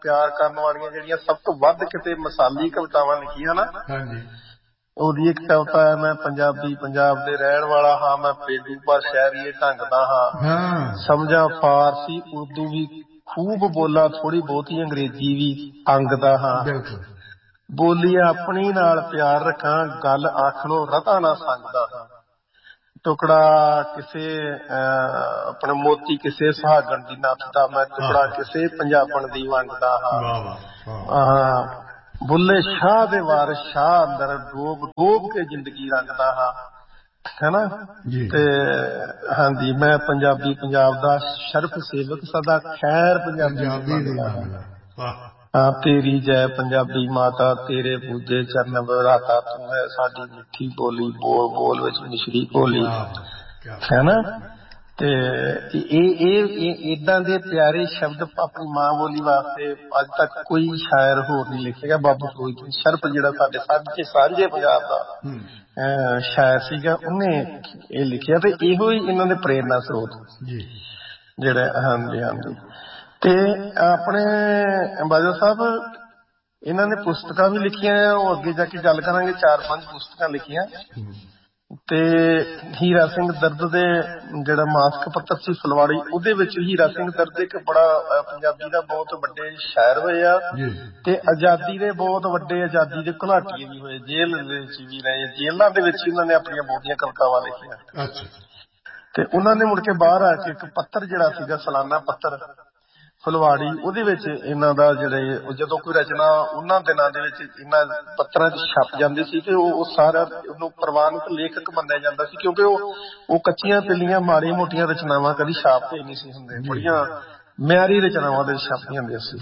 ਪਿਆਰ ਕਰਨ ਵਾਲੀਆਂ ਜਿਹੜੀਆਂ ਸਭ ਤੋਂ ਵੱਧ ਕਿਤੇ ਮਿਸਾਲੀ ਕਵਿਤਾਵਾਂ ਲਿਖੀਆਂ ਨਾ, ਉਹਦੀ ਇੱਕ ਕਵਿਤਾ ਹੈ, ਮੈਂ ਪੰਜਾਬੀ ਪੰਜਾਬ ਦੇ ਰਹਿਣ ਵਾਲਾ ਹਾਂ, ਮੈਂ ਪੇਂਡੂ ਪਰ ਸ਼ਹਿਰੀਏ ਢੰਗ ਦਾ ਹਾਂ, ਸਮਝਾਂ ਫਾਰਸੀ ਉਰਦੂ ਵੀ ਖੂਬ ਬੋਲਾਂ, ਥੋੜੀ ਬਹੁਤੀ ਅੰਗਰੇਜ਼ੀ ਵੀ ਅੰਗ ਦਾ ਹਾਂ, ਬੋਲੀ ਆਪਣੀ ਨਾਲ ਪਿਆਰ ਰੱਖਾਂ, ਗੱਲ ਆਖਣੋਂ ਰਤਾ ਨਾ ਸੰਗਦਾ ਹਾਂ, ਟੁਕੜਾ ਕਿਸੇ ਆਪਣੇ ਮੋਤੀ ਕਿਸੇ ਸੁਹਾਗਣ ਦੀ ਨੱਥ ਦਾ, ਮੈਂ ਟੁਕੜਾ ਕਿਸੇ ਪੰਜਾਬਣ ਦੀ ਵੰਡਦਾ ਹਾਂ, ਬੁੱਲੇ ਸ਼ਾਹ ਦੇ ਵਾਰਿਸ ਸ਼ਾਹ ਅੰਦਰ ਡੋਬ ਡੋਬ ਕੇ ਜ਼ਿੰਦਗੀ ਰੰਗਦਾ ਹਾਂ, ਹੈਨਾ। ਤੇ ਹਾਂਜੀ, ਮੈਂ ਪੰਜਾਬੀ ਪੰਜਾਬ ਦਾ ਸ਼ਰਫ ਸੇਵਕ ਸਦਾ ਖੈਰ ਪੰਜਾਬੀ ਹਾਂ, ਤੇਰੀ ਜੈ ਪੰਜਾਬੀ ਮਾਤਾ, ਤੇਰੇ ਪੂਜੇ ਚਰਨ ਬਰਾਤਾ, ਤੂੰ ਹੈ ਸਾਡੀ ਮਿੱਠੀ ਬੋਲੀ, ਬੋਲ ਬੋਲ ਵਿੱਚ ਮਿਸ਼ਰੀ ਘੋਲੀ, ਹੈਨਾ। ਤੇ ਇਹ ਏਦਾਂ ਦੇ ਪਿਆਰੇ ਸ਼ਬਦ ਆਪਣੀ ਮਾਂ ਬੋਲੀ ਵਾਸਤੇ ਅੱਜ ਤੱਕ ਕੋਈ ਸ਼ਾਇਰ ਹੋਰ ਨਹੀਂ ਲਿਖੇਗਾ। ਬਾਬਾ ਫਰੀਦ ਸ਼ਰਫ ਜਿਹੜਾ ਸਾਡੇ ਸਾਂਝੇ ਸਾਂਝੇ ਪੰਜਾਬ ਦਾ ਸ਼ਾਇਰ ਸੀਗਾ, ਉਹਨੇ ਇਹ ਲਿਖਿਆ, ਤੇ ਇਹੋ ਹੀ ਇਹਨਾਂ ਦੇ ਪ੍ਰੇਰਨਾ ਸਰੋਤ ਜਿਹੜੇ। ਹਾਂਜੀ ਹਾਂਜੀ। ਤੇ ਆਪਣੇ ਬਾਜਵਾ ਸਾਹਿਬ ਇਹਨਾਂ ਨੇ ਪੁਸਤਕਾਂ ਵੀ ਲਿਖੀਆਂ ਆ, ਉਹ ਅੱਗੇ ਜਾ ਕੇ ਗੱਲ ਕਰਾਂਗੇ, ਚਾਰ ਪੰਜ ਪੁਸਤਕਾਂ ਲਿਖੀਆਂ। ਤੇ ਹੀਰਾ ਸਿੰਘ ਦਰਦ ਦੇ ਜਿਹੜਾ ਮਾਸਿਕ ਪੱਤਰ ਸੀ ਫੁਲਵਾੜੀ, ਉਹਦੇ ਵਿੱਚ ਹੀਰਾ ਸਿੰਘ ਦਰਦ ਇੱਕ ਬੜਾ ਪੰਜਾਬੀ ਦਾ ਬਹੁਤ ਵੱਡੇ ਸ਼ਾਇਰ ਹੋਏ ਆ, ਤੇ ਆਜ਼ਾਦੀ ਦੇ ਬਹੁਤ ਵੱਡੇ ਆਜ਼ਾਦੀ ਦੇ ਘੁਲਾਟੀਏ ਵੀ ਹੋਏ, ਜੇਲ੍ਹ ਦੇ ਵਿੱਚ ਵੀ ਰਹੇ, ਜੇਲ੍ਹਾਂ ਦੇ ਵਿੱਚ ਉਹਨਾਂ ਨੇ ਆਪਣੀਆਂ ਬਹੁਤੀਆਂ ਕਵਿਤਾਵਾਂ ਲਿਖੀਆਂ। ਤੇ ਉਹਨਾਂ ਨੇ ਮੁੜ ਕੇ ਬਾਹਰ ਆ ਕੇ ਇੱਕ ਪੱਤਰ ਜਿਹੜਾ ਸੀਗਾ ਸਾਲਾਨਾ ਪੱਤਰ ਫੁਲਵਾੜੀ, ਉਹਦੇ ਵਿੱਚ ਇਹਨਾਂ ਦਾ ਜਿਹੜੇ ਜਦੋਂ ਕੋਈ ਰਚਨਾ ਉਹਨਾਂ ਦਿਨਾਂ ਦੇ ਵਿੱਚ ਇਹਨਾਂ ਪੱਤਰਾਂ 'ਚ ਛਪ ਜਾਂਦੀ ਸੀ, ਤੇ ਉਹ ਸਾਰਾ ਉਹਨੂੰ ਪ੍ਰਵਾਨਿਤ ਲੇਖਕ ਮੰਨਿਆ ਜਾਂਦਾ ਸੀ, ਕਿਉਂਕਿ ਉਹ ਉਹ ਕੱਚੀਆਂ ਪਿੱਲੀਆਂ ਮਾੜੀਆਂ ਮੋਟੀਆਂ ਰਚਨਾਵਾਂ ਕਦੀ ਛਾਪਦੇ ਨਹੀਂ ਸੀ ਹੁੰਦੇ, ਬੜੀਆਂ ਮਿਆਰੀ ਰਚਨਾਵਾਂ ਦੇ ਛਾਪੀਆਂ ਹੁੰਦੀਆਂ ਸੀ।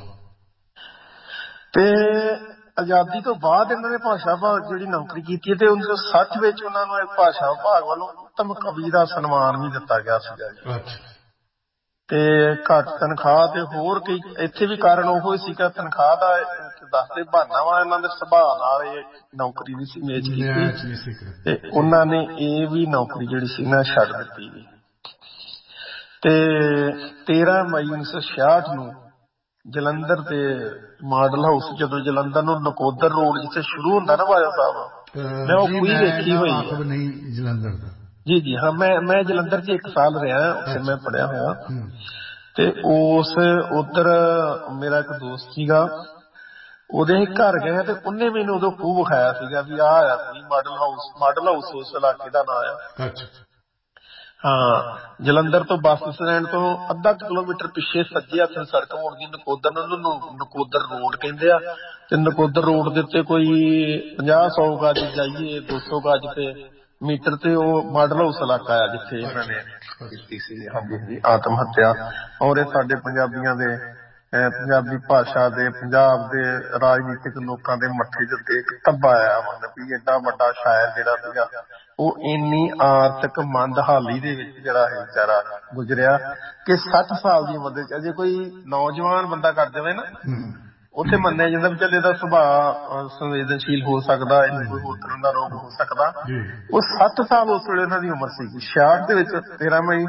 ਤੇ ਆਜ਼ਾਦੀ ਤੋਂ ਬਾਅਦ ਇਹਨਾਂ ਨੇ ਭਾਸ਼ਾ ਵਿਭਾਗ ਜਿਹੜੀ ਨੌਕਰੀ ਕੀਤੀ, ਤੇ ਉੱਨੀ ਸੌ ਸੱਠ ਵਿੱਚ ਉਹਨਾਂ ਨੂੰ ਭਾਸ਼ਾ ਵਿਭਾਗ ਵੱਲੋਂ ਉੱਤਮ ਕਵੀ ਦਾ ਸਨਮਾਨ ਵੀ ਦਿੱਤਾ ਗਿਆ ਸੀਗਾ। ਤੇ ਘੱਟ ਤਨਖਾਹ ਤੇ ਹੋਰ ਕਈ ਇੱਥੇ ਵੀ ਕਾਰਨ ਉਹੋ ਹੀ ਸੀਗਾ, ਤਨਖਾਹ ਦਾ ਦੱਸਦੇ ਬਹਾਨਾ ਵਾ, ਇਹਨਾਂ ਦੇ ਸੁਭਾਅ ਨਾਲ ਇਹ ਨੌਕਰੀ ਨਹੀਂ ਸੀ ਮੇਚ ਕੀਤੀ, ਤੇ ਉਹਨਾਂ ਨੇ ਇਹ ਵੀ ਨੌਕਰੀ ਜਿਹੜੀ ਸੀ ਨਾ ਛੱਡ ਦਿੱਤੀ ਵੀ। ਤੇ ਤੇਰਾਂ ਮਈ ਉੱਨੀ ਸੌ ਛਿਆਹਠ ਨੂੰ ਜਲੰਧਰ ਦੇ ਮਾਡਲ ਹਾਊਸ, ਜਦੋਂ ਜਲੰਧਰ ਨੂੰ ਨਕੋਦਰ ਰੋਡ ਜਿੱਥੇ ਸ਼ੁਰੂ ਹੁੰਦਾ ਨਾ ਬਾਜਵਾ ਸਾਹਿਬ, ਮੈਂ ਉਹ ਪੂਰੀ ਵੇਖੀ ਹੋਈ ਹੈ। ਜਲੰਧਰ ਦਾ ਜੀ ਜੀ ਹਾਂ, ਮੈਂ ਮੈਂ ਜਲੰਧਰ 'ਚ ਇੱਕ ਸਾਲ ਰਿਹਾ, ਉੱਥੇ ਮੈਂ ਪੜ੍ਹਿਆ ਹੋਇਆ। ਤੇ ਉਸ ਉੱਧਰ ਮੇਰਾ ਇੱਕ ਦੋਸਤ ਸੀਗਾ, ਉਹਦੇ ਘਰ ਗਏ ਤੇ ਉਹਨੇ ਮੈਨੂੰ ਉਦੋਂ ਖੂਬ ਵਿਖਾਇਆ ਸੀਗਾ ਵੀ ਆਹ ਆ ਕੋਈ ਮਾਡਲ ਹਾਊਸ। ਮਾਡਲ ਹਾਊਸ ਉਸ ਇਲਾਕੇ ਦਾ ਨਾਂ ਆ। ਹਾਂ, ਜਲੰਧਰ ਤੋਂ ਬੱਸ ਸਟੈਂਡ ਤੋਂ ਅੱਧਾ ਕਿਲੋਮੀਟਰ ਪਿੱਛੇ ਸੱਜੇ ਹੱਥ ਸੜਕ ਮੁੜਦੀ ਨਕੋਦਰ ਨੂੰ, ਉਹਨੂੰ ਨਕੋਦਰ ਰੋਡ ਕਹਿੰਦੇ ਆ। ਤੇ ਨਕੋਦਰ ਰੋਡ ਦੇ ਉੱਤੇ ਕੋਈ ਪੰਜਾਹ ਸੌ ਗਜ ਜਾਈਏ, ਦੋ ਸੌ ਗਜ ਤੇ ਮੀਟਰ ਤੇ ਉਹ ਮਾਡਲ ਹਾਊਸ ਇਲਾਕਾ ਆ, ਜਿੱਥੇ ਇਹਨਾਂ ਨੇ ਕੀਤੀ ਸੀ ਹਾਂਜੀ ਹਾਂਜੀ ਆਤਮ ਹੱਤਿਆ। ਔਰ ਇਹ ਸਾਡੇ ਪੰਜਾਬੀਆਂ ਦੇ ਪੰਜਾਬੀ ਭਾਸ਼ਾ ਦੇ ਪੰਜਾਬ ਦੇ ਰਾਜਨੀਤਿਕ ਲੋਕਾਂ ਦੇ ਮੱਥੇ ਦੇ ਉੱਤੇ ਇੱਕ ਧੱਬਾ ਆਇਆ, ਮਤਲਬ ਵੀ ਏਡਾ ਵੱਡਾ ਸ਼ਾਇਰ ਜਿਹੜਾ ਸੀਗਾ, ਉਹ ਇੰਨੀ ਆਰਥਿਕ ਮੰਦਹਾਲੀ ਦੇ ਵਿੱਚ ਜਿਹੜਾ ਹੈ ਵਿਚਾਰਾ ਗੁਜ਼ਰਿਆ ਕਿ ਸੱਠ ਸਾਲ ਦੀ ਉਮਰ ਦੇ ਵਿੱਚ ਅਜੇ ਕੋਈ ਨੌਜਵਾਨ ਬੰਦਾ ਕਰ ਜਾਵੇ ਨਾ, ਉੱਥੇ ਮੰਨਿਆ ਜਾਂਦਾ ਵੀ ਚੱਲ ਇਹਦਾ ਸੁਭਾਅ ਸੰਵੇਦਨਸ਼ੀਲ ਹੋ ਸਕਦਾ, ਇਹਨੂੰ ਕੋਈ ਹੋਰ ਤਰ੍ਹਾਂ ਦਾ ਰੋਗ ਹੋ ਸਕਦਾ। ਉਹ ਸੱਠ ਸਾਲ ਉਸ ਵੇਲੇ ਇਹਨਾਂ ਦੀ ਉਮਰ ਸੀ। ਛਿਆਹਠ ਦੇ ਵਿੱਚ ਤੇਰਾਂ ਮਈ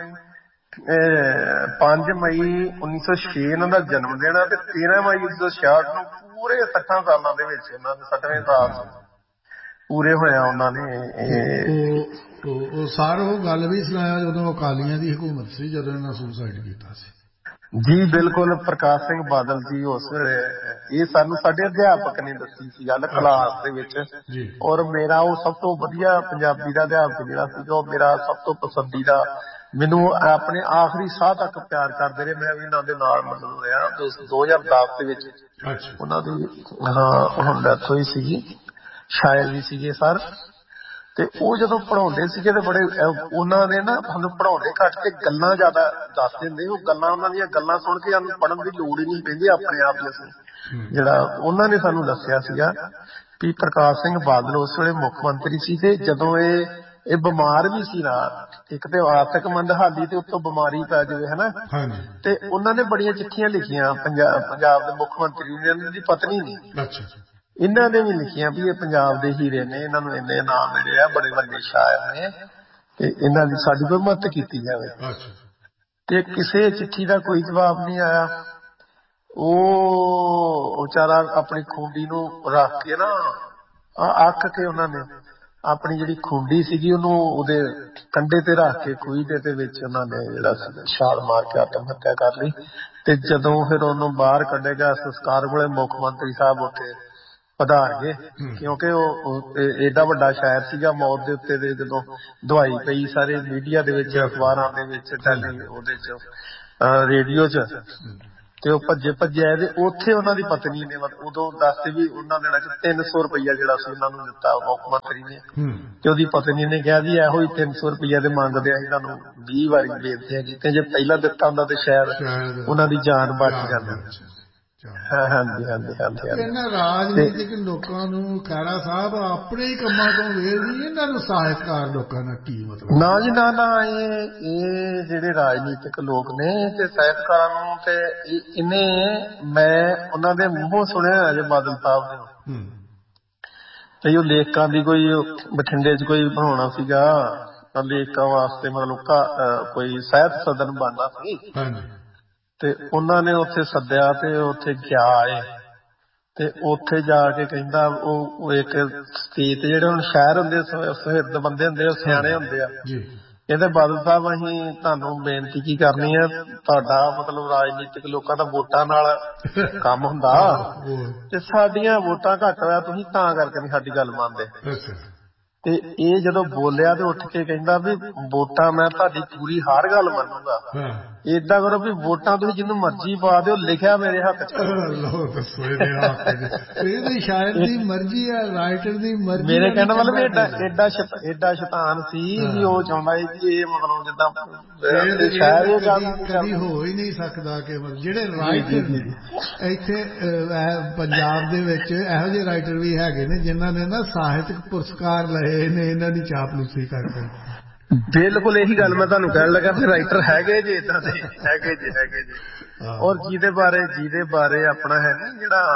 ਪੰਜ ਮਈ ਉੱਨੀ ਸੌ ਛੇ ਇਹਨਾਂ ਦਾ ਜਨਮ ਦਿਨ ਆ, ਤੇ ਤੇਰਾਂ ਮਈ ਉੱਨੀ ਸੌ ਛਿਆਹਠ ਨੂੰ ਪੂਰੇ ਸੱਠਾਂ ਸਾਲਾਂ ਦੇ ਵਿੱਚ ਇਹਨਾਂ ਦੇ ਸੱਠਵੇਂ ਸਾਲ ਪੂਰੇ ਹੋਇਆ ਉਹਨਾਂ ਨੇ। ਉਹ ਸਰ ਉਹ ਗੱਲ ਵੀ ਸੁਣਾਇਆ ਜਦੋਂ ਅਕਾਲੀਆਂ ਦੀ ਹਕੂਮਤ ਸੀ, ਜਦੋਂ ਇਹਨਾਂ ਸੁਸਾਈਡ ਕੀਤਾ ਸੀ। ਜੀ ਬਿਲਕੁਲ, ਪ੍ਰਕਾਸ਼ ਸਿੰਘ ਬਾਦਲ ਜੀ ਉਸ ਵੇਲੇ, ਇਹ ਸਾਨੂੰ ਸਾਡੇ ਅਧਿਆਪਕ ਨੇ ਦੱਸੀ ਸੀ ਗੱਲ ਕਲਾਸ ਦੇ ਵਿੱਚ। ਔਰ ਮੇਰਾ ਉਹ ਸਭ ਤੋਂ ਵਧੀਆ ਪੰਜਾਬੀ ਦਾ ਅਧਿਆਪਕ ਜਿਹੜਾ ਸੀਗਾ, ਉਹ ਮੇਰਾ ਸਭ ਤੋਂ ਪਸੰਦੀਦਾ, ਮੈਨੂੰ ਆਪਣੇ ਆਖਰੀ ਸਾਹ ਤੱਕ ਪਿਆਰ ਕਰਦੇ ਰਹੇ। ਮੈਂ ਵੀ ਇਹਨਾਂ ਦੇ ਨਾਲ ਮਤਲਬ ਰਿਹਾ ਦੋ ਹਜ਼ਾਰ ਦਸ ਦੇ ਵਿੱਚ ਉਹਨਾਂ ਦੀ ਹਾਂ ਡੈਥ ਹੋਈ ਸੀਗੀ। ਸ਼ਾਇਰ ਵੀ ਸੀਗੇ ਸਰ, ਤੇ ਉਹ ਜਦੋਂ ਪੜ੍ਹਾਉਂਦੇ ਸੀਗੇ ਤੇ ਬੜੇ ਉਹਨਾਂ ਨੇ ਨਾ ਸਾਨੂੰ ਪੜ੍ਹਾਉਂਦੇ ਘੱਟ ਤੇ ਗੱਲਾਂ ਜ਼ਿਆਦਾ ਦੱਸ ਦਿੰਦੇ। ਉਹ ਗੱਲਾਂ ਉਹਨਾਂ ਦੀਆਂ ਗੱਲਾਂ ਸੁਣ ਕੇ ਸਾਨੂੰ ਪੜ੍ਹਨ ਦੀ ਲੋੜ ਹੀ ਨਹੀਂ ਪੈਂਦੀ, ਆਪਣੇ ਆਪ ਹੀ ਅਸੀਂ ਜਿਹੜਾ ਉਹਨਾਂ ਨੇ ਸਾਨੂੰ ਦੱਸਿਆ ਸੀਗਾ ਵੀ ਪ੍ਰਕਾਸ਼ ਸਿੰਘ ਬਾਦਲ ਉਸ ਵੇਲੇ ਮੁੱਖ ਮੰਤਰੀ ਸੀ, ਤੇ ਜਦੋਂ ਇਹ ਇਹ ਬਿਮਾਰ ਵੀ ਸੀ ਨਾ, ਇੱਕ ਤੇ ਆਰਥਿਕ ਮੰਦਹਾਲੀ ਤੇ ਉੱਤੋਂ ਬਿਮਾਰੀ ਪੈ ਜਾਵੇ ਹਨਾ, ਤੇ ਉਹਨਾਂ ਨੇ ਬੜੀਆਂ ਚਿੱਠੀਆਂ ਲਿਖੀਆਂ ਪੰਜਾਬ ਪੰਜਾਬ ਦੇ ਮੁੱਖ ਮੰਤਰੀ ਨੇ, ਇਹਨਾਂ ਦੀ ਪਤਨੀ ਨੇ, ਇਹਨਾਂ ਨੇ ਵੀ ਲਿਖੀਆਂ ਵੀ ਇਹ ਪੰਜਾਬ ਦੇ ਹੀਰੇ ਨੇ, ਇਹਨਾਂ ਨੂੰ ਇੰਨੇ ਇਨਾਮ ਮਿਲੇ ਆ, ਬੜੇ ਵੱਡੇ ਸ਼ਾਇਰ ਨੇ, ਤੇ ਇਹਨਾਂ ਦੀ ਸਾਡੀ ਕੋਈ ਮਦਦ ਕੀਤੀ ਜਾਵੇ। ਤੇ ਕਿਸੇ ਚਿੱਠੀ ਦਾ ਕੋਈ ਜਵਾਬ ਨਹੀਂ ਆਇਆ। ਉਹ ਵਿਚਾਰਾ ਆਪਣੀ ਖੂੰਡੀ ਨੂੰ ਰੱਖ ਕੇ ਨਾ ਅੱਕ ਕੇ ਉਹਨਾਂ ਨੇ ਆਪਣੀ ਜਿਹੜੀ ਖੂੰਡੀ ਸੀਗੀ ਉਹਨੂੰ ਉਹਦੇ ਕੰਢੇ ਤੇ ਰੱਖ ਕੇ ਖੂਹੀ ਦੇ ਤੇ ਵਿੱਚ ਉਹਨਾਂ ਨੇ ਜਿਹੜਾ ਛਾਲ ਮਾਰ ਕੇ ਆਤਮ ਹੱਤਿਆ ਕਰ ਲਈ। ਤੇ ਜਦੋਂ ਫਿਰ ਉਹਨੂੰ ਬਾਹਰ ਕੱਢੇਗਾ ਸੰਸਕਾਰ ਵੇਲੇ ਮੁੱਖ ਮੰਤਰੀ ਸਾਹਿਬ ਉੱਥੇ ਪਧਾਰ ਗਏ ਕਿਉਂਕਿ ਉਹ ਏਡਾ ਵੱਡਾ ਸ਼ਹਿਰ ਸੀਗਾ ਮੌਤ ਦੇ ਉੱਤੇ ਦੇ ਜਦੋਂ ਦਵਾਈ ਪਈ ਸਾਰੇ ਮੀਡੀਆ ਦੇ ਵਿੱਚ ਅਖਬਾਰਾਂ ਦੇ ਵਿੱਚ ਟੈਲੀ ਉਹਦੇ ਚ ਰੇਡੀਓ ਚ ਤੇ ਉਹ ਭੱਜੇ ਭੱਜੇ ਆਏ ਤੇ ਉੱਥੇ ਉਹਨਾਂ ਦੀ ਪਤਨੀ ਨੇ ਉਦੋਂ ਦੱਸਦੇ ਵੀ ਉਹਨਾਂ ਦਿਨਾਂ ਚ ਤਿੰਨ ਸੌ ਰੁਪਇਆ ਜਿਹੜਾ ਸੀ ਉਹਨਾਂ ਨੂੰ ਦਿੱਤਾ ਮੁੱਖ ਮੰਤਰੀ ਨੇ ਤੇ ਉਹਦੀ ਪਤਨੀ ਨੇ ਕਿਹਾ ਜੀ ਇਹੋ ਹੀ ਤਿੰਨ ਸੌ ਰੁਪਇਆ ਦੇ ਮੰਗਦੇ ਆ ਇਹਨਾਂ ਨੂੰ ਵੀਹ ਵਾਰੀ ਬੇਨਤੀ ਹੈਗੀ ਤੇ ਜੇ ਪਹਿਲਾਂ ਦਿੱਤਾ ਹੁੰਦਾ ਤੇ ਸ਼ਾਇਦ ਉਹਨਾਂ ਦੀ ਜਾਨ ਬਚ ਜਾਂਦੀ। ਹਾਂਜੀ ਹਾਂਜੀ ਹਾਂਜੀ ਇਹਨਾਂ ਰਾਜਨੀਤਿਕ ਲੋਕਾਂ ਨੂੰ ਖੈਰਾ ਸਾਹਿਬ ਆਪਣੇ ਹੀ ਕੰਮਾਂ ਤੋਂ ਵੇਲ ਨਹੀਂ ਇਹਨਾਂ ਨੂੰ ਸਾਹਿਤਕਾਰ ਲੋਕਾਂ ਦਾ ਕੀ ਮਤਲਬ? ਨਾ ਜੀ ਨਾ ਨਾ ਇਹ ਇਹ ਜਿਹੜੇ ਰਾਜਨੀਤਿਕ ਲੋਕ ਨੇ ਤੇ ਸਾਹਿਤਕਾਰਾਂ ਨੂੰ ਤੇ ਇਹਨੇ ਮੈਂ ਉਹਨਾਂ ਦੇ ਮੂੰਹੋਂ ਸੁਣਿਆ ਅਜੇ ਬਾਦਲ ਸਾਹਿਬ ਨੇ ਤੇ ਉਹ ਲੇਖਕਾਂ ਦੀ ਕੋਈ ਬਠਿੰਡੇ ਚ ਕੋਈ ਬਣਾਉਣਾ ਸੀਗਾ ਲੇਖਕਾਂ ਵਾਸਤੇ ਮਤਲਬ ਕੋਈ ਸਾਹਿਤ ਸਦਨ ਬਣਨਾ ਸੀ ਤੇ ਉਹਨਾਂ ਨੇ ਉੱਥੇ ਸੱਦਿਆ ਤੇ ਉੱਥੇ ਗਿਆ ਏ ਤੇ ਉੱਥੇ ਜਾ ਕੇ ਕਹਿੰਦਾ ਉਹ ਇੱਕ ਸਟੇਟ ਜਿਹੜੇ ਹੁਣ ਸ਼ਹਿਰ ਹੁੰਦੇ ਸੁਹਿਰਦ ਬੰਦੇ ਹੁੰਦੇ ਉਹ ਸਿਆਣੇ ਹੁੰਦੇ ਆ ਕਹਿੰਦੇ ਬਾਦਲ ਸਾਹਿਬ ਅਸੀਂ ਤੁਹਾਨੂੰ ਬੇਨਤੀ ਕੀ ਕਰਨੀ ਹੈ ਤੁਹਾਡਾ ਮਤਲਬ ਰਾਜਨੀਤਿਕ ਲੋਕਾਂ ਦਾ ਵੋਟਾਂ ਨਾਲ ਕੰਮ ਹੁੰਦਾ ਤੇ ਸਾਡੀਆਂ ਵੋਟਾਂ ਘੱਟ ਹੋਇਆ ਤੁਸੀਂ ਤਾਂ ਕਰਕੇ ਨੀ ਸਾਡੀ ਗੱਲ ਮੰਨਦੇ। ਤੇ ਇਹ ਜਦੋਂ ਬੋਲਿਆ ਤੇ ਉੱਠ ਕੇ ਕਹਿੰਦਾ ਵੀ ਵੋਟਾਂ ਮੈਂ ਤੁਹਾਡੀ ਪੂਰੀ ਹਰ ਗੱਲ ਮੰਨੂਗਾ ਏਦਾਂ ਕਰੋ ਵੀ ਵੋਟਾਂ ਤੁਸੀਂ ਜਿਹਨੂੰ ਮਰਜ਼ੀ ਪਾ ਦਿਓ ਲਿਖਿਆ ਮੇਰੇ ਹੱਥ ਚ ਸ਼ਾਇਰ ਦੀ ਮਰਜ਼ੀ ਹੈ ਰਾਈਟਰ ਦੀ ਮਰਜ਼ੀ। ਮੇਰੇ ਕਹਿਣ ਮਤਲਬ ਏਡਾ ਏਡਾ ਏਡਾ ਸ਼ੈਤਾਨ ਸੀ ਵੀ ਉਹ ਚਾਹੁੰਦਾ ਸੀ ਕਿ ਇਹ ਮਤਲਬ ਜਿੱਦਾਂ ਸ਼ਾਇਰ ਕਦੀ ਹੋ ਹੀ ਨਹੀਂ ਸਕਦਾ ਕਿ ਜਿਹੜੇ ਰਾਈਟਰ ਇੱਥੇ ਪੰਜਾਬ ਦੇ ਵਿੱਚ ਇਹੋ ਜਿਹੇ ਰਾਈਟਰ ਵੀ ਹੈਗੇ ਨੇ ਜਿਨ੍ਹਾਂ ਨੇ ਨਾ ਸਾਹਿਤਕ ਪੁਰਸਕਾਰ ਲਏ ਨੇ ਇਹਨਾਂ ਦੀ ਚਾਪਲੂਸੀ ਕਰਕੇ। ਬਿਲਕੁਲ ਇਹੀ ਗੱਲ ਮੈਂ ਤੁਹਾਨੂੰ ਕਹਿਣ ਲੱਗਾ ਵੀ ਰਾਈਟਰ ਹੈਗੇ ਜੀ ਏਦਾਂ ਦੇ ਹੈਗੇ ਜੀ ਹੈਗੇ ਜੀ। ਔਰ ਜਿਹਦੇ ਬਾਰੇ ਜਿਹਦੇ ਬਾਰੇ ਆਪਣਾ ਹੈ ਨਾ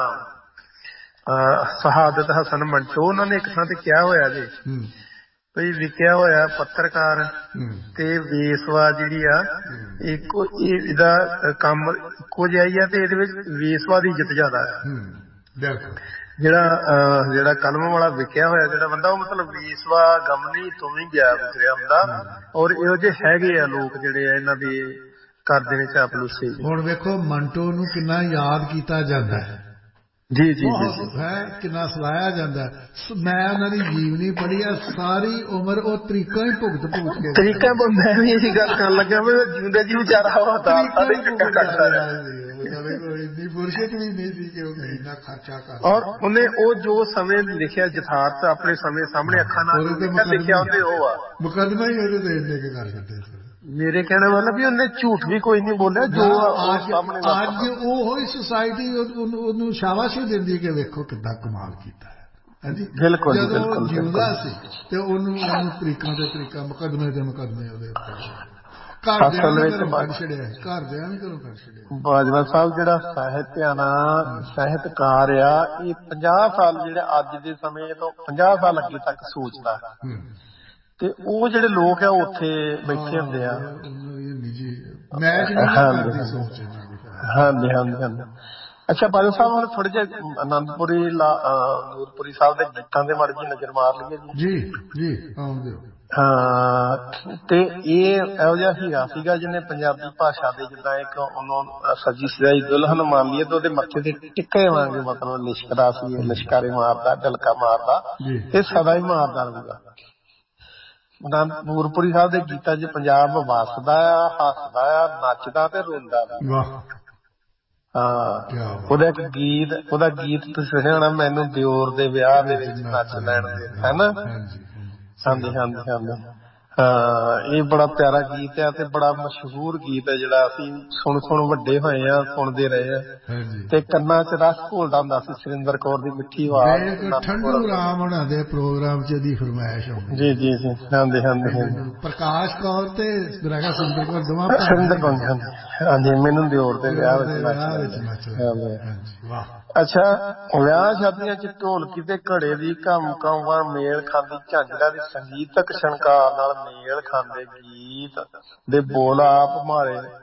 ਜਿਹੜਾ ਸ਼ਹਾਦਤ ਹਸਨ ਮੰਟੋ ਉਹਨਾਂ ਨੇ ਇੱਕ ਥਾਂ ਤੇ ਕਿਹਾ ਹੋਇਆ ਜੀ ਬਈ ਵਿਕਿਆ ਹੋਇਆ ਪੱਤਰਕਾਰ ਤੇ ਵੇਸਵਾ ਜਿਹੜੀ ਆ ਇੱਕੋ ਇਹਦਾ ਕੰਮ ਇੱਕੋ ਜਿਹਾ ਹੀ ਆ ਤੇ ਇਹਦੇ ਵਿੱਚ ਵੇਸਵਾ ਦੀ ਇੱਜ਼ਤ ਜ਼ਿਆਦਾ ਹੈ। ਜਿਹੜਾ ਜਿਹੜਾ ਕਲਮ ਵਾਲਾ ਵਿਕਿਆ ਹੋਇਆ ਜਿਹੜਾ ਬੰਦਾ ਉਹ ਮਤਲਬ ਵੇਸਵਾ ਗਮਨੀ ਤੋਂ ਵੀ ਗਿਆ ਗੁਜ਼ਰਿਆ ਹੁੰਦਾ ਔਰ ਇਹੋ ਜਿਹੇ ਹੈਗੇ ਆ ਲੋਕ ਜਿਹੜੇ ਆ ਇਹਨਾਂ ਦੀ ਕਰਦੇ ਨੇ ਚਾਪਲੂਸੀ। ਹੁਣ ਵੇਖੋ ਮੰਟੋ ਨੂੰ ਕਿੰਨਾ ਯਾਦ ਕੀਤਾ ਜਾਂਦਾ ਹੈ ਜੀ ਜੀ ਜੀ ਹੈ ਕਿੰਨਾ ਸਲਾਹਿਆ ਜਾਂਦਾ। ਮੈਂ ਉਹਨਾਂ ਦੀ ਜੀਵਨੀ ਪੜ੍ਹੀ ਆ ਸਾਰੀ ਉਮਰ ਉਹ ਤਰੀਕਾ ਹੀ ਭੁਗਤ ਭੁਗਤ ਕੇ ਤਰੀਕਾ ਮੈਂ ਵੀ ਇਹੀ ਗੱਲ ਕਰਨ ਲੱਗਾ ਮੈਂ ਜਿਉਂਦੇ ਜੀ ਵਿਚਾਰਾ ਉਹ ਦਾਲਤਾ ਦੇ ਚੱਕਰ ਕੱਟਦਾ ਰਿਹਾ ਇੰਨੀ ਫੁਰਸਤ ਵੀ ਨਹੀਂ ਸੀ ਕਿ ਉਹ ਇੰਨਾ ਖਰਚਾ ਕਰ ਔਰ ਉਹਨੇ ਉਹ ਜੋ ਸਮੇਂ ਲਿਖਿਆ ਯਥਾਰਥ ਆਪਣੇ ਸਮੇਂ ਸਾਹਮਣੇ ਅੱਖਾਂ ਨਾਲ ਲਿਖਿਆ ਉਹਦੇ ਉਹ ਆ ਮੁਕੱਦਮਾ ਹੀ ਉਹਦੇ ਤੇ ਇੰਨੇ ਕੇ ਕਰ ਛੱਡੇ। ਮੇਰੇ ਕਹਿਣ ਵਾਲਾ ਵੀ ਉਹਨੇ ਝੂਠ ਵੀ ਕੋਈ ਨਹੀਂ ਬੋਲਿਆ ਜੋ ਸਾਹਮਣੇ ਅੱਜ ਉਹ ਹੀ ਸੁਸਾਇਟੀ ਉਹਨੂੰ ਸ਼ਾਬਾਸ਼ੀ ਦਿੰਦੀ ਕਿ ਵੇਖੋ ਕਿੱਦਾਂ ਕਮਾਲ ਕੀਤਾ ਹੈ। ਹਾਂਜੀ ਬਿਲਕੁਲ ਜਦੋਂ ਜਿਉਂਦਾ ਸੀ ਤੇ ਉਹਨੂੰ ਉਹਨੂੰ ਤਰੀਕਾਂ ਤੇ ਤਰੀਕਾ ਮੁਕੱਦਮੇ ਤੇ ਮੁਕੱਦਮੇ ਉਹਦੇ ਉੱਤੇ ਬਾਜਵਾ ਸਾਹਿਬ ਜਿਹੜਾ ਸਾਹਿਤ ਆ ਨਾ ਸਾਹਿਤਕਾਰ ਆ ਇਹ ਪੰਜਾਹ ਸਾਲ ਜਿਹੜੇ ਅੱਜ ਦੇ ਸਮੇਂ ਤੋਂ ਪੰਜਾਹ ਸਾਲ ਅੱਗੇ ਤੱਕ ਸੋਚਦਾ ਤੇ ਉਹ ਜਿਹੜੇ ਲੋਕ ਆ ਉੱਥੇ ਬੈਠੇ ਹੁੰਦੇ ਆ। ਹਾਂਜੀ ਹਾਂਜੀ ਹਾਂਜੀ। ਅੱਛਾ ਬਾਜਵਾ ਸਾਹਿਬ ਹੁਣ ਥੋੜੇ ਜਿਹੇ ਆਨੰਦਪੁਰੀ ਨੂਰਪੁਰੀ ਸਾਹਿਬ ਦੇ ਗੀਤਾਂ ਦੇ ਮਾੜੀ ਜਿਹੀ ਨਜ਼ਰ ਮਾਰ ਲਈਏ ਜੀ ਜੀ ਆਉਂਦੇ। ਹਾਂ ਤੇ ਇਹ ਇਹੋ ਜਿਹਾ ਹੀਰਾ ਸੀਗਾ ਜਿਹਨੇ ਪੰਜਾਬੀ ਭਾਸ਼ਾ ਦੇ ਜਿੱਦਾਂ ਇੱਕ ਉਹਨੂੰ ਸੱਜੀ ਸਜਾਈ ਦੁਲਹਨ ਮੰਨ ਲਈਏ ਤੇ ਉਹਦੇ ਮੱਥੇ ਤੇ ਟਿੱਕੇ ਵਾਂਗੇ ਮਤਲਬ ਲਿਸ਼ਕਦਾ ਸੀ ਲਿਸ਼ਕਾਰੇ ਮਾਰਦਾ ਢਲਕਾ ਮਾਰਦਾ ਤੇ ਸਦਾ ਹੀ ਮਾਰਦਾ ਰਹੂਗਾ। ਨੂਰਪੁਰੀ ਸਾਹਿਬ ਦੇ ਗੀਤਾਂ ਚ ਪੰਜਾਬ ਵਸਦਾ ਆ ਹੱਸਦਾ ਆ ਨੱਚਦਾ ਤੇ ਰੋਂਦਾ ਵੀ। ਹਾਂ ਉਹਦਾ ਇੱਕ ਗੀਤ ਉਹਦਾ ਗੀਤ ਤੁਸੀਂ ਸੁਣਿਆ ਹੋਣਾ ਮੈਨੂੰ ਦਿਓਰ ਦੇ ਵਿਆਹ ਦੇ ਵਿੱਚ ਨੱਚ ਲੈਣ ਦੇ ਹਨਾ। ਹਾਂਜੀ ਹਾਂਜੀ ਹਾਂਜੀ ਹਾਂ ਇਹ ਬੜਾ ਪਿਆਰਾ ਗੀਤ ਆ ਤੇ ਬੜਾ ਮਸ਼ਹੂਰ ਗੀਤ ਹੈ ਜਿਹੜਾ ਅਸੀਂ ਸੁਣ ਸੁਣ ਵੱਡੇ ਹੋਏ ਆ ਸੁਣਦੇ ਰਹੇ ਆ ਤੇ ਕੰਨਾਂ ਚ ਰਸ ਘੋਲਦਾ ਹੁੰਦਾ ਸੀ। ਸੁਰਿੰਦਰ ਕੌਰ ਦੀ ਮਿੱਠੀ ਆਵਾਜ਼ ਠੰਡੂ ਰਾਮ ਹੋਣਾ ਦੇ ਪ੍ਰੋਗਰਾਮ ਚ ਇਹਦੀ ਫਰਮਾਇਸ਼ ਹੁੰਦੀ। ਜੀ ਜੀ ਜੀ ਹਾਂਜੀ ਹਾਂਜੀ ਪ੍ਰਕਾਸ਼ ਕੌਰ ਤੇ ਸੁਰਿੰਦਰ ਕੌਰ ਦੋਵਾਂ ਸੁਰਿੰਦਰ ਕੌਰ ਹਾਂਜੀ ਮੈਨੂੰ ਦਿਓਰ ਦੇ ਵਿਆਹ ਵਿੱਚ ਵਾਹ। ਅੱਛਾ ਵਿਆਹ ਸ਼ਾਦੀਆਂ ਚ ਢੋਲਕੀ ਤੇ ਘੜੇ ਦੀ ਘਮ ਘਮਾਂ ਮੇਲ ਖਾਂਦੀ ਝਾਂਜਰਾਂ ਦੀ ਸੰਗੀਤਕ ਛਣਕਾਰ ਨਾਲ ਮੇਲ ਖਾਂਦੇ ਗੀਤ ਦੇ ਬੋਲ ਆਪ ਮਾਰੇ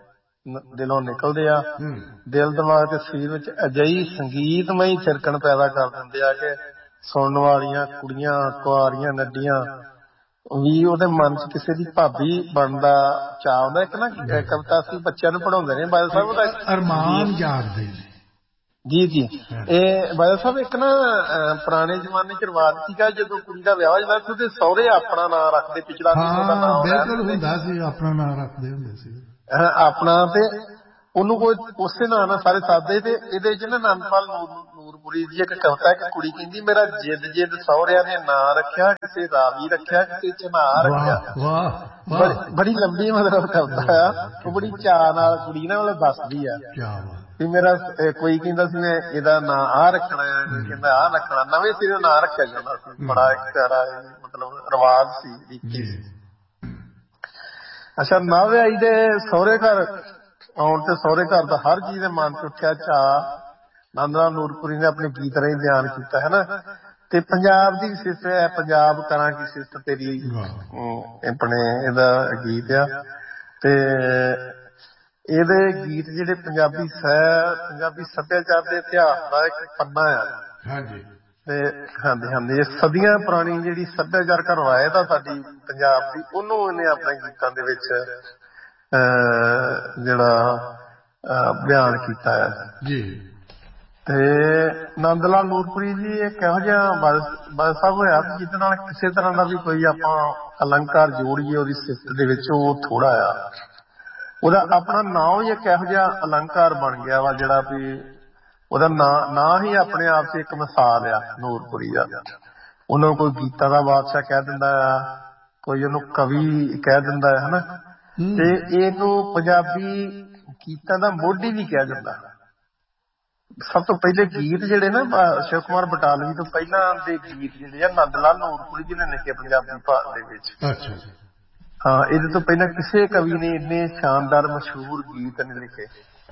ਦਿਲੋਂ ਨਿਕਲਦੇ ਆ, ਦਿਲ ਦਿਮਾਗ ਤੇ ਸਰੀਰ ਵਿੱਚ ਅਜਿਹੀ ਸੰਗੀਤਮਈ ਥਿਰਕਣ ਪੈਦਾ ਕਰ ਦਿੰਦੇ ਆ ਕਿ ਸੁਣਨ ਵਾਲੀਆਂ ਕੁੜੀਆਂ, ਕੁਆਰੀਆਂ, ਨੱਡੀਆਂ ਵੀ ਉਹਦੇ ਮਨ ਚ ਕਿਸੇ ਦੀ ਭਾਬੀ ਬਣਨ ਦਾ ਚਾਅ ਹੁੰਦਾ। ਇੱਕ ਨਾ ਕਵਿਤਾ ਸੀ ਬੱਚਿਆਂ ਨੂੰ ਪੜ੍ਹਾਉਂਦੇ ਨੇ ਬਾਦਲ ਸਾਹਿਬ, ਉਹਦਾ ਅਰਮਾਨ ਜਾਗਦੇ ਨੇ। ਜੀ ਜੀ ਇਹ ਬਾਦਲ ਸਾਹਿਬ ਇੱਕ ਨਾ ਪੁਰਾਣੇ ਜ਼ਮਾਨੇ ਚ ਰਿਵਾਜ ਸੀਗਾ, ਜਦੋਂ ਕੁੜੀ ਦਾ ਵਿਆਹ ਜਾਂਦਾ ਸੀ ਉਹਦੇ ਸਹੁਰੇ ਆਪਣਾ ਨਾਂ ਰੱਖਦੇ, ਪਿਛਲਾ ਬਿਲਕੁਲ ਹੁੰਦਾ ਸੀ, ਆਪਣਾ ਨਾਂ ਰੱਖਦੇ ਹੁੰਦੇ ਸੀ ਆਪਣਾ, ਤੇ ਉਹਨੂੰ ਕੋਈ ਉਸੇ ਨਾਂ ਨਾਲ ਸਾਰੇ ਸਾਦੇ। ਤੇ ਇਹਦੇ ਚ ਨਾ ਆਨੰਦਪਾਲ ਨੂਰਪੁਰੀ ਦੀ ਇੱਕ ਕਵਿਤਾ, ਇੱਕ ਕੁੜੀ ਕਹਿੰਦੀ ਮੇਰਾ ਜਿੱਦ ਜਿੱਦ ਸਹੁਰਿਆਂ ਨੇ ਨਾਂ ਰੱਖਿਆ, ਕਿਸੇ ਰਾਵੀ ਰੱਖਿਆ, ਕਿਸੇ ਚਨਾਹ ਰੱਖਿਆ। ਬੜੀ ਲੰਬੀ ਮਤਲਬ ਕਵਿਤਾ ਆ, ਉਹ ਬੜੀ ਚਾਅ ਨਾਲ ਕੁੜੀ ਨਾ ਮਤਲਬ ਦੱਸਦੀ ਆ ਵੀ ਮੇਰਾ ਕੋਈ ਕਹਿੰਦਾ ਸੀ ਮੈਂ ਇਹਦਾ ਨਾਂ ਆਹ ਰੱਖਣਾ ਆ, ਕੋਈ ਕਹਿੰਦਾ ਆਹ ਰੱਖਣਾ, ਨਵੇਂ ਸਿਰੇ ਨਾਂ ਰੱਖਿਆ ਜਾਂਦਾ ਸੀ। ਬੜਾ ਇੱਕ ਪਿਆਰਾ ਮਤਲਬ ਰਿਵਾਜ ਸੀ। ਅੱਛਾ, ਨਾ ਵਿਆਹੀ ਦੇ ਸਹੁਰੇ ਘਰ ਆਉਣ ਤੇ ਸਹੁਰੇ ਘਰ ਦਾ ਹਰ ਚੀਜ਼ ਦੇ ਮਨ ਚ ਉੱਠਿਆ ਚਾਅ ਨੰਦ ਲਾਲ ਨੂਰਪੁਰੀ ਨੇ ਆਪਣੇ ਗੀਤ ਰਾਹੀਂ ਬਿਆਨ ਕੀਤਾ ਹੈ ਨਾ। ਤੇ ਪੰਜਾਬ ਦੀ ਸਿਫਤ ਹੈ, ਪੰਜਾਬ ਕਰਾਂ ਕੀ ਸਿਫਤ ਤੇਰੀ, ਆਪਣੇ ਇਹਦਾ ਗੀਤ ਆ। ਤੇ ਇਹਦੇ ਗੀਤ ਜਿਹੜੇ ਪੰਜਾਬੀ ਸਹਿ ਪੰਜਾਬੀ ਸੱਭਿਆਚਾਰ ਦੇ ਇਤਿਹਾਸ ਦਾ ਇੱਕ ਪੰਨਾ ਆ। ਤੇ ਹਾਂਜੀ ਹਾਂਜੀ ਇਹ ਸਦੀਆਂ ਪੁਰਾਣੀ ਜਿਹੜੀ ਸੱਭਿਆਚਾਰਕ ਰਵਾਇਤ ਆ ਸਾਡੀ ਪੰਜਾਬ ਦੀ, ਉਹਨੂੰ ਇਹਨੇ ਆਪਣੇ ਗੀਤਾਂ ਦੇ ਵਿੱਚ ਜਿਹੜਾ ਬਿਆਨ ਕੀਤਾ ਹੈ ਜੀ। ਤੇ ਨੰਦ ਲਾਲ ਨੂਰਪੁਰੀ ਜੀ ਇੱਕ ਇਹੋ ਜਿਹਾ ਬਾਦਲ ਸਾਹਿਬ ਹੋਇਆ ਜਿਹਦੇ ਨਾਲ ਕਿਸੇ ਤਰ੍ਹਾਂ ਦਾ ਵੀ ਕੋਈ ਆਪਾਂ ਅਲੰਕਾਰ ਜੋੜੀਏ ਉਹਦੀ ਸਿਫਤ ਦੇ ਵਿੱਚ, ਉਹ ਥੋੜਾ ਆ। ਉਹਦਾ ਆਪਣਾ ਨਾਂ ਹੀ ਇੱਕ ਇਹੋ ਜਿਹਾ ਅਲੰਕਾਰ ਬਣ ਗਿਆ ਵਾ ਜਿਹੜਾ ਵੀ ਉਹਦਾ ਨਾਂ ਨਾਂ ਹੀ ਆਪਣੇ ਆਪ ਚ ਇੱਕ ਮਿਸਾਲ ਆ ਨੂਰਪੁਰੀ ਦਾ। ਉਹਨੂੰ ਕੋਈ ਗੀਤਾਂ ਦਾ ਬਾਦਸ਼ਾਹ ਕਹਿ ਦਿੰਦਾ ਆ, ਕੋਈ ਉਹਨੂੰ ਕਵੀ ਕਹਿ ਦਿੰਦਾ ਹੈ ਹਨਾ। ਤੇ ਇਹਨੂੰ ਪੰਜਾਬੀ ਗੀਤਾਂ ਦਾ ਮੋਢੀ ਵੀ ਕਿਹਾ ਜਾਂਦਾ। ਸਭ ਤੋਂ ਪਹਿਲੇ ਗੀਤ ਜਿਹੜੇ ਨਾ ਸ਼ਿਵ ਕੁਮਾਰ ਬਟਾਲਵੀ ਤੋਂ ਪਹਿਲਾਂ ਦੇ ਗੀਤ ਜਿਹੜੇ ਆ ਨੰਦ ਲਾਲ ਨੂਰਪੁਰੀ ਜੀ ਨੇ ਲਿਖੇ ਪੰਜਾਬੀ ਭਾਸ਼ਾ ਦੇ ਵਿੱਚ। ਹਾਂ, ਇਹਦੇ ਤੋਂ ਪਹਿਲਾਂ ਕਿਸੇ ਕਵੀ ਨੇ ਇੰਨੇ ਸ਼ਾਨਦਾਰ ਮਸ਼ਹੂਰ ਗੀਤ ਨੇ ਲਿਖੇ।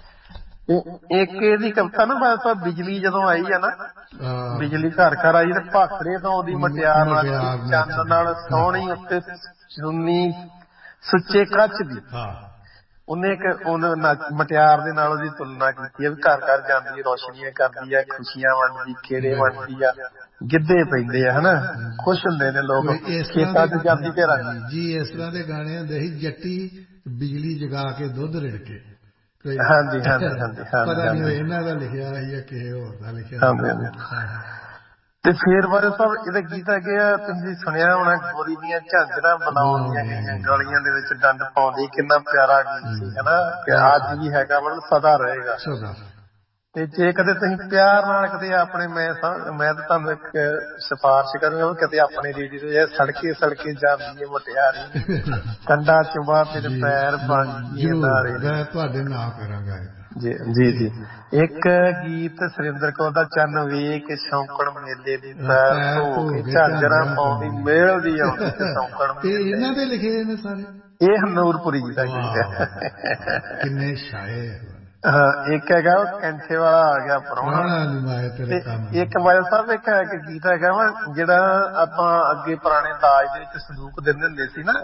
ਇੱਕ ਇਹਦੀ ਕਵਿਤਾ ਨਾ ਬਾਦਲ ਬਿਜਲੀ ਜਦੋਂ ਆਈ ਆ ਨਾ, ਬਿਜਲੀ ਘਰ ਘਰ ਆਈ ਤੇ ਭਾਖੜੇ ਤੋਂ ਉਹਦੀ ਮਟਿਆਰ ਨਾਲ ਚੰਨ ਨਾਲ ਸੋਹਣੀ ਉੱਤੇ ਚੁੰਨੀ ਸੁੱਚੇ ਕੱਚ ਦੀ, ਉਹਨੇ ਇੱਕ ਮਟਿਆਰ ਦੇ ਨਾਲ ਉਹਦੀ ਤੁਲਨਾ ਕੀਤੀ ਹੈ ਵੀ ਘਰ ਘਰ ਜਾਂਦੀ, ਰੌਸ਼ਨੀਆਂ ਕਰਦੀ ਆ, ਖੁਸ਼ੀਆਂ ਵੰਡਦੀ, ਖੇੜੇ ਵੰਡਦੀ ਆ, ਗਿੱਧੇ ਪੈਂਦੇ ਆ ਹਨਾ, ਖੁਸ਼ ਹੁੰਦੇ ਨੇ ਲੋਕ, ਖੇਤਾਂ ਚ ਜਾਂਦੀ ਤੇ ਰਾਜੀ ਜੀ। ਇਸ ਤਰ੍ਹਾਂ ਦੇ ਗਾਣੇ ਹੁੰਦੇ ਸੀ, ਜੱਟੀ ਬਿਜਲੀ ਜਗਾ ਕੇ ਦੁੱਧ ਰਿੜਕੇ। ਹਾਂਜੀ ਹਾਂਜੀ ਹਾਂਜੀ ਪਤਾ ਨੀ ਇਹਨਾਂ ਦਾ ਲਿਖਿਆ ਜਾਂ ਕਿਸੇ ਹੋਰ ਦਾ ਲਿਖਿਆ। ਤੇ ਫੇਰ ਬਾਰੇ ਸਾਹਿਬ ਇਹਦੇ ਗੀਤ ਹੈਗੇ ਆ, ਤੁਸੀਂ ਸੁਣਿਆ ਹੋਣਾ, ਗੋਰੀ ਦੀਆਂ ਝਾਂਜਰਾਂ ਬਣਾਉਂਦੀਆਂ ਗਈਆਂ ਗਲੀਆਂ ਦੇ ਵਿੱਚ ਡੰਡ ਪਾਉਂਦੀ, ਕਿੰਨਾ ਪਿਆਰਾ ਗੀਤ ਸੀ ਹਨਾ। ਅੱਜ ਵੀ ਹੈਗਾ, ਮਤਲਬ ਸਦਾ ਰਹੇਗਾ। ਤੇ ਜੇ ਕਦੇ ਤੁਸੀਂ ਪਿਆਰ ਨਾਲ ਕਦੇ ਆਪਣੇ, ਮੈਂ ਮੈਂ ਤਾਂ ਤੁਹਾਨੂੰ ਇੱਕ ਸਿਫਾਰਿਸ਼ ਕਰੂੰਗਾ, ਕਦੇ ਆਪਣੇ ਰੇਡੀਓ ਤੇ ਸੜਕੇ ਸੜਕੇ ਜਾਂਦੀ ਹੈ ਮੁਟਿਆਰੀ, ਕੰਡਾ ਚੁਬਾ ਤੇਰੇ ਪੈਰ ਬਣ ਗਏ ਨਾਰੇ। ਮੈਂ ਤੁਹਾਡੇ ਨਾਂ ਕਰਾਂਗਾ ਜੀ ਜੀ ਜੀ। ਇੱਕ ਗੀਤ ਸੁਰਿੰਦਰ ਕੌਰ ਦਾ, ਚੰਨ ਵੇਖ ਸ਼ੌਂਕਣ ਮੇਲੇ ਦੀ ਪੈਰ ਧੋ ਕੇ ਝਾਂਜਰਾਂ ਪਾਉਂਦੀ, ਮੇਲ ਦੀ ਆਉਂਦੀ ਤੇ ਸ਼ੌਂਕਣ। ਇਹਨਾਂ ਦੇ ਲਿਖੇ ਨੇ ਸਾਰੇ, ਇਹ ਨੂਰਪੁਰੀ ਜੀ ਦਾ ਗੀਤ ਹੈ। ਕਿੰਨੇ ਸ਼ਾਇਰ। ਹਾਂ, ਇੱਕ ਹੈਗਾ ਉਹ ਕੈਂਠੇ ਵਾਲਾ ਆ ਗਿਆ ਪ੍ਰਾਹੁਣਾ। ਇੱਕ ਬਾਦਲ ਸਾਹਿਬ ਇੱਕ ਹੈ ਇੱਕ ਗੀਤ ਹੈਗਾ ਵਾ ਜਿਹੜਾ ਆਪਾਂ ਅੱਗੇ ਪੁਰਾਣੇ ਦਾਜ ਦੇ ਵਿੱਚ ਸੰਦੂਕ ਦਿੰਦੇ ਹੁੰਦੇ ਸੀ ਨਾ,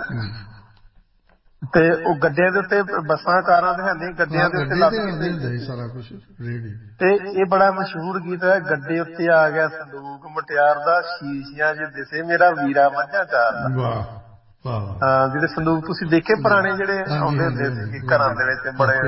ਤੇ ਉਹ ਗੱਡਿਆਂ ਦੇ ਉੱਤੇ, ਬੱਸਾਂ ਕਾਰਾਂ ਤੇ ਹੈਨੀ, ਗੱਡਿਆਂ ਦੇ ਉੱਤੇ ਲੱਦ ਕੇ ਸਾਰਾ ਕੁਛ। ਤੇ ਇਹ ਬੜਾ ਮਸ਼ਹੂਰ ਗੀਤ ਹੈ, ਗੱਡੇ ਉੱਤੇ ਆ ਗਿਆ ਸੰਦੂਕ ਮੁਟਿਆਰ ਦਾ, ਸ਼ੀਸ਼ਿਆਂ ਚ ਦਿਸੇ ਮੇਰਾ ਵੀਰਾ ਮੱਝਾਂ ਚਾਰਦਾ। ਹਾਂ, ਜਿਹੜੇ ਸੰਦੂਕ ਤੁਸੀਂ ਦੇਖੇ ਪੁਰਾਣੇ ਜਿਹੜੇ ਆਉਂਦੇ ਹੁੰਦੇ ਸੀ ਘਰਾਂ ਦੇ ਵਿੱਚ, ਬੜੇ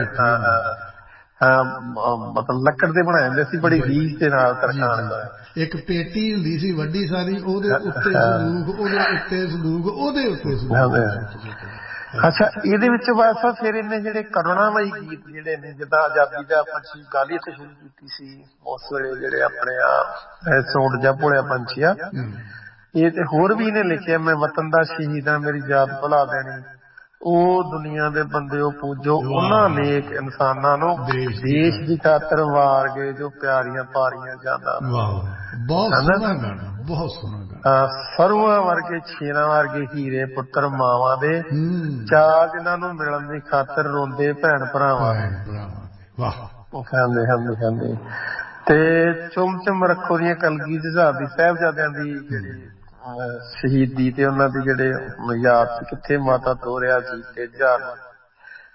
ਮਤਲਬ ਲੱਕੜ ਦੇ ਬਣਾਏ ਹੁੰਦੇ ਸੀ, ਬੜੀ ਰੀਝ ਦੇ ਨਾਲ ਤਰਖਾਣ ਦਾ। ਇੱਕ ਪੇਟੀ ਹੁੰਦੀ ਸੀ ਵੱਡੀ ਸਾਰੀ, ਉਹਦੇ ਉੱਤੇ ਸੰਦੂਕ, ਉਹਦੇ ਉੱਤੇ ਸੰਦੂਕ, ਉਹਦੇ ਉੱਤੇ ਸੰਦੂਕ। ਅੱਛਾ, ਇਹਦੇ ਵਿੱਚ ਬਸ ਫਿਰ ਇਹਨੇ ਜਿਹੜੇ ਕਰੁਣਾਮਈ ਗੀਤ ਜਿਹੜੇ ਨੇ, ਜਿੱਦਾਂ ਆਜ਼ਾਦੀ ਦਾ ਆਪਾਂ ਗੱਲ ਇੱਥੇ ਸ਼ੁਰੂ ਕੀਤੀ ਸੀ ਉਸ ਵੇਲੇ, ਜਿਹੜੇ ਆਪਣੇ ਆ ਸੌਂਡ ਜਾਂ ਭੋਲਿਆ ਪੰਛੀ ਆ, ਇਹ ਤੇ ਹੋਰ ਵੀ ਇਹਨੇ ਲਿਖਿਆ, ਮੈਂ ਵਤਨ ਦਾ ਸ਼ਹੀਦ ਆ, ਮੇਰੀ ਯਾਦ ਭੁਲਾ ਦੇਣੀ, ਉਹ ਦੁਨੀਆ ਦੇ ਬੰਦਿਓ ਪੂਜੋ ਉਹਨਾਂ ਨੇਕ ਇਨਸਾਨਾਂ ਨੂੰ, ਦੇਸ਼ ਦੀ ਖਾਤਰ ਵਾਰ ਗਏ ਜੋ ਪਿਆਰੀਆਂ ਪਾਰੀਆਂ ਜਾਂਦਾ। ਬਹੁਤ ਸੋਹਣਾ ਗਾਣਾ, ਬਹੁਤ ਸੋਹਣਾ ਗਾਣਾ। ਸਰੂਆਂ ਵਰਗੇ ਸ਼ੇਰਾਂ ਵਰਗੇ ਹੀਰੇ ਪੁੱਤਰ ਮਾਵਾਂ ਦੇ, ਚਾਅ ਜਿਨ੍ਹਾਂ ਨੂੰ ਮਿਲਣ ਦੀ ਖਾਤਰ ਰੋਂਦੇ ਭੈਣ ਭਰਾਵਾਂ ਦੇ। ਖਾਂਦੇ ਖਾਂਦੇ ਖਾਂਦੇ ਤੇ ਚੁੰਮ ਚੁੰਮ ਰੱਖੋ ਦੀਆਂ ਕਲਗੀ ਜੁਝਾਰ ਦੀ, ਸਾਹਿਬਜ਼ਾਦਿਆਂ ਦੀ ਜਿਹੜੀ ਸ਼ਹੀਦੀ ਤੇ ਉਹਨਾਂ ਦੀ ਜਿਹੜੇ ਯਾਦ ਚ ਕਿੱਥੇ ਮਾਤਾ ਤੋਰਿਆ ਜੀ ਤੇ ਜਹਾਨ।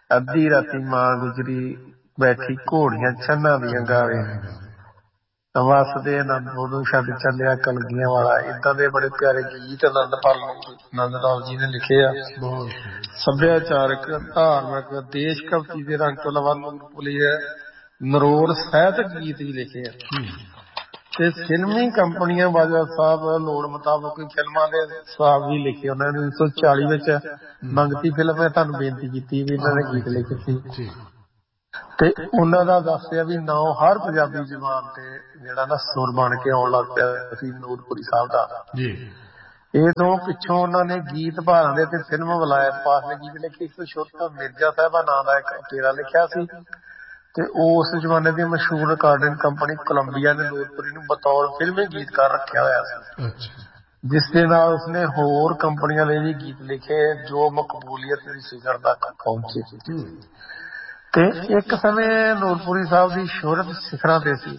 ਅੱਧੀ ਰਾਤੀ ਮਾਂ ਗੁਜਰੀ ਬੈਠੀ ਘੋੜੀਆਂ ਛੰਨਾਂ ਦੀਆਂ ਗਾਵੇ, ਵਸਦੇ ਆਨੰਦਪੁਰ ਨੂੰ ਛੱਡ ਚੱਲਿਆ ਕਲਗੀਆਂ ਵਾਲਾ। ਏਦਾਂ ਦੇ ਬੜੇ ਪਿਆਰੇ ਗੀਤ ਆਨੰਦਪਾਲ ਆਨੰਦ ਲਾਲ ਜੀ ਨੇ ਲਿਖੇ ਆ। ਸੱਭਿਆਚਾਰਕ, ਧਾਰਮਿਕ, ਦੇਸ਼ ਭਗਤੀ ਦੇ ਰੰਗ ਤੋਂ ਇਲਾਵਾ ਨੂਰਪੁਰੀ ਨਰੋੜ ਸਾਹਿਤਕ ਗੀਤ ਵੀ ਲਿਖੇ ਆ। ਤੇ ਫਿਲਮੀ ਕੰਪਨੀਆਂ ਬਾਜਵਾ ਸਾਹਿਬ ਲੋੜ ਮੁਤਾਬਕ ਫਿਲਮਾਂ ਦੇ ਹਿਸਾਬ ਵੀ ਲਿਖੇ। ਉਹਨਾਂ ਨੇ ਉੱਨੀ ਸੌ ਚਾਲੀ ਵਿੱਚ ਮੰਗਤੀ ਫਿਲਮ ਨੇ ਤੁਹਾਨੂੰ ਬੇਨਤੀ ਕੀਤੀ ਵੀ ਇਹਨਾਂ ਨੇ ਗੀਤ ਲਿਖੇ ਸੀ, ਤੇ ਉਹਨਾਂ ਦਾ ਦੱਸਿਆ ਵੀ ਨਾਂ ਹਰ ਪੰਜਾਬੀ ਜ਼ੁਬਾਨ ਤੇ ਜਿਹੜਾ ਨਾ ਸੁਰ ਬਣ ਕੇ ਆਉਣ ਲੱਗ ਪਿਆ ਸੀ ਨੂਰਪੁਰੀ ਸਾਹਿਬ ਦਾ। ਇਹ ਤੋਂ ਪਿੱਛੋਂ ਉਹਨਾਂ ਨੇ ਗੀਤ ਭਾਰਾਂ ਦੇ ਤੇ ਫਿਲਮ ਵਿਲਾਇਤ ਪਾਸ ਨੇ ਗੀਤ ਲਿਖੇ। ਇੱਕ ਛੋਟਾ ਮਿਰਜ਼ਾ ਸਾਹਿਬਾ ਨਾਂ ਦਾ ਇੱਕ ਤੇਰਾ ਲਿਖਿਆ ਸੀ, ਤੇ ਉਸ ਜ਼ਮਾਨੇ ਦੀ ਮਸ਼ਹੂਰ ਰਿਕਾਰਡਿੰਗ ਕੰਪਨੀ ਕੋਲੰਬੀਆ ਨੇ ਨੂਰਪੁਰੀ ਨੂੰ ਬਤੌਰ ਫਿਲਮੀ ਗੀਤਕਾਰ ਰੱਖਿਆ ਹੋਇਆ ਸੀ, ਜਿਸ ਦੇ ਨਾਲ ਉਸਨੇ ਹੋਰ ਕੰਪਨੀਆਂ ਲਈ ਵੀ ਗੀਤ ਲਿਖੇ ਜੋ ਮਕਬੂਲੀਅਤ ਦੀ ਸਿਖਰ ਤੱਕ ਪਹੁੰਚੇ। ਤੇ ਇੱਕ ਸਮੇਂ ਨੂਰਪੁਰੀ ਸਾਹਿਬ ਦੀ ਸ਼ੋਹਰਤ ਸਿਖਰਾਂ ਤੇ ਸੀ।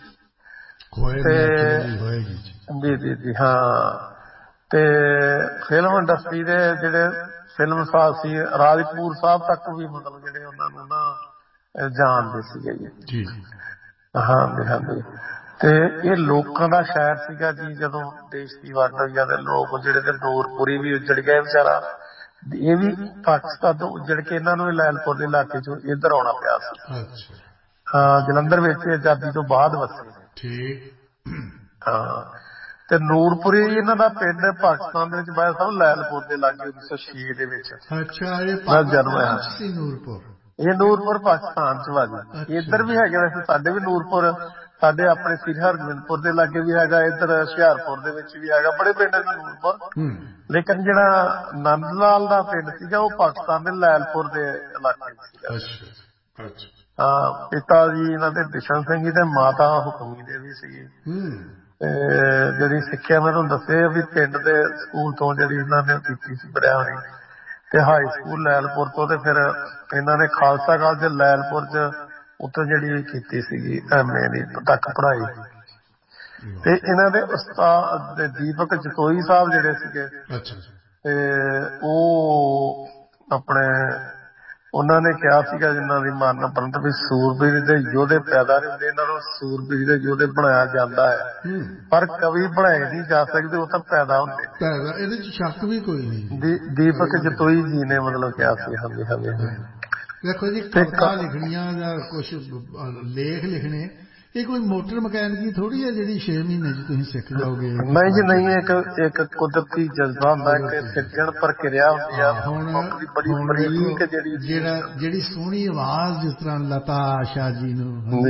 ਜੀ ਜੀ ਜੀ ਹਾਂ। ਤੇ ਫਿਲਮ ਇੰਡਸਟਰੀ ਦੇ ਜਿਹੜੇ ਫਿਲਮ ਸਾਜ਼ ਸੀ ਰਾਜਕਪੂਰ ਸਾਹਿਬ ਤੱਕ ਵੀ ਮਤਲਬ ਜਿਹੜੇ ਉਹਨਾਂ ਨੂੰ ਨਾ ਜਾਣਦੇ ਸੀਗੇ ਜੀ। ਹਾਂਜੀ ਹਾਂਜੀ। ਤੇ ਇਹ ਲੋਕਾਂ ਦਾ ਸ਼ਹਿਰ ਸੀਗਾ ਜੀ। ਜਦੋਂ ਦੇਸ਼ ਦੀ ਵੰਡ ਹੋਈ ਆ ਤੇ ਲੋਕ ਜਿਹੜੇ ਤੇ ਨੂਰਪੁਰੀ ਵੀ ਉੱਜੜ ਗਏ ਵਿਚਾਰਾ। ਇਹ ਵੀ ਪਾਕਿਸਤਾਨ ਤੋਂ ਉੱਜੜ ਕੇ ਇਹਨਾਂ ਨੂੰ ਲੈਲਪੁਰ ਦੇ ਇਲਾਕੇ ਚੋਂ ਇੱਧਰ ਆਉਣਾ ਪਿਆ ਸੀ। ਹਾਂ, ਜਲੰਧਰ ਵਿੱਚ ਆਜ਼ਾਦੀ ਤੋਂ ਬਾਅਦ ਵਸੇ। ਹਾਂ, ਤੇ ਨੂਰਪੁਰੀ ਇਹਨਾਂ ਦਾ ਪਿੰਡ ਪਾਕਿਸਤਾਨ ਦੇ ਵਿੱਚ ਬਾਇਆ ਸਾਹਿਬ ਲੈਲਪੁਰ ਦੇ ਲਾਗੇ ਉੱਨੀ ਸੌ ਛੇ ਦੇ ਵਿੱਚ ਜਨਮ ਹੋਇਆ। ਇਹ ਨੂਰਪੁਰ ਪਾਕਿਸਤਾਨ ਚ ਵਾ ਜੀ। ਇੱਧਰ ਵੀ ਹੈਗੇ ਵੈਸੇ ਸਾਡੇ ਵੀ ਨੂਰਪੁਰ, ਸਾਡੇ ਆਪਣੇ ਸ੍ਰੀ ਹਰਗੋਬਿੰਦਪੁਰ ਦੇ ਲਾਗੇ ਵੀ ਹੈਗਾ, ਇੱਧਰ ਹੁਸ਼ਿਆਰਪੁਰ ਦੇ ਵਿੱਚ ਵੀ ਹੈਗਾ, ਬੜੇ ਪਿੰਡ ਨੇ ਨੂਰਪੁਰ। ਲੇਕਿਨ ਜਿਹੜਾ ਨੰਦ ਲਾਲ ਦਾ ਪਿੰਡ ਸੀਗਾ ਉਹ ਪਾਕਿਸਤਾਨ ਦੇ ਲੈਲਪੁਰ ਦੇ ਇਲਾਕੇ ਚ ਸੀਗਾ। ਹਾਂ, ਪਿਤਾ ਜੀ ਇਹਨਾਂ ਦੇ ਬਿਸ਼ਨ ਸਿੰਘ ਜੀ ਤੇ ਮਾਤਾ ਹੁਕਮੀ ਦੇਵੀ ਸੀਗੀ। ਤੇ ਜਿਹੜੀ ਸਿੱਖਿਆ ਮੈਂ ਤੁਹਾਨੂੰ ਦੱਸਿਆ ਵੀ ਪਿੰਡ ਦੇ ਸਕੂਲ ਤੋਂ ਜਿਹੜੀ ਇਹਨਾਂ ਨੇ ਕੀਤੀ ਸੀ ਪੜ੍ਹਿਆ ਹੋਣੀ, ਤੇ ਹਾਈ ਸਕੂਲ ਲੈਲਪੁਰ ਤੋਂ, ਤੇ ਫਿਰ ਇਹਨਾਂ ਨੇ ਖਾਲਸਾ ਕਾਲਜ ਲੈਲਪੁਰ ਚ ਉੱਥੇ ਜਿਹੜੀ ਕੀਤੀ ਸੀਗੀ ਐਮ ਏ ਦੀ ਤੱਕ ਪੜ੍ਹਾਈ। ਤੇ ਇਹਨਾਂ ਦੇ ਉਸਤਾਦ ਦੀਪਕ ਜਤੋਈ ਸਾਹਿਬ ਜਿਹੜੇ ਸੀਗੇ, ਤੇ ਉਹ ਆਪਣੇ ਉਹਨਾਂ ਨੇ ਕਿਹਾ ਸੀਗਾ ਜਿੰਨਾਂ ਦੀ ਮਰਨ ਉਪਰੰਤ ਵੀ ਸੂਰਬੀਰ ਦੇ ਯੋਧੇ ਪੈਦਾ ਨਹੀਂ ਹੁੰਦੇ, ਇਹਨਾਂ ਨੂੰ ਸੂਰਬੀਰ ਦੇ ਯੋਧੇ ਬਣਾਇਆ ਜਾਂਦਾ ਹੈ, ਪਰ ਕਵੀ ਬਣਾਏ ਨਹੀਂ ਜਾ ਸਕਦੇ, ਉਹ ਤਾਂ ਪੈਦਾ ਹੁੰਦੇ। ਇਹਦੇ ਚ ਸ਼ੱਕ ਵੀ ਕੋਈ ਨਹੀਂ। ਦੀਪਕ ਜਤੋਈ ਜੀ ਨੇ ਮਤਲਬ ਕਿਹਾ ਸੀ। ਹਾਂਜੀ ਹਾਂਜੀ। ਦੇਖੋ ਜੀ, ਕਵਿਤਾ ਲਿਖਣੀਆਂ ਜਾਂ ਕੁਛ ਲੇਖ ਲਿਖਣੇ ਇਹ ਕੋਈ ਮੋਟਰ ਮਕੈਨਿਕੀ ਥੋੜੀ ਹੈ ਜਿਹੜੀ ਛੇ ਮਹੀਨੇ ਚ ਤੁਸੀਂ ਸਿੱਖ ਜਾਓਗੇ। ਨਹੀਂ ਜੀ ਨਹੀਂ, ਇੱਕ ਇੱਕ ਕੁਦਰਤੀ ਜਜ਼ਬਾ ਹੁੰਦਾ, ਇੱਕ ਸਿਰਜਣ ਪ੍ਰਕਿਰਿਆ ਹੁੰਦੀ ਆ। ਹੁਣ ਬੜੀ ਬਰੀਕ ਜਿਹੜੀ ਜਿਹੜਾ ਜਿਹੜੀ ਸੋਹਣੀ ਆਵਾਜ਼ ਜਿਸ ਤਰ੍ਹਾਂ ਲਤਾ ਆਸ਼ਾ ਜੀ ਨੂੰ,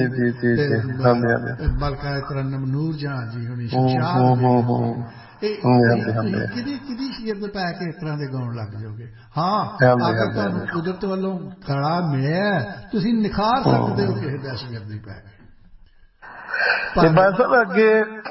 ਬਲਕਾ ਤਰਨਮ ਨੂਰ ਜਹਾਂ ਜੀ ਹੋਣੀ, ਕਿਹਦੀ ਕਿਹਦੀ ਸ਼ੇਰ ਤੇ ਪੈ ਕੇ ਇਸ ਤਰ੍ਹਾਂ ਦੇ ਗਾਉਣ ਲੱਗ ਜਾਓਗੇ। ਹਾਂ, ਅਗਰ ਤੁਹਾਨੂੰ ਕੁਦਰਤ ਵੱਲੋਂ ਕਲਾ ਮਿਲਿਆ ਤੁਸੀਂ ਨਿਖਾਰ ਸਕਦੇ ਹੋ ਕਿਸੇ ਦਹਿਸ਼ਤਗਰਦ ਦੀ ਪੈ ਕੇ। ਤੇ ਬਸ ਅੱਗੇ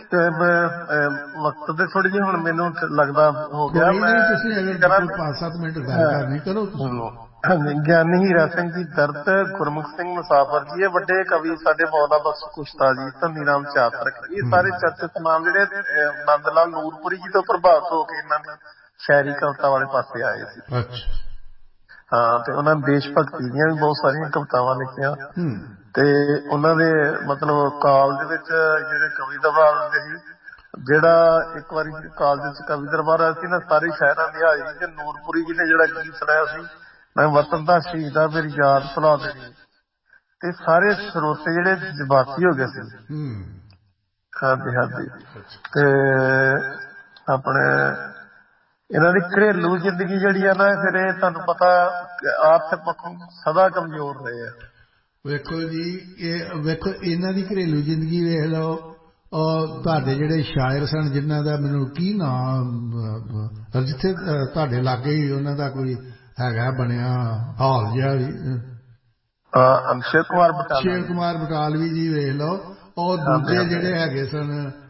ਵਕਤ ਦੇ ਥੋੜੀ ਜਿਹੀ ਹੁਣ ਮੈਨੂੰ ਲੱਗਦਾ ਹੋ ਗਿਆ। ਤੁਸੀਂ ਅਗਰ ਪੰਜ ਸੱਤ ਮਿੰਟ ਗੱਲ ਕਰਨੀ ਕਰੋ। ਗਿਆਨੀ ਹੀਰਾ ਸਿੰਘ ਜੀ ਦਰਦ, ਗੁਰਮੁਖ ਸਿੰਘ ਮੁਸਾਫਰ ਜੀ, ਇਹ ਵੱਡੇ ਕਵੀ ਸਾਡੇ ਮੌਲਾ ਬਖਸ਼ ਕੁਸ਼ਤਾ ਜੀ, ਧਨੀ ਰਾਮ ਚਾਤਰਕ, ਇਹ ਸਾਰੇ ਚਰਚਿਤ ਨਾਮ ਜਿਹੜੇ ਨੰਦ ਲਾਲ ਨੂਰਪੁਰੀ ਜੀ ਤੋਂ ਪ੍ਰਭਾਵਿਤ ਹੋ ਕੇ ਇਹਨਾਂ ਦੀ ਸ਼ਾਇਰੀ ਕਵਿਤਾ ਵਾਲੇ ਪਾਸੇ ਆਏ ਸੀ। ਹਾਂ, ਤੇ ਉਹਨਾਂ ਨੇ ਦੇਸ਼ ਭਗਤੀ ਦੀਆਂ ਵੀ ਬਹੁਤ ਸਾਰੀਆਂ ਕਵਿਤਾਵਾਂ ਲਿਖੀਆਂ। ਤੇ ਉਹਨਾਂ ਦੇ ਮਤਲਬ ਕਾਲਜ ਵਿੱਚ ਜਿਹੜੇ ਕਵੀ ਦਰਬਾਰ ਹੁੰਦੇ ਸੀ, ਜਿਹੜਾ ਇੱਕ ਵਾਰੀ ਕਾਲਜ ਚ ਕਵੀ ਦਰਬਾਰ ਆਇਆ ਸੀ ਨਾ, ਸਾਰੇ ਸ਼ਹਿਰਾਂ ਦੀ ਹਾਜ਼ਰੀ ਚ ਨੂਰਪੁਰੀ ਜੀ ਨੇ ਜਿਹੜਾ ਗੀਤ ਸੁਣਾਇਆ ਸੀ, ਮੈਂ ਵਤਨ ਦਾ ਸ਼ਹੀਦਾ ਮੇਰੀ ਯਾਦ ਭੁਲਾ ਦੇਣੀ, ਤੇ ਸਾਰੇ ਸਰੋਤੇ ਜਿਹੜੇ ਜਜ਼ਬਾਤੀ ਹੋ ਗਏ ਸੀ। ਹਾਂਜੀ ਹਾਂਜੀ। ਤੇ ਆਪਣੇ ਇਹਨਾਂ ਦੀ ਘਰੇਲੂ ਜ਼ਿੰਦਗੀ ਜਿਹੜੀ ਆ ਨਾ, ਫਿਰ ਇਹ ਤੁਹਾਨੂੰ ਪਤਾ ਆਰਥਿਕ ਪੱਖੋਂ ਸਦਾ ਕਮਜ਼ੋਰ ਰਹੇ ਆ। ਵੇਖੋ ਜੀ, ਇਹ ਵੇਖੋ ਇਹਨਾਂ ਦੀ ਘਰੇਲੂ ਜ਼ਿੰਦਗੀ ਵੇਖ ਲਓ। ਤੁਹਾਡੇ ਜਿਹੜੇ ਸ਼ਾਇਰ ਸਨ ਜਿਨ੍ਹਾਂ ਦਾ ਮੈਨੂੰ ਕੀ ਨਾਮ, ਜਿੱਥੇ ਤੁਹਾਡੇ ਲਾਗੇ ਹੀ ਉਹਨਾਂ ਦਾ ਕੋਈ ਹੈਗਾ ਬਣਿਆ ਹਾਲ ਜਿਹਾ ਵੀ, ਸ਼ੇਰ ਕੁਮਾਰ ਬਟਾਲਵੀ, ਸ਼ੇਰ ਕੁਮਾਰ ਬਟਾਲਵੀ ਜੀ ਵੇਖ ਲਓ। ਔਰ ਦੂਜੇ ਜਿਹੜੇ ਹੈਗੇ ਸਨ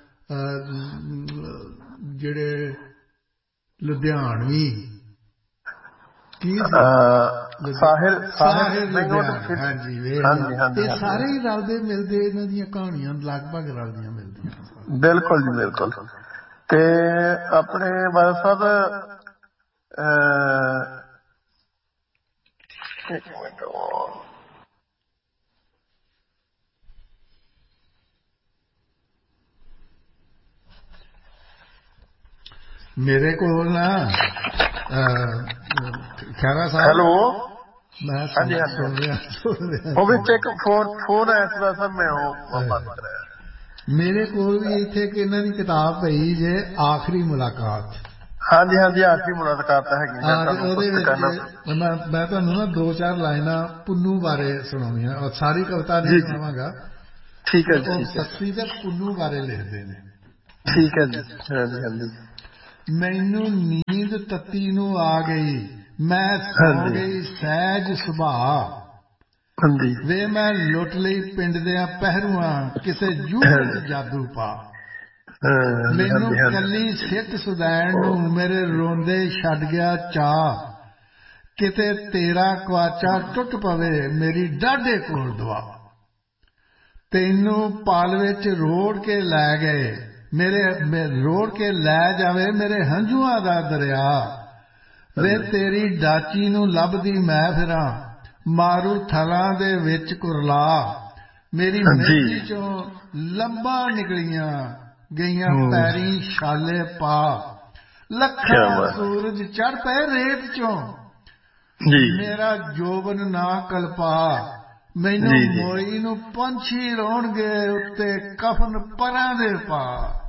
ਜਿਹੜੇ ਲੁਧਿਆਣਵੀ, ਕੀ ਸਾਹਿਲ ਸਾਹਿਲ ਹਾਂਜੀ, ਇਹ ਸਾਰੇ ਹੀ ਰਲਦੇ ਮਿਲਦੇ, ਇਹਨਾਂ ਦੀਆਂ ਕਹਾਣੀਆਂ ਲਗਭਗ ਰਲਦੀਆਂ ਮਿਲਦੀਆਂ। ਬਿਲਕੁਲ ਜੀ ਬਿਲਕੁਲ। ਤੇ ਆਪਣੇ ਬਾਦਲ ਸਾਹਿਬ ਮੇਰੇ ਕੋਲ ਨਾ ਖਹਿਰਾ ਸਾਹਿਬ। ਹੈਲੋ। ਮੈਂ ਹਾਂਜੀ ਹਾਂਜੀ ਸੁਣ ਰਿਹਾ ਸੁਣ ਰਿਹਾ ਉਹ ਵਿੱਚ ਇੱਕ ਫੋਨ ਫੋਨ ਆਇਆ ਸੀ ਵੈਸੇ ਮੈਂ ਉਹ ਬੰਦ ਕਰਾਇਆ। ਮੇਰੇ ਕੋਲ ਵੀ ਇੱਥੇ ਇੱਕ ਇਹਨਾਂ ਦੀ ਕਿਤਾਬ ਪਈ ਜੇ ਆਖਰੀ ਮੁਲਾਕਾਤ। ਹਾਂਜੀ ਹਾਂਜੀ ਆਖਰੀ ਮੁਲਾਕਾਤ ਹੈਗੀ। ਉਹਦੇ ਵਿੱਚ ਮੈਂ ਮੈਂ ਤੁਹਾਨੂੰ ਨਾ ਦੋ ਚਾਰ ਲਾਈਨਾਂ ਪੁੰਨੂ ਬਾਰੇ ਸੁਣਾਉਣੀਆਂ। ਔਰ ਸਾਰੀ ਕਵਿਤਾ ਨਹੀਂ ਸੁਣਾਵਾਂਗਾ। ਠੀਕ ਹੈ ਉਹ ਸੱਸੀ ਤੇ ਪੁੰਨੂ ਬਾਰੇ ਲਿਖਦੇ ਨੇ। ਠੀਕ ਹੈ ਜੀ। ਹਾਂਜੀ ਹਾਂਜੀ। ਮੈਨੂੰ ਨੀਂਦ ਤੱਤੀ ਨੂੰ ਆ ਗਈ, ਮੈਂ ਸੌ ਗਈ ਸਹਿਜ ਸੁਭਾਅ। ਵੇ ਮੈਂ ਲੁੱਟ ਲਈ ਪਿੰਡ ਦਿਆਂ ਪਹਿਰੂਆਂ, ਕਿਸੇ ਜੂਹ ਚ ਜਾਦੂ ਪਾ। ਮੈਨੂੰ ਕੱਲੀ ਸਿੱਖ ਸੁਦੈਣ ਨੂੰ ਮੇਰੇ ਰੋਂਦੇ ਛੱਡ ਗਿਆ ਚਾਅ, ਕਿਤੇ ਤੇਰਾ ਕੁਆਚਾ ਟੁੱਟ ਪਵੇ ਮੇਰੀ ਡਾਢੇ ਕੋਲ ਦਵਾ। ਤੈਨੂੰ ਪਾਲ ਵਿੱਚ ਰੋੜ ਕੇ ਲੈ ਗਏ ਮੇਰੇ ਰੋੜ ਕੇ ਲੈ ਜਾਵੇ ਮੇਰੇ ਹੰਝੂਆਂ ਦਾ ਦਰਿਆ। ਵੇ ਤੇਰੀ ਡਾਚੀ ਨੂੰ ਲੱਭਦੀ ਮੈਂ ਫਿਰਾਂ, ਮਾਰੂ ਥਲਾਂ ਦੇ ਵਿੱਚ ਕੁਰਲਾ। ਮੇਰੀ ਮਿੱਟੀ ਚੋਂ ਲੰਬਾਂ ਨਿਕਲੀਆਂ ਗਈਆਂ ਪੈਰੀਂ ਛਾਲੇ ਪਾ। ਲੱਖਾਂ ਸੂਰਜ ਚੜ੍ਹ ਪਏ ਰੇਤ ਚੋਂ, ਮੇਰਾ ਜੋਬਨ ਨਾ ਕਲਪਾ। ਮੈਨੂੰ ਮੋਈ ਨੂੰ ਪੰਛੀ ਰੋਣਗੇ ਉੱਤੇ ਕਫਨ ਪਰਾਂ ਦੇ ਪਾ।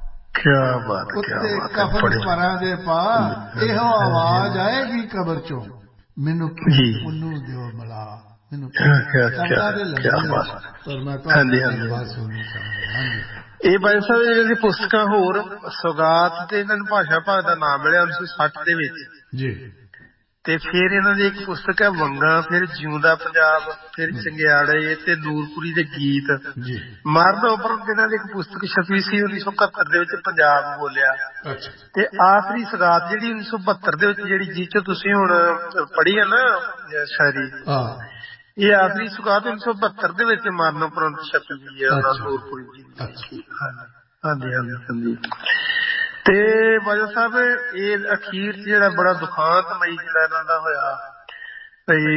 ਉੱਤੇ ਕਫਨ ਪਰਾਂ ਦੇ ਪਾ, ਇਹੋ ਆਵਾਜ਼ ਆਏਗੀ ਕਬਰ ਚੋਂ, ਮੈਨੂੰ ਪੁੰਨੂ ਦਿਓ ਮਿਲਾ। ਮੈਨੂੰ ਕਵਿਤਾ ਦੇ ਲੰਬੇ ਪਰ ਮੈਂ ਤੁਹਾਡੀ ਗੱਲਬਾਤ ਸੁਣਨੀ ਚਾਹਾਂਗਾ। ਇਹ ਬਾਈ ਸਾਹਿਬ ਇਹਨਾਂ ਦੀ ਪੁਸਤਕਾਂ ਹੋਰ ਸੌਗਾਤ ਤੇ ਇਹਨਾਂ ਨੂੰ ਭਾਸ਼ਾ ਭਾਗ ਦਾ ਨਾਮ ਮਿਲਿਆ ਉੱਨੀ ਸੌ ਸੱਠ ਦੇ ਵਿੱਚ ਜੀ। ਤੇ ਫਿਰ ਇਹਨਾਂ ਦੀ ਇੱਕ ਪੁਸਤਕ ਹੈ ਵੰਗਾਂ, ਫਿਰ ਜਿਉਂਦਾ ਪੰਜਾਬ, ਫਿਰ ਚੰਗਿਆੜੇ ਤੇ ਨੂਰਪੁਰੀ ਦੇ ਗੀਤ। ਮਰਨ ਉਪਰੰਤ ਇਹਨਾਂ ਦੀ ਇੱਕ ਪੁਸਤਕ ਛਪੀ ਸੀ ਉੱਨੀ ਸੌ ਇਕਹੱਤਰ ਦੇ ਵਿੱਚ, ਪੰਜਾਬ ਬੋਲਿਆ। ਤੇ ਆਖਰੀ ਸੌਗਾਤ ਜਿਹੜੀ ਉੱਨੀ ਸੌ ਬਹੱਤਰ ਦੇ ਵਿੱਚ ਜਿਹੜੀ ਜਿਸ ਚ ਤੁਸੀਂ ਹੁਣ ਪੜ੍ਹੀ ਹੈ ਨਾ ਸ਼ਾਇਰੀ, ਇਹ ਆਖਰੀ ਸੌਗਾਤ ਉੱਨੀ ਸੌ ਬਹੱਤਰ ਦੇ ਵਿੱਚ ਮਰਨ ਉਪਰੰਤ ਛਪੀ ਗਈ ਹੈ ਨੂਰਪੁਰੀ ਜੀ। ਹਾਂਜੀ ਹਾਂਜੀ ਹਾਂਜੀ। ਤੇ ਬਾਜਵਾ ਸਾਹਿਬ ਇਹ ਅਖੀਰ ਚ ਜਿਹੜਾ ਬੜਾ ਦੁਖਾਂਤਮਈ ਜਿਹੜਾ ਇਹਨਾਂ ਦਾ ਹੋਇਆ ਬਈ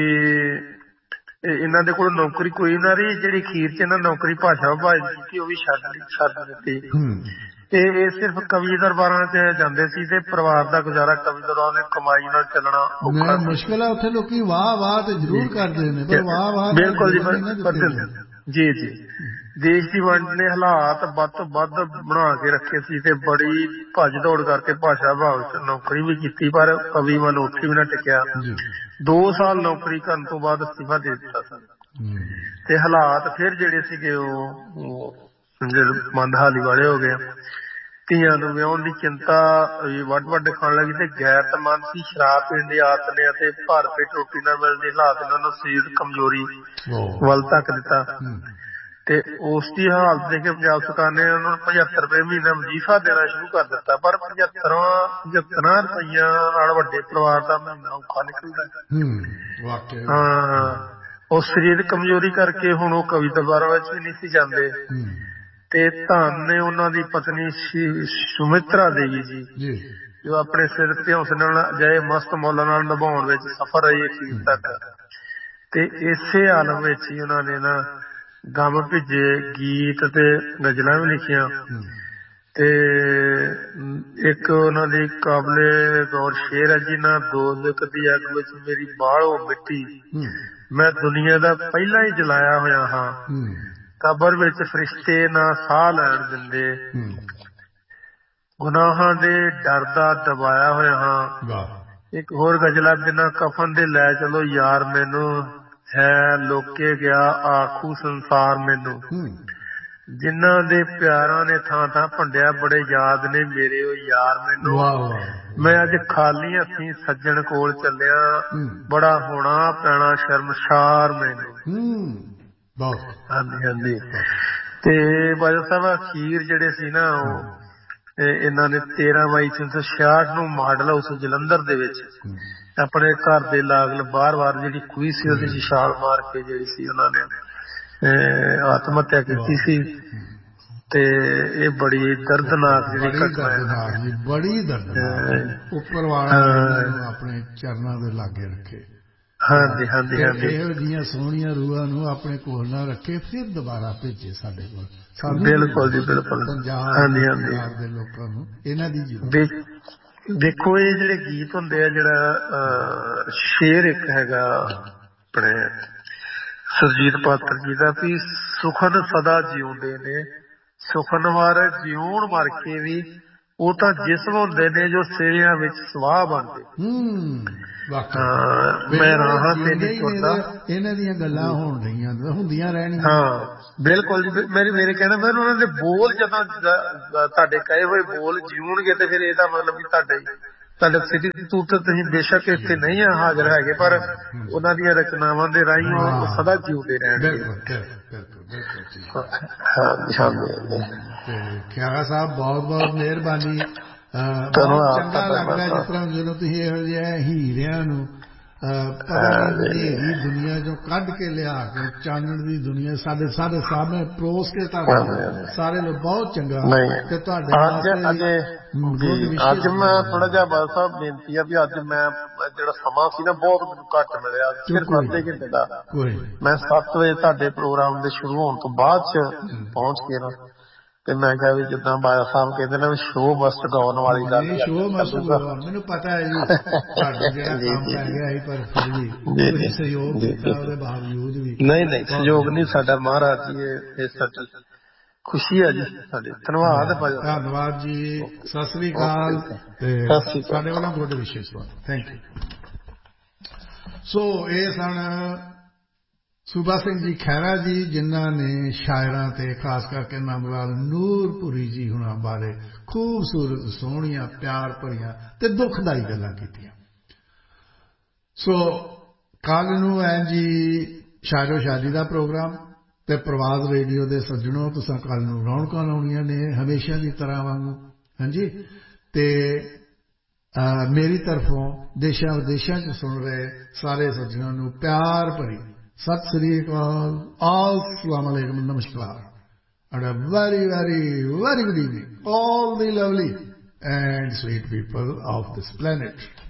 ਇਹਨਾਂ ਦੇ ਕੋਲ ਨੌਕਰੀ ਕੋਈ ਨਾ ਰਹੀ। ਜਿਹੜੀ ਅਖੀਰ ਚ ਇਹਨਾਂ ਨੌਕਰੀ ਭਾਸ਼ਾ ਵਿਭਾਗ ਦੀ ਕੀਤੀ ਉਹ ਵੀ ਛੱਡ ਛੱਡ ਦਿੱਤੀ। ਤੇ ਇਹ ਸਿਰਫ ਕਵੀ ਦਰਬਾਰਾਂ ਚ ਜਾਂਦੇ ਸੀ ਤੇ ਪਰਿਵਾਰ ਦਾ ਗੁਜ਼ਾਰਾ ਕਵੀ ਦਰਬਾਰਾਂ ਦੀ ਕਮਾਈ ਨਾਲ ਚੱਲਣਾ ਔਖਾ ਮੁਸ਼ਕਿਲ ਹੈ। ਉੱਥੇ ਲੋਕੀ ਵਾਹ ਵਾਹ ਤੇ ਜ਼ਰੂਰ ਕਰਦੇ ਨੇ ਪਰ ਵਾਹ ਵਾਹ ਬਿਲਕੁਲ ਜੀ ਜੀ ਜੀ। ਦੇਸ਼ ਦੀ ਵੰਡ ਨੇ ਹਾਲਾਤ ਵੱਧ ਤੋਂ ਵੱਧ ਬਣਾ ਕੇ ਰੱਖੇ ਸੀ ਤੇ ਬੜੀ ਭੱਜ ਦੌੜ ਕਰਕੇ ਭਾਸ਼ਾ ਵਿਭਾਗ ਚ ਨੌਕਰੀ ਵੀ ਕੀਤੀ ਪਰ ਕਵੀ ਵੱਲ ਉੱਥੇ ਵੀ ਨਾ ਟਿਕਿਆ। ਦੋ ਸਾਲ ਨੌਕਰੀ ਕਰਨ ਤੋਂ ਬਾਅਦ ਅਸਤੀਫਾ ਦੇ ਦਿੱਤਾ ਸੀ ਤੇ ਹਾਲਾਤ ਫਿਰ ਜਿਹੜੇ ਸੀਗੇ ਉਹ ਮੰਦਹਾਲੀ ਵਾਲੇ ਹੋ ਗਏ। ਧੀਆਂ ਨੂੰ ਵਿਆਹੁਣ ਦੀ ਚਿੰਤਾ ਵੀ ਵੱਡ ਵੱਡ ਖਾਣ ਲੱਗੀ ਤੇ ਗੈਰਤਮੰਦ ਸੀ। ਸ਼ਰਾਬ ਪੀਣ ਦੀ ਆਦਤ ਨੇ ਅਤੇ ਭਰ ਪੇਟ ਰੋਟੀ ਨਾ ਮਿਲਣ ਦੇ ਹਾਲਾਤ ਨੇ ਉਹਨਾਂ ਸਰੀਰਕ ਕਮਜ਼ੋਰੀ ਵੱਲ ਧੱਕ ਦਿੱਤਾ। ਤੇ ਉਸ ਦੀ ਹਾਲਤ ਦੇਖ ਕੇ ਪੰਜਾਬ ਸਰਕਾਰ ਨੇ ਉਹਨਾਂ ਨੂੰ ਪਝੱਤਰ ਰੁਪਏ ਮਹੀਨਾ ਵਜ਼ੀਫਾ ਦੇਣਾ ਸ਼ੁਰੂ ਕਰ ਦਿੱਤਾ। ਪਰ ਪਝੱਤਰਾਂ ਪਝੱਤਰਾਂ ਰੁਪਈਆਂ ਨਾਲ ਵੱਡੇ ਪਰਿਵਾਰ ਦਾ ਮਹੀਨਾ ਔਖਾ ਨਿਕਲਦਾ। ਹਾਂ ਉਹ ਸਰੀਰਕ ਕਮਜ਼ੋਰੀ ਕਰਕੇ ਹੁਣ ਉਹ ਕਵੀ ਦਰਬਾਰਾਂ ਵਿੱਚ ਵੀ ਨਹੀਂ ਸੀ ਜਾਂਦੇ। ਤੇ ਧੰਨ ਨੇ ਉਹਨਾਂ ਦੀ ਪਤਨੀ ਸੁਮਿਤਰਾ ਦੇਵੀ ਜੀ ਜੋ ਆਪਣੇ ਸਿਰ ਤੇ ਹੌਸਲੇ ਨਾਲ ਅਜਿਹੇ ਮਸਤ ਮੌਲਾਂ ਨਾਲ ਨਿਭਾਉਣ ਵਿੱਚ ਸਫਲ ਰਹੀ ਅਖੀਰ ਤੱਕ। ਤੇ ਇਸੇ ਆਲਮ ਵਿੱਚ ਹੀ ਉਹਨਾਂ ਨੇ ਨਾ ਗਮ ਭਿੱਜੇ ਗੀਤ ਤੇ ਗਜ਼ਲਾਂ ਵੀ ਲਿਖੀਆਂ। ਤੇ ਇੱਕ ਉਹਨਾਂ ਦੀ ਕਾਬਲੇ ਗੌਰ ਸ਼ੇਰ ਹੈ ਜੀ ਨਾ ਦੋਜ਼ਖ ਦੀ ਅੱਗ ਵਿੱਚ ਮੇਰੀ ਬਾਹਲੋਂ ਮਿੱਟੀ, ਮੈਂ ਦੁਨੀਆ ਦਾ ਪਹਿਲਾਂ ਹੀ ਜਲਾਇਆ ਹੋਇਆ ਹਾਂ, ਕਬਰ ਵਿੱਚ ਫਰਿਸ਼ਤੇ ਨਾ ਸਾਹ ਲੈਣ ਦਿੰਦੇ, ਗੁਨਾਹਾਂ ਦੇ ਡਰ ਦਾ ਦਬਾਇਆ ਹੋਇਆ ਹਾਂ। ਇੱਕ ਹੋਰ ਗਜ਼ਲਾ ਬਿਨਾਂ ਕਫਨ ਦੇ ਲੈ ਚਲੋ ਯਾਰ ਮੈਨੂੰ, ਹੈ ਲੋਕੇ ਗਿਆ ਆਖੂ ਸੰਸਾਰ ਮੈਨੂੰ, ਜਿਨ੍ਹਾਂ ਦੇ ਪਿਆਰਾਂ ਨੇ ਥਾਂ ਥਾਂ ਭੰਡਿਆ ਬੜੇ ਯਾਦ ਨੇ ਮੇਰੇ ਉਹ ਯਾਰ ਮੈਨੂੰ, ਮੈਂ ਅੱਜ ਖਾਲੀ ਹੱਥੀਂ ਸੱਜਣ ਕੋਲ ਚੱਲਿਆ, ਬੜਾ ਹੋਣਾ ਪੈਣਾ ਸ਼ਰਮਸ਼ਾਰ ਮੈਨੂੰ। ਹਾਂਜੀ ਹਾਂਜੀ। ਤੇ ਬਾਜਵਾ ਸਾਹਿਬ ਅਖੀਰ ਜਿਹੜੇ ਸੀ ਨਾ ਉਹ ਇਹਨਾਂ ਨੇ ਤੇਰਾਂ ਮਈ ਉੱਨੀ ਸੌ ਛਿਆਹਠ ਨੂੰ ਮਾਡਲ ਹਾਊਸ ਜਲੰਧਰ ਦੇ ਵਿੱਚ ਆਪਣੇ ਘਰ ਦੇ ਲਾਗਲ ਬਾਰ ਬਾਰ ਜਿਹੜੀ ਖੂਹੀ ਸੀ ਉਹਦੇ ਚ ਛਾਲ ਮਾਰ ਕੇ ਜਿਹੜੀ ਸੀ ਉਹਨਾਂ ਨੇ ਆਤਮ ਹੱਤਿਆ ਕੀਤੀ ਸੀ। ਤੇ ਇਹ ਬੜੀ ਦਰਦਨਾਕ ਜਿਹੜੀ ਘਟਨਾ ਹੈ। ਬੜੀ ਦਰਦਨਾਕ। ਉੱਪਰ ਵਾਲਾ ਆਪਣੇ ਚਰਨਾਂ ਦੇ ਲਾਗੇ ਰੱਖੇ। ਹਾਂਜੀ ਹਾਂਜੀ ਹਾਂਜੀ ਇਹੋ ਜਿਹੀਆਂ ਸੋਹਣੀਆਂ ਰੂਹਾਂ ਨੂੰ ਆਪਣੇ ਕੋਲ ਨਾ ਰੱਖੇ, ਫਿਰ ਦੁਬਾਰਾ ਭੇਜੇ ਸਾਡੇ ਕੋਲ। ਸਾਨੂੰ ਬਿਲਕੁਲ ਜੀ ਬਿਲਕੁਲ। ਪੰਜਾਬ ਹਾਂਜੀ ਹਾਂਜੀ ਪੰਜਾਬ ਦੇ ਲੋਕਾਂ ਨੂੰ ਇਹਨਾਂ ਦੀ ਜ਼ਰੂਰਤ। ਦੇਖੋ ਇਹ ਜਿਹੜੇ ਗੀਤ ਹੁੰਦੇ ਆ, ਜਿਹੜਾ ਸ਼ੇਰ ਇੱਕ ਹੈਗਾ ਆਪਣੇ ਸੁਰਜੀਤ ਪਾਤਰ ਜੀ ਦਾ, ਵੀ ਸੁਖਨ ਸਦਾ ਜਿਉਂਦੇ ਨੇ, ਸੁਖਨ ਵਾਰ ਜਿਉਣ ਮਰ ਕੇ ਵੀ, ਉਹ ਤਾਂ ਜਿਸਮ ਹੁੰਦੇ ਨੇ ਜੋ ਸਿਰਿਆਂ ਵਿੱਚ ਸਵਾਹ ਬਣਦੇ। ਮੈਂ ਰਾਹਾਂ ਤੇ ਨਹੀਂ ਤੁਰਦਾ, ਇਹਨਾਂ ਦੀਆਂ ਗੱਲਾਂ ਹੋਣ ਰਹੀਆਂ ਹੁੰਦੀਆਂ ਰਹਿਣੀਆਂ। ਹਾਂ ਬਿਲਕੁਲ ਜੀ। ਮੇਰੀ ਮੇਰੇ ਕਹਿਣਾ ਫਿਰ ਉਹਨਾਂ ਦੇ ਬੋਲ ਜਦੋਂ ਤੁਹਾਡੇ ਕਹੇ ਹੋਏ ਬੋਲ ਜਿਉਣਗੇ ਤੇ ਫਿਰ ਇਹਦਾ ਮਤਲਬ ਵੀ ਤੁਹਾਡੇ ਤੁਹਾਡੇ ਸਿੱਧੀ ਤੂਰ ਤੇ ਤੁਸੀਂ ਬੇਸ਼ੱਕ ਇੱਥੇ ਨਹੀਂ ਆ ਹਾਜ਼ਰ ਹੈਗੇ, ਪਰ ਉਹਨਾਂ ਦੀਆਂ ਰਚਨਾਵਾਂ ਦੇ ਰਾਹੀਂ ਉਹ ਸਦਾ ਜਿਉਂਦੇ ਰਹਿਣਗੇ। ਹਾਂਜੀ ਹਾਂਜੀ। ਤੇ ਖਿਆਰਾ ਸਾਹਿਬ ਬਹੁਤ ਬਹੁਤ ਮਿਹਰਬਾਨੀ। ਬਹੁਤ ਚੰਗਾ ਲੱਗਦਾ ਜਿਸ ਤਰ੍ਹਾਂ ਜਦੋਂ ਤੁਸੀਂ ਇਹੋ ਜਿਹੇ ਹੀਰਿਆਂ ਨੂੰ ਪਤਾ ਨਹੀਂ ਹਨੇਰੀ ਦੁਨੀਆ ਚੋਂ ਕੱਢ ਕੇ ਲਿਆ ਕੇ ਚਾਨਣ ਦੀ ਦੁਨੀਆ ਸਾਡੇ ਸਾਡੇ ਸਾਹਮਣੇ ਪਰੋਸ ਕੇ ਤੁਹਾਡੇ ਸਾਰੇ ਲੋਕ ਬਹੁਤ ਚੰਗਾ। ਤੇ ਤੁਹਾਡੇ ਅੱਜ ਮੈਂ ਥੋੜਾ ਜਿਹਾ ਬਾਦਲ ਸਾਹਿਬ ਬੇਨਤੀ ਆ ਵੀ ਅੱਜ ਮੈਂ ਜਿਹੜਾ ਸਮਾਂ ਸੀ ਨਾ ਬਹੁਤ ਮੈਨੂੰ ਘੱਟ ਮਿਲਿਆ, ਸਿਰਫ ਅੱਧੇ ਘੰਟੇ ਦਾ। ਮੈਂ ਸੱਤ ਵਜੇ ਤੁਹਾਡੇ ਪ੍ਰੋਗਰਾਮ ਦੇ ਸ਼ੁਰੂ ਹੋਣ ਤੋਂ ਬਾਅਦ ਚ ਪਹੁੰਚ ਕੇ ਨਾ, ਤੇ ਮੈਂ ਕਿਹਾ ਵੀ ਜਿੱਦਾਂ ਬਾਦਲ ਸਾਹਿਬ ਕਹਿੰਦੇ ਨੇ ਵੀ ਸ਼ੋਅ ਮਸਟ ਗੋ ਔਨ ਵਾਲੀ ਗੱਲ ਹੀ ਮੈਨੂੰ ਪਤਾ ਹੈ ਜੀ ਤੁਹਾਨੂੰ ਜਿਹੜਾ ਕੰਮ ਪੈ ਗਿਆ ਸੀ, ਪਰ ਫਿਰ ਵੀ ਤੁਸੀਂ ਸਹਿਯੋਗ ਕੀਤਾ ਉਹਦੇ ਬਾਵਜੂਦ ਵੀ। ਨਹੀਂ ਨਹੀਂ ਸਹਿਯੋਗ ਨਹੀਂ ਸਾਡਾ, ਮਹਾਰਾਜ ਜੀ ਇਹ ਸਾਡੀ ਖੁਸ਼ੀ ਹੈ ਜੀ ਸਾਡੀ। ਧੰਨਵਾਦ ਧੰਨਵਾਦ ਜੀ। ਸਤਿ ਸ੍ਰੀ ਅਕਾਲ ਤੇ ਸਾਡੇ ਵੱਲੋਂ ਗੁੱਡ ਵਿਸ਼ੇਸ। Thank you. ਸੋ ਇਹ ਸਨ ਸੂਬਾ ਸਿੰਘ ਜੀ ਖਹਿਰਾ ਜੀ, ਜਿਨ੍ਹਾਂ ਨੇ ਸ਼ਾਇਰਾਂ ਤੇ ਖਾਸ ਕਰਕੇ ਨੰਦ ਲਾਲ ਨੂਰਪੁਰੀ ਜੀ ਹੁਣਾਂ ਬਾਰੇ ਖੂਬਸੂਰਤ ਸੋਹਣੀਆਂ ਪਿਆਰ ਭਰੀਆਂ ਤੇ ਦੁਖਦਾਈ ਗੱਲਾਂ ਕੀਤੀਆਂ। ਸੋ ਕੱਲ ਨੂੰ ਹੈ ਜੀ ਸ਼ਾਇਰੋ ਸ਼ਾਦੀ ਦਾ ਪ੍ਰੋਗਰਾਮ, ਤੇ ਪ੍ਰਵਾਦ ਰੇਡੀਓ ਦੇ ਸੱਜਣੋ ਤੁਸੀਂ ਕੱਲ ਨੂੰ ਰੌਣਕਾਂ ਲਾਉਣੀਆਂ ਨੇ ਹਮੇਸ਼ਾ ਦੀ ਤਰ੍ਹਾਂ ਵਾਂਗੂ। ਹਾਂਜੀ, ਤੇ ਮੇਰੀ ਤਰਫੋਂ ਦੇਸ਼ਾਂ ਵਿਦੇਸ਼ਾਂ 'ਚ ਸੁਣ ਰਹੇ ਸਾਰੇ ਸੱਜਣਾਂ ਨੂੰ ਪਿਆਰ ਭਰੀ ਸਤਿ ਸ੍ਰੀ ਅਕਾਲ, अस्सलाम वालेकुम, नमस्कार, and a very very very good evening all the lovely and sweet people of this planet.